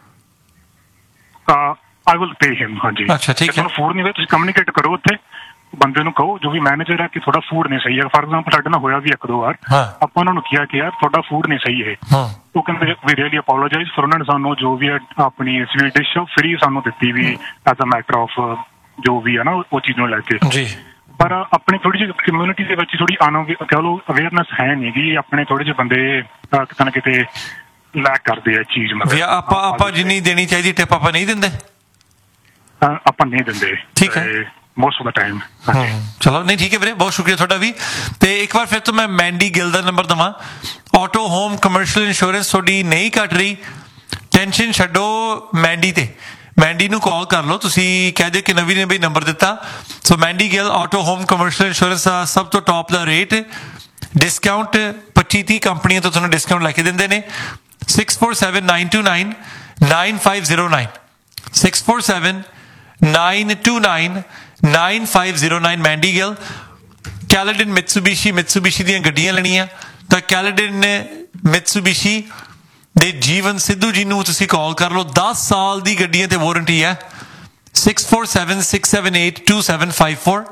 I will pay him, ਹਾਂਜੀ। ਅੱਛਾ, ਠੀਕ ਹੈ। ਤੁਹਾਨੂੰ ਫੂਡ ਨਹੀਂ ਹੋਇਆ, ਤੁਸੀਂ ਕਮਿਊਨੀਕੇਟ ਕਰੋ ਉੱਥੇ, ਬੰਦੇ ਨੂੰ ਕਹੋ ਜੋ ਵੀ ਮੈਨੇਜਰ ਹੈ ਕਿ ਤੁਹਾਡਾ ਫੂਡ ਨਹੀਂ ਸਹੀ ਹੈ। ਫਾਰ ਐਗਜ਼ਾਮਪਲ ਸਾਡੇ ਨਾਲ ਹੋਇਆ ਵੀ 1-2 ਵਾਰ, ਆਪਾਂ ਉਹਨਾਂ ਨੂੰ ਕਿਹਾ ਕਿ ਯਾਰ ਤੁਹਾਡਾ ਫੂਡ ਨਹੀਂ ਸਹੀ ਹੈ। ਉਹ ਕਹਿੰਦੇ ਵੀ ਰੀਅਲੀ ਅਪੋਲੋਜਾਈਜ਼। ਫਿਰ ਉਹਨਾਂ ਨੇ ਸਾਨੂੰ ਜੋ ਵੀ ਆਪਣੀ ਸਵੀਟ ਡਿਸ਼ ਫਰੀ ਸਾਨੂੰ ਦਿੱਤੀ ਵੀ ਐਜ਼ ਅ ਮੈਟਰ ਆਫ ਜੋ ਵੀ ਹੈ ਨਾ ਉਹ ਚੀਜ਼ ਨੂੰ ਲੈ ਕੇ। ਪਰ ਆਪਣੀ ਥੋੜੀ ਜਿਹੀ ਕਮਿਊਨਿਟੀ ਦੇ ਵਿੱਚ ਥੋੜੀ ਕਹਿ ਲਓ ਅਵੇਅਰਨੈਸ ਹੈ ਨਹੀਂ ਗੀ। ਆਪਣੇ ਥੋੜੇ ਜਿਹੇ ਬੰਦੇ ਕਿਤੇ ਨਾ ਕਿਤੇ ਲੈਕ ਕਰਦੇ ਆ ਚੀਜ਼। ਮਤਲਬ ਆਪਾਂ ਜਿੰਨੀ ਦੇਣੀ ਚਾਹੀਦੀ ਟਿਪ ਆਪਾਂ ਨਹੀਂ ਦਿੰਦੇ, ਆਪਾਂ ਨਹੀਂ ਦਿੰਦੇ, ਠੀਕ ਹੈ, ਮੋਸਟ ਆਫ ਦਾ ਟਾਈਮ। ਚਲੋ, ਨਹੀਂ, ਠੀਕ ਹੈ ਵੀਰੇ, ਬਹੁਤ ਸ਼ੁਕਰੀਆ ਤੁਹਾਡਾ ਵੀ। ਤੇ ਇੱਕ ਵਾਰ ਫਿਰ ਤੋਂ ਮੈਂ ਮੈਂਡੀ ਗਿੱਲ ਦਾ ਨੰਬਰ ਦੇਵਾਂ। ਆਟੋ ਹੋਮ ਕਮਰਸ਼ੀਅਲ ਇੰਸ਼ੋਰੈਂਸ ਤੁਹਾਡੀ ਨਹੀਂ ਕੱਟ ਰਹੀ, ਟੈਨਸ਼ਨ ਛੱਡੋ, ਮੈਂਡੀ ਤੇ ਮੈਂਡੀ ਨੂੰ ਕਾਲ ਕਰ ਲਓ। ਤੁਸੀਂ ਕਹਿ ਦਿਓ ਕਿ ਨਵੀਂ ਨੇ ਵੀ ਨੰਬਰ ਦਿੱਤਾ। ਸੋ Mandy Gill auto home commercial insurance ਦਾ ਸਭ ਤੋਂ ਟੌਪ ਦਾ ਰੇਟ, ਡਿਸਕਾਊਂਟ 25-30 ਕੰਪਨੀਆਂ ਤੋਂ ਤੁਹਾਨੂੰ ਡਿਸਕਾਊਂਟ ਲੈ ਕੇ ਦਿੰਦੇ ਨੇ। 6479299509 6479299509 ਮੈਂਡੀ ਗਿੱਲ। ਕੈਲੇਡਨ ਮਿਤਸੂਬਿਸ਼ੀ ਦੀਆਂ ਗੱਡੀਆਂ ਲੈਣੀਆਂ ਤਾਂ ਕੈਲੇਡਨ ਮਿਤਸੂਬਿਸ਼ੀ ਦੇ ਜੀਵਨ ਸਿੱਧੂ ਜੀ ਨੂੰ ਤੁਸੀਂ ਕਾਲ ਕਰ ਲਓ। 10 ਸਾਲ ਦੀ ਗੱਡੀਆਂ ਤੇ ਵਾਰੰਟੀ ਹੈ। 6476782754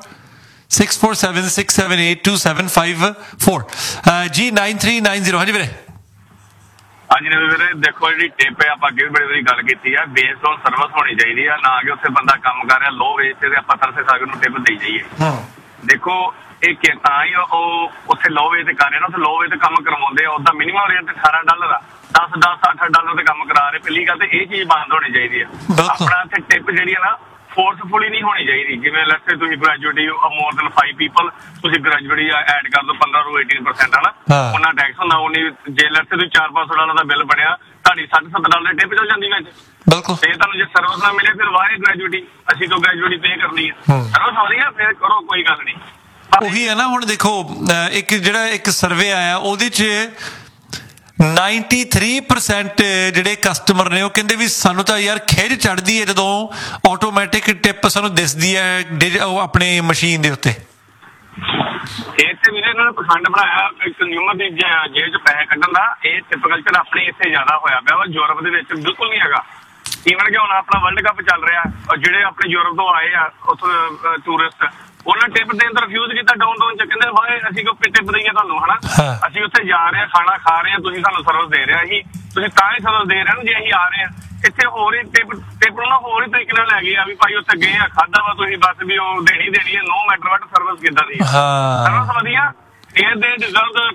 6476782754 ਜੀ 9390। ਹਾਂਜੀ ਵੀਰੇ। ਹਾਂਜੀ ਨਵੀਂ ਵੀਰੇ, ਦੇਖੋ ਜਿਹੜੀ ਟਿਪ ਹੈ ਆਪਾਂ ਅੱਗੇ ਵੀ ਬੜੀ ਵਾਰੀ ਗੱਲ ਕੀਤੀ ਹੈ, ਬੇਸਡ ਔਨ ਸਰਵਿਸ ਹੋਣੀ ਚਾਹੀਦੀ ਆ, ਨਾ ਕਿ ਉੱਥੇ ਬੰਦਾ ਕੰਮ ਕਰ ਰਿਹਾ ਲੋ ਵੇਜ ਤੇ ਆਪਾਂ ਤਰਸੇ ਖਾ ਕੇ ਉਹਨੂੰ ਟਿਪ ਦੇਈ ਜਾਈਏ। ਦੇਖੋ ਇਹ ਤਾਂ ਹੀ ਉਹ ਉੱਥੇ ਲੋ ਵੇਜ ਤੇ ਕਰ ਰਹੇ ਨਾ, ਉੱਥੇ ਲੋ ਵੇਜ ਤੇ ਕੰਮ ਕਰਵਾਉਂਦੇ ਆ। ਉਹਦਾ ਮਿਨੀਮਮ ਰੇਟ ਤੇ $18 ਆ, 10 $8 ਤੇ ਕੰਮ ਕਰਾ ਰਹੇ। ਪਹਿਲੀ ਗੱਲ ਤੇ ਇਹ ਚੀਜ਼ ਬੰਦ ਹੋਣੀ ਚਾਹੀਦੀ ਆ। ਆਪਣਾ ਇੱਥੇ ਟਿਪ ਜਿਹੜੀ ਆ ਨਾ ਫੋਰਸਫੁਲੀ ਨਹੀਂ ਹੋਣੀ ਚਾਹੀਦੀ। ਜਿਵੇਂ ਲੈਟਸ ਸੇ ਤੁਸੀਂ ਗ੍ਰੈਜੂਏਟੀ ਮੋਰ ਦੈਨ 5 ਪੀਪਲ, ਤੁਸੀਂ ਗ੍ਰੈਜੂਏਟੀ ਐਡ ਕਰ ਦੋ 15 ਤੋਂ 18% ਹੈ ਨਾ, ਉਹਨਾਂ ਟੈਕਸ ਹੁੰਦਾ। ਉਹਨੀ ਜੇ ਲੈਟਸ ਸੇ ਤੁਸੀਂ $400-500 ਦਾ ਬਿੱਲ ਬਣਿਆ, ਤੁਹਾਡੀ $60-70 ਦੀ ਟਿਪ ਚੱਲ ਜਾਂਦੀ ਵਿੱਚ। ਬਿਲਕੁਲ। ਤੇ ਤੁਹਾਨੂੰ ਜੇ ਸਰਵਿਸ ਨਾ ਮਿਲੇ ਫਿਰ ਵਾਏ ਗ੍ਰੈਜੂਏਟੀ, ਅਸੀਂ ਤੋਂ ਗ੍ਰੈਜੂਏਟੀ ਪੇ ਕਰਨੀ ਹੈ। ਸਰਵਿਸ ਹੋ ਰਹੀ ਹੈ ਫਿਰ ਕਰੋ, ਕੋਈ ਗੱਲ ਨਹੀਂ। ਉਹੀ ਹੈ ਨਾ, ਹੁਣ ਦੇਖੋ ਇੱਕ ਜਿਹੜਾ ਇੱਕ ਸਰਵੇ ਆਇਆ ਉਹਦੇ 'ਚ 93% ਜਿਹੜੇ ਕਸਟਮਰ ਨੇ ਉਹ ਕਹਿੰਦੇ ਵੀ ਸਾਨੂੰ ਤਾਂ ਯਾਰ ਖਿੱਚ ਚੜ੍ਹਦੀ ਹੈ ਜਦੋਂ ਆਟੋਮੈਟਿਕ ਟਿਪ ਸਾਨੂੰ ਦਿਸਦੀ ਹੈ ਆਪਣੇ ਮਸ਼ੀਨ ਦੇ ਉੱਤੇ। ਇਹ ਤੇ ਵੀਰੇ ਇਹਨਾਂ ਨੇ ਪਖੰਡ ਬਣਾਇਆ ਕੰਜ਼ਿਊਮਰ ਦੀ ਜੇਬ 'ਚ ਪੈਸੇ ਕੱਢਣ ਦਾ। ਇਹ ਟਿਪ ਕਲਚਰ ਆਪਣੇ ਇੱਥੇ ਜ਼ਿਆਦਾ ਹੋਇਆ ਪਿਆ ਵਾ, ਯੂਰਪ ਦੇ ਵਿੱਚ ਬਿਲਕੁਲ ਨਹੀਂ ਹੈਗਾ। ਈਵਨ ਕਿ ਹੁਣ ਆਪਣਾ ਵਰਲਡ ਕੱਪ ਚੱਲ ਰਿਹਾ, ਜਿਹੜੇ ਆਪਣੇ ਯੂਰਪ ਤੋਂ ਆਏ ਆ ਉੱਥੋਂ ਟੂਰਿਸਟ, ਉਹਨਾਂ ਟਿਪ ਦੇਣ ਤੋਂ ਰਿਫਿਊਜ਼ ਕੀਤਾ ਡਾਊਨਟਾਊਨ ਚ। ਕਹਿੰਦੇ ਵਾਏ ਅਸੀਂ ਕਿਉਂ ਟਿਪ ਦਈਏ ਤੁਹਾਨੂੰ, ਹਨਾ? ਅਸੀਂ ਉੱਥੇ ਜਾ ਰਹੇ ਹਾਂ, ਖਾਣਾ ਖਾ ਰਹੇ ਹਾਂ, ਤੁਸੀਂ ਸਾਨੂੰ ਸਰਵਿਸ ਦੇ ਰਹੇ, ਤੁਸੀਂ ਤਾਂ ਹੀ ਸਰਵਿਸ ਦੇ ਰਹੇ ਹੋ ਜੇ ਅਸੀਂ ਆ ਰਹੇ ਹਾਂ। ਇੱਥੇ ਹੋਰ ਹੀ ਟਿਪ ਨੂੰ ਨਾ ਹੋਰ ਹੀ ਤਰੀਕੇ ਨਾਲ ਲੈ ਗਏ ਆ ਵੀ ਭਾਈ ਉੱਥੇ ਗਏ ਆ, ਖਾਧਾ ਵਾ, ਤੁਸੀਂ ਬਸ ਵੀ ਉਹ ਦੇਣੀ ਹੈ, ਨੋ ਮੈਟਰ ਵਾਟ ਸਰਵਿਸ ਕਿੱਦਾਂ ਦੀ ਸਰਵਿਸ ਵਧੀਆ, ਇਹ ਦੇ ਡਿਜ਼ਰਵ ਦ ਟਿਪ।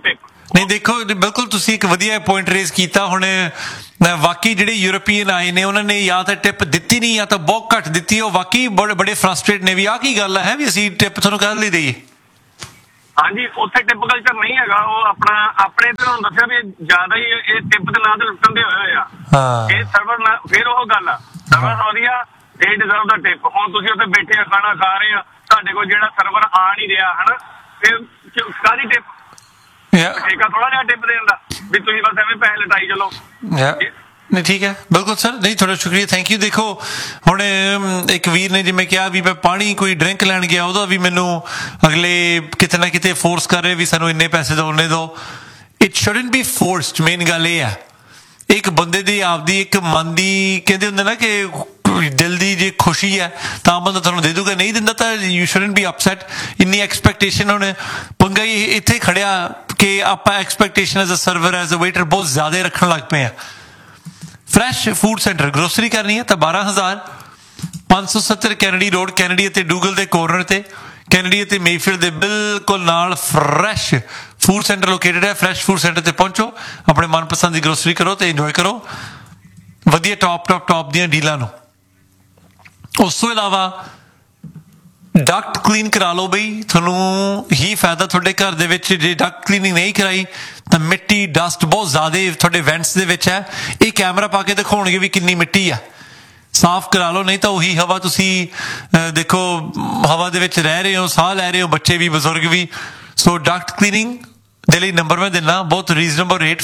ਨਹੀਂ ਦੇਖੋ ਬਿਲਕੁਲ ਤੁਸੀਂ ਇੱਕ ਵਧੀਆ ਪੁਆਇੰਟ ਰੇਜ਼ ਕੀਤਾ ਹੁਣ ਵਾਕਈ ਜਿਹੜੇ ਯੂਰਪੀਅਨ ਆਏ ਨੇ ਉਹਨਾਂ ਨੇ ਜਾਂ ਤਾਂ ਟਿਪ ਦਿੱਤੀ ਨਹੀਂ ਜਾਂ ਤਾਂ ਬਹੁਤ ਘੱਟ ਦਿੱਤੀ ਉਹ ਵਾਕਈ ਬੜੇ ਫਰਸਟ੍ਰੇਟ ਨੇ ਵੀ ਆਹ ਕੀ ਗੱਲ ਹੈ ਵੀ ਅਸੀਂ ਟਿਪ ਤੁਹਾਨੂੰ ਕਾਹਦੇ ਲਈ ਦੇਈਏ ਹਾਂਜੀ ਉੱਥੇ ਟਿਪ ਕਲਚਰ ਨਹੀਂ ਹੈਗਾ ਉਹ ਆਪਣੇ ਤੇ ਤੁਹਾਨੂੰ ਦੱਸਿਆ ਵੀ ਜ਼ਿਆਦਾ ਹੀ ਇਹ ਟਿਪ ਦੇ ਨਾਂ ਤੇ ਲੁੱਟਣ ਦੇ ਹੋਏ ਆ ਇਹ ਸਰਵਰ ਫਿਰ ਉਹ ਗੱਲ ਆ ਸਰਵਰ ਵਧੀਆ ਇਹ ਡਿਜ਼ਰਵ ਦਾ ਟਿਪ ਹੁਣ ਤੁਸੀਂ ਉੱਥੇ ਬੈਠੇ ਖਾਣਾ ਖਾ ਰਹੇ ਆ ਤੁਹਾਡੇ ਕੋਲ ਜਿਹੜਾ ਸਰਵਰ ਆ ਨਹੀਂ ਰਿਹਾ ਹਨਾ ਫਿਰ ਕਾਹਦੀ ਟਿਪ ਠੇਕਾ ਥੋੜਾ ਜਿਹਾ ਟਿਪ ਦੇਣ ਦਾ ਵੀ ਤੁਸੀਂ ਬਸ ਐਵੇਂ ਪੈਸੇ ਲਟਾਈ ਚਲੋ ਨਹੀਂ ਠੀਕ ਹੈ ਬਿਲਕੁਲ ਸਰ ਨਹੀਂ ਤੁਹਾਡਾ ਸ਼ੁਕਰੀਆ ਥੈਂਕ ਯੂ ਦੇਖੋ ਹੁਣ ਇੱਕ ਵੀਰ ਨੇ ਜਿਵੇਂ ਕਿਹਾ ਵੀ ਮੈਂ ਪਾਣੀ ਕੋਈ ਡਰਿੰਕ ਲੈਣ ਗਿਆ ਉਹਦਾ ਵੀ ਮੈਨੂੰ ਅਗਲੇ ਕਿਤੇ ਨਾ ਕਿਤੇ ਫੋਰਸ ਕਰ ਰਹੇ ਵੀ ਸਾਨੂੰ ਇੰਨੇ ਪੈਸੇ ਦਿਓ ਉਹਨੇ ਦਿਓ it shouldn't B forced main ਗੱਲ ਇਹ ਹੈ ਇੱਕ ਬੰਦੇ ਦੀ ਆਪਦੀ ਇੱਕ ਮਨ ਦੀ ਕਹਿੰਦੇ ਹੁੰਦੇ ਨਾ ਕਿ ਦਿਲ ਦੀ ਜੇ ਖੁਸ਼ੀ ਹੈ ਤਾਂ ਬੰਦਾ ਤੁਹਾਨੂੰ ਦੇ ਦੂਗਾ ਨਹੀਂ ਦਿੰਦਾ ਤਾਂ ਯੂ ਸ਼ੁਡਨਟ ਬੀ ਅਪਸੈਟ ਇੰਨੀ ਐਕਸਪੈਕਟੇਸ਼ਨ ਹੁਣ ਪੰਗਾ ਇੱਥੇ ਖੜਿਆ ਕਿ ਆਪਾਂ expectation as a server as a waiter ਬਹੁਤ ਜ਼ਿਆਦਾ ਰੱਖਣ ਲੱਗ ਪਏ ਆ ਫਰੈਸ਼ ਫੂਡ ਸੈਂਟਰ ਗਰੋਸਰੀ ਕਰਨੀ ਹੈ ਤਾਂ 12,000 570 ਕੈਨੇਡੀ ਰੋਡ ਕੈਨੇਡੀ ਅਤੇ ਡੂਗਲ ਦੇ ਕੋਰਨਰ ਤੇ ਕੈਨੇਡੀ ਅਤੇ ਮੇਫੀਲਡ ਦੇ ਬਿਲਕੁਲ ਨਾਲ ਫਰੈਸ਼ ਫੂਡ ਸੈਂਟਰ ਲੋਕੇਟਡ ਹੈ ਫਰੈਸ਼ ਫੂਡ ਸੈਂਟਰ ਤੇ ਪਹੁੰਚੋ ਆਪਣੇ ਮਨਪਸੰਦ ਦੀ ਗਰੋਸਰੀ ਕਰੋ ਤੇ ਇੰਜੋਏ ਕਰੋ ਵਧੀਆ ਟੌਪ ਦੀਆਂ ਡੀਲਾਂ ਨੂੰ ਉਸ ਤੋਂ ਇਲਾਵਾ ਡਕਟ ਕਲੀਨ ਕਰਾ ਲਓ ਬਈ ਤੁਹਾਨੂੰ ਹੀ ਫਾਇਦਾ ਤੁਹਾਡੇ ਘਰ ਦੇ ਵਿੱਚ ਜੇ ਡਕਟ ਕਲੀਨਿੰਗ ਨਹੀਂ ਕਰਾਈ ਤਾਂ ਮਿੱਟੀ ਡਸਟ ਬਹੁਤ ਜ਼ਿਆਦਾ ਤੁਹਾਡੇ ਵੈਂਟਸ ਦੇ ਵਿੱਚ ਹੈ ਇਹ ਕੈਮਰਾ ਪਾ ਕੇ ਦਿਖਾਉਣਗੇ ਵੀ ਕਿੰਨੀ ਮਿੱਟੀ ਆ ਸਾਫ਼ ਕਰਾ ਲਓ ਨਹੀਂ ਤਾਂ ਉਹੀ ਹਵਾ ਤੁਸੀਂ ਦੇਖੋ ਹਵਾ ਦੇ ਵਿੱਚ ਰਹਿ ਰਹੇ ਹੋ ਸਾਹ ਲੈ ਰਹੇ ਹੋ ਬੱਚੇ ਵੀ ਬਜ਼ੁਰਗ ਵੀ ਸੋ ਡਕਟ ਕਲੀਨਿੰਗ ਦੇ ਲਈ ਨੰਬਰ ਮੈਂ ਦਿੰਦਾ ਬਹੁਤ ਰੀਜ਼ਨੇਬਲ ਰੇਟ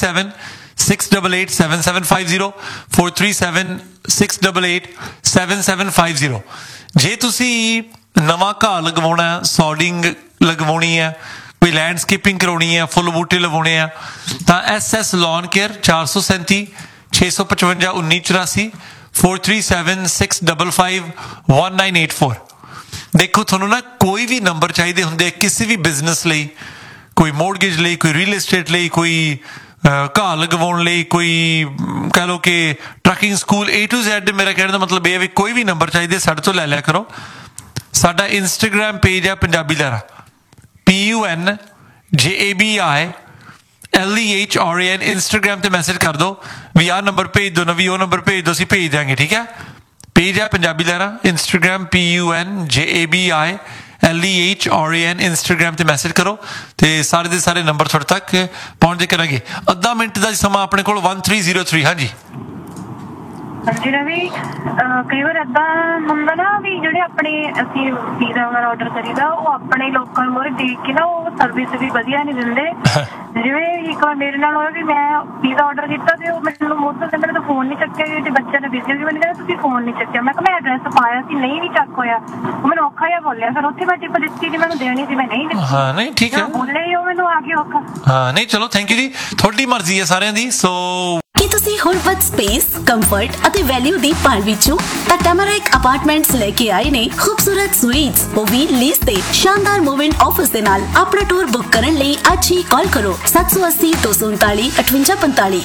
437-688-7750 437-688-7750 ਜੇ ਤੁਸੀਂ ਨਵਾਂ ਘਾਹ ਲਗਵਾਉਣਾ ਸੌਡਿੰਗ ਲਗਵਾਉਣੀ ਹੈ ਕੋਈ ਲੈਂਡਸਕੇਪਿੰਗ ਕਰਾਉਣੀ ਹੈ ਫੁੱਲ ਬੂਟੇ ਲਗਾਉਣੇ ਆ ਤਾਂ SS ਲੌਨ ਕੇਅਰ 437 655 1984 437-655-1984 ਦੇਖੋ ਤੁਹਾਨੂੰ ਨਾ ਕੋਈ ਵੀ ਨੰਬਰ ਚਾਹੀਦੇ ਹੁੰਦੇ ਕਿਸੇ ਵੀ ਬਿਜ਼ਨਸ ਲਈ ਕੋਈ ਮੋਰਗੇਜ ਲਈ ਕੋਈ ਰੀਅਲ ਏਸਟੇਟ ਲਈ ਕੋਈ ਘਾਹ ਲਗਵਾਉਣ ਲਈ ਕੋਈ ਕਹਿ ਲਓ ਕਿ trucking school A to Z ਮੇਰਾ ਕਹਿਣ ਦਾ ਮਤਲਬ ਇਹ ਹੈ ਵੀ ਕੋਈ ਵੀ ਨੰਬਰ ਚਾਹੀਦੇ ਸਾਡੇ ਤੋਂ ਲੈ ਲਿਆ ਕਰੋ ਸਾਡਾ ਇੰਸਟਾਗ੍ਰਾਮ ਪੇਜ ਹੈ ਪੰਜਾਬੀ ਲਹਿਰਾ PUNJABILEHRAN ਇੰਸਟਾਗ੍ਰਾਮ ਤੇ ਮੈਸੇਜ ਕਰ ਦਿਓ ਵੀ ਆਹ ਨੰਬਰ ਭੇਜ ਦਿਓ ਨਵੀਂ ਉਹ ਨੰਬਰ ਭੇਜ ਦਿਓ ਅਸੀਂ ਭੇਜ ਦਿਆਂਗੇ ਠੀਕ ਹੈ ਪੇਜ ਹੈ ਪੰਜਾਬੀ ਲਹਿਰਾ ਇੰਸਟਾਗ੍ਰਾਮ PUNJABILEHRAN ਇੰਸਟਾਗ੍ਰਾਮ ਤੇ ਮੈਸੇਜ ਕਰੋ ਤੇ ਸਾਰੇ ਦੇ ਸਾਰੇ ਨੰਬਰ ਤੁਹਾਡੇ ਤੱਕ ਪਹੁੰਚਦੇ ਕਰਾਂਗੇ ਅੱਧਾ ਮਿੰਟ ਦਾ ਸਮਾਂ ਆਪਣੇ ਕੋਲ 1303 ਹਾਂਜੀ ਹਾਂਜੀ ਰਵੀ ਕਈ ਵਾਰ ਏਦਾਂ ਹੁੰਦਾ ਨਾ ਵੀ ਜਿਹੜੇ ਆਪਣੇ ਅਸੀਂ ਪੀਜ਼ਾ ਵਗੈਰਾ ਆਰਡਰ ਕਰੀਦਾ ਉਹ ਆਪਣੇ ਲੋਕਾਂ ਨੂੰ ਮੋਰੇ ਦੇਖ ਕੇ ਨਾ ਉਹ ਸਰਵਿਸ ਵੀ ਵਧੀਆ ਨਹੀਂ ਦਿੰਦੇ ਜਿਵੇਂ ਇੱਕ ਵਾਰ ਮੇਰੇ ਨਾਲ ਹੋਇਆ ਵੀ ਮੈਂ ਪੀਜ਼ਾ ਆਰਡਰ ਕੀਤਾ ਤੇ ਉਹ ਮੈਨੂੰ ਮੋੜ ਤੋਂ ਮੇਰੇ ਤੋਂ ਫੋਨ ਨਹੀਂ ਚੱਕਿਆ ਤੇ ਬੱਚਿਆਂ ਨੇ ਬਿਜ਼ੀ ਮੈਨੂੰ ਕਹਿੰਦਾ ਤੁਸੀਂ ਫੋਨ ਨਹੀਂ ਚੱਕਿਆ ਮੈਂ ਕਿਹਾ ਮੈਂ ਐਡਰੈਸ ਪਾਇਆ ਸੀ ਨਹੀਂ ਵੀ ਚੱਕ ਹੋਇਆ ਉਹ ਮੈਨੂੰ ਔਖਾ ਜਿਹਾ ਬੋਲਿਆ ਫਿਰ ਉੱਥੇ ਮੈਂ ਟਿਪ ਦਿੱਤੀ ਜੀ ਮੈਨੂੰ ਦੇਣੀ ਸੀ ਮੈਂ ਨਹੀਂ ਦਿੱਤੀ ਹਾਂ ਨਹੀਂ ਠੀਕ ਹੈ ਬੋਲੇ ਉਹ ਮੈਨੂੰ ਆ ਕੇ ਔਖਾ ਹਾਂ ਨਹੀਂ ਚਲੋ ਥੈਂਕ ਯੂ ਜੀ ਤੁਹਾਡੀ ਮਰਜ਼ੀ ਹੈ ਸਾਰਿਆਂ ਦੀ ਸੋ ਕੀ ਤੁਸੀਂ ਹੋਰ ਵੱਧ ਸਪੇਸ ਕੰਫਰਟ ਅਤੇ ਵੈਲਿਊ ਦੀ ਭਾਲ ਵਿੱਚੋਂ ਤਾਂ ਟੈਮਰਿਕ ਅਪਾਰਟਮੈਂਟਸ ਲੈ ਕੇ ਆਏ ਨੇ ਖੂਬਸੂਰਤ ਸਵੀਟਸ ਉਹ ਵੀ ਲੀਜ਼ ਤੇ ਸ਼ਾਨਦਾਰ ਮੂਵਮੈਂਟ ਆਫਰਸ ਦੇ ਨਾਲ ਆਪਣਾ ਟੂਰ ਬੁੱਕ ਕਰਨ ਲਈ ਅੱਜ ਹੀ ਕਾਲ ਕਰੋ 780 239 5845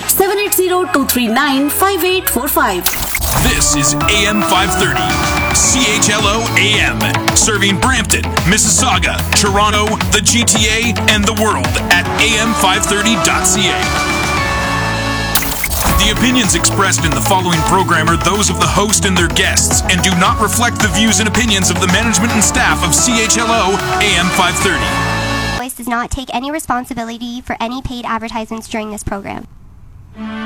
7802395845 This is AM 530 CHLO AM serving Brampton, Mississauga, Toronto, the GTA and the world at am530.ca. The opinions expressed in the following program are those of the host and their guests and do not reflect the views and opinions of the management and staff of CHLO AM 530. Voice does not take any responsibility for any paid advertisements during this program.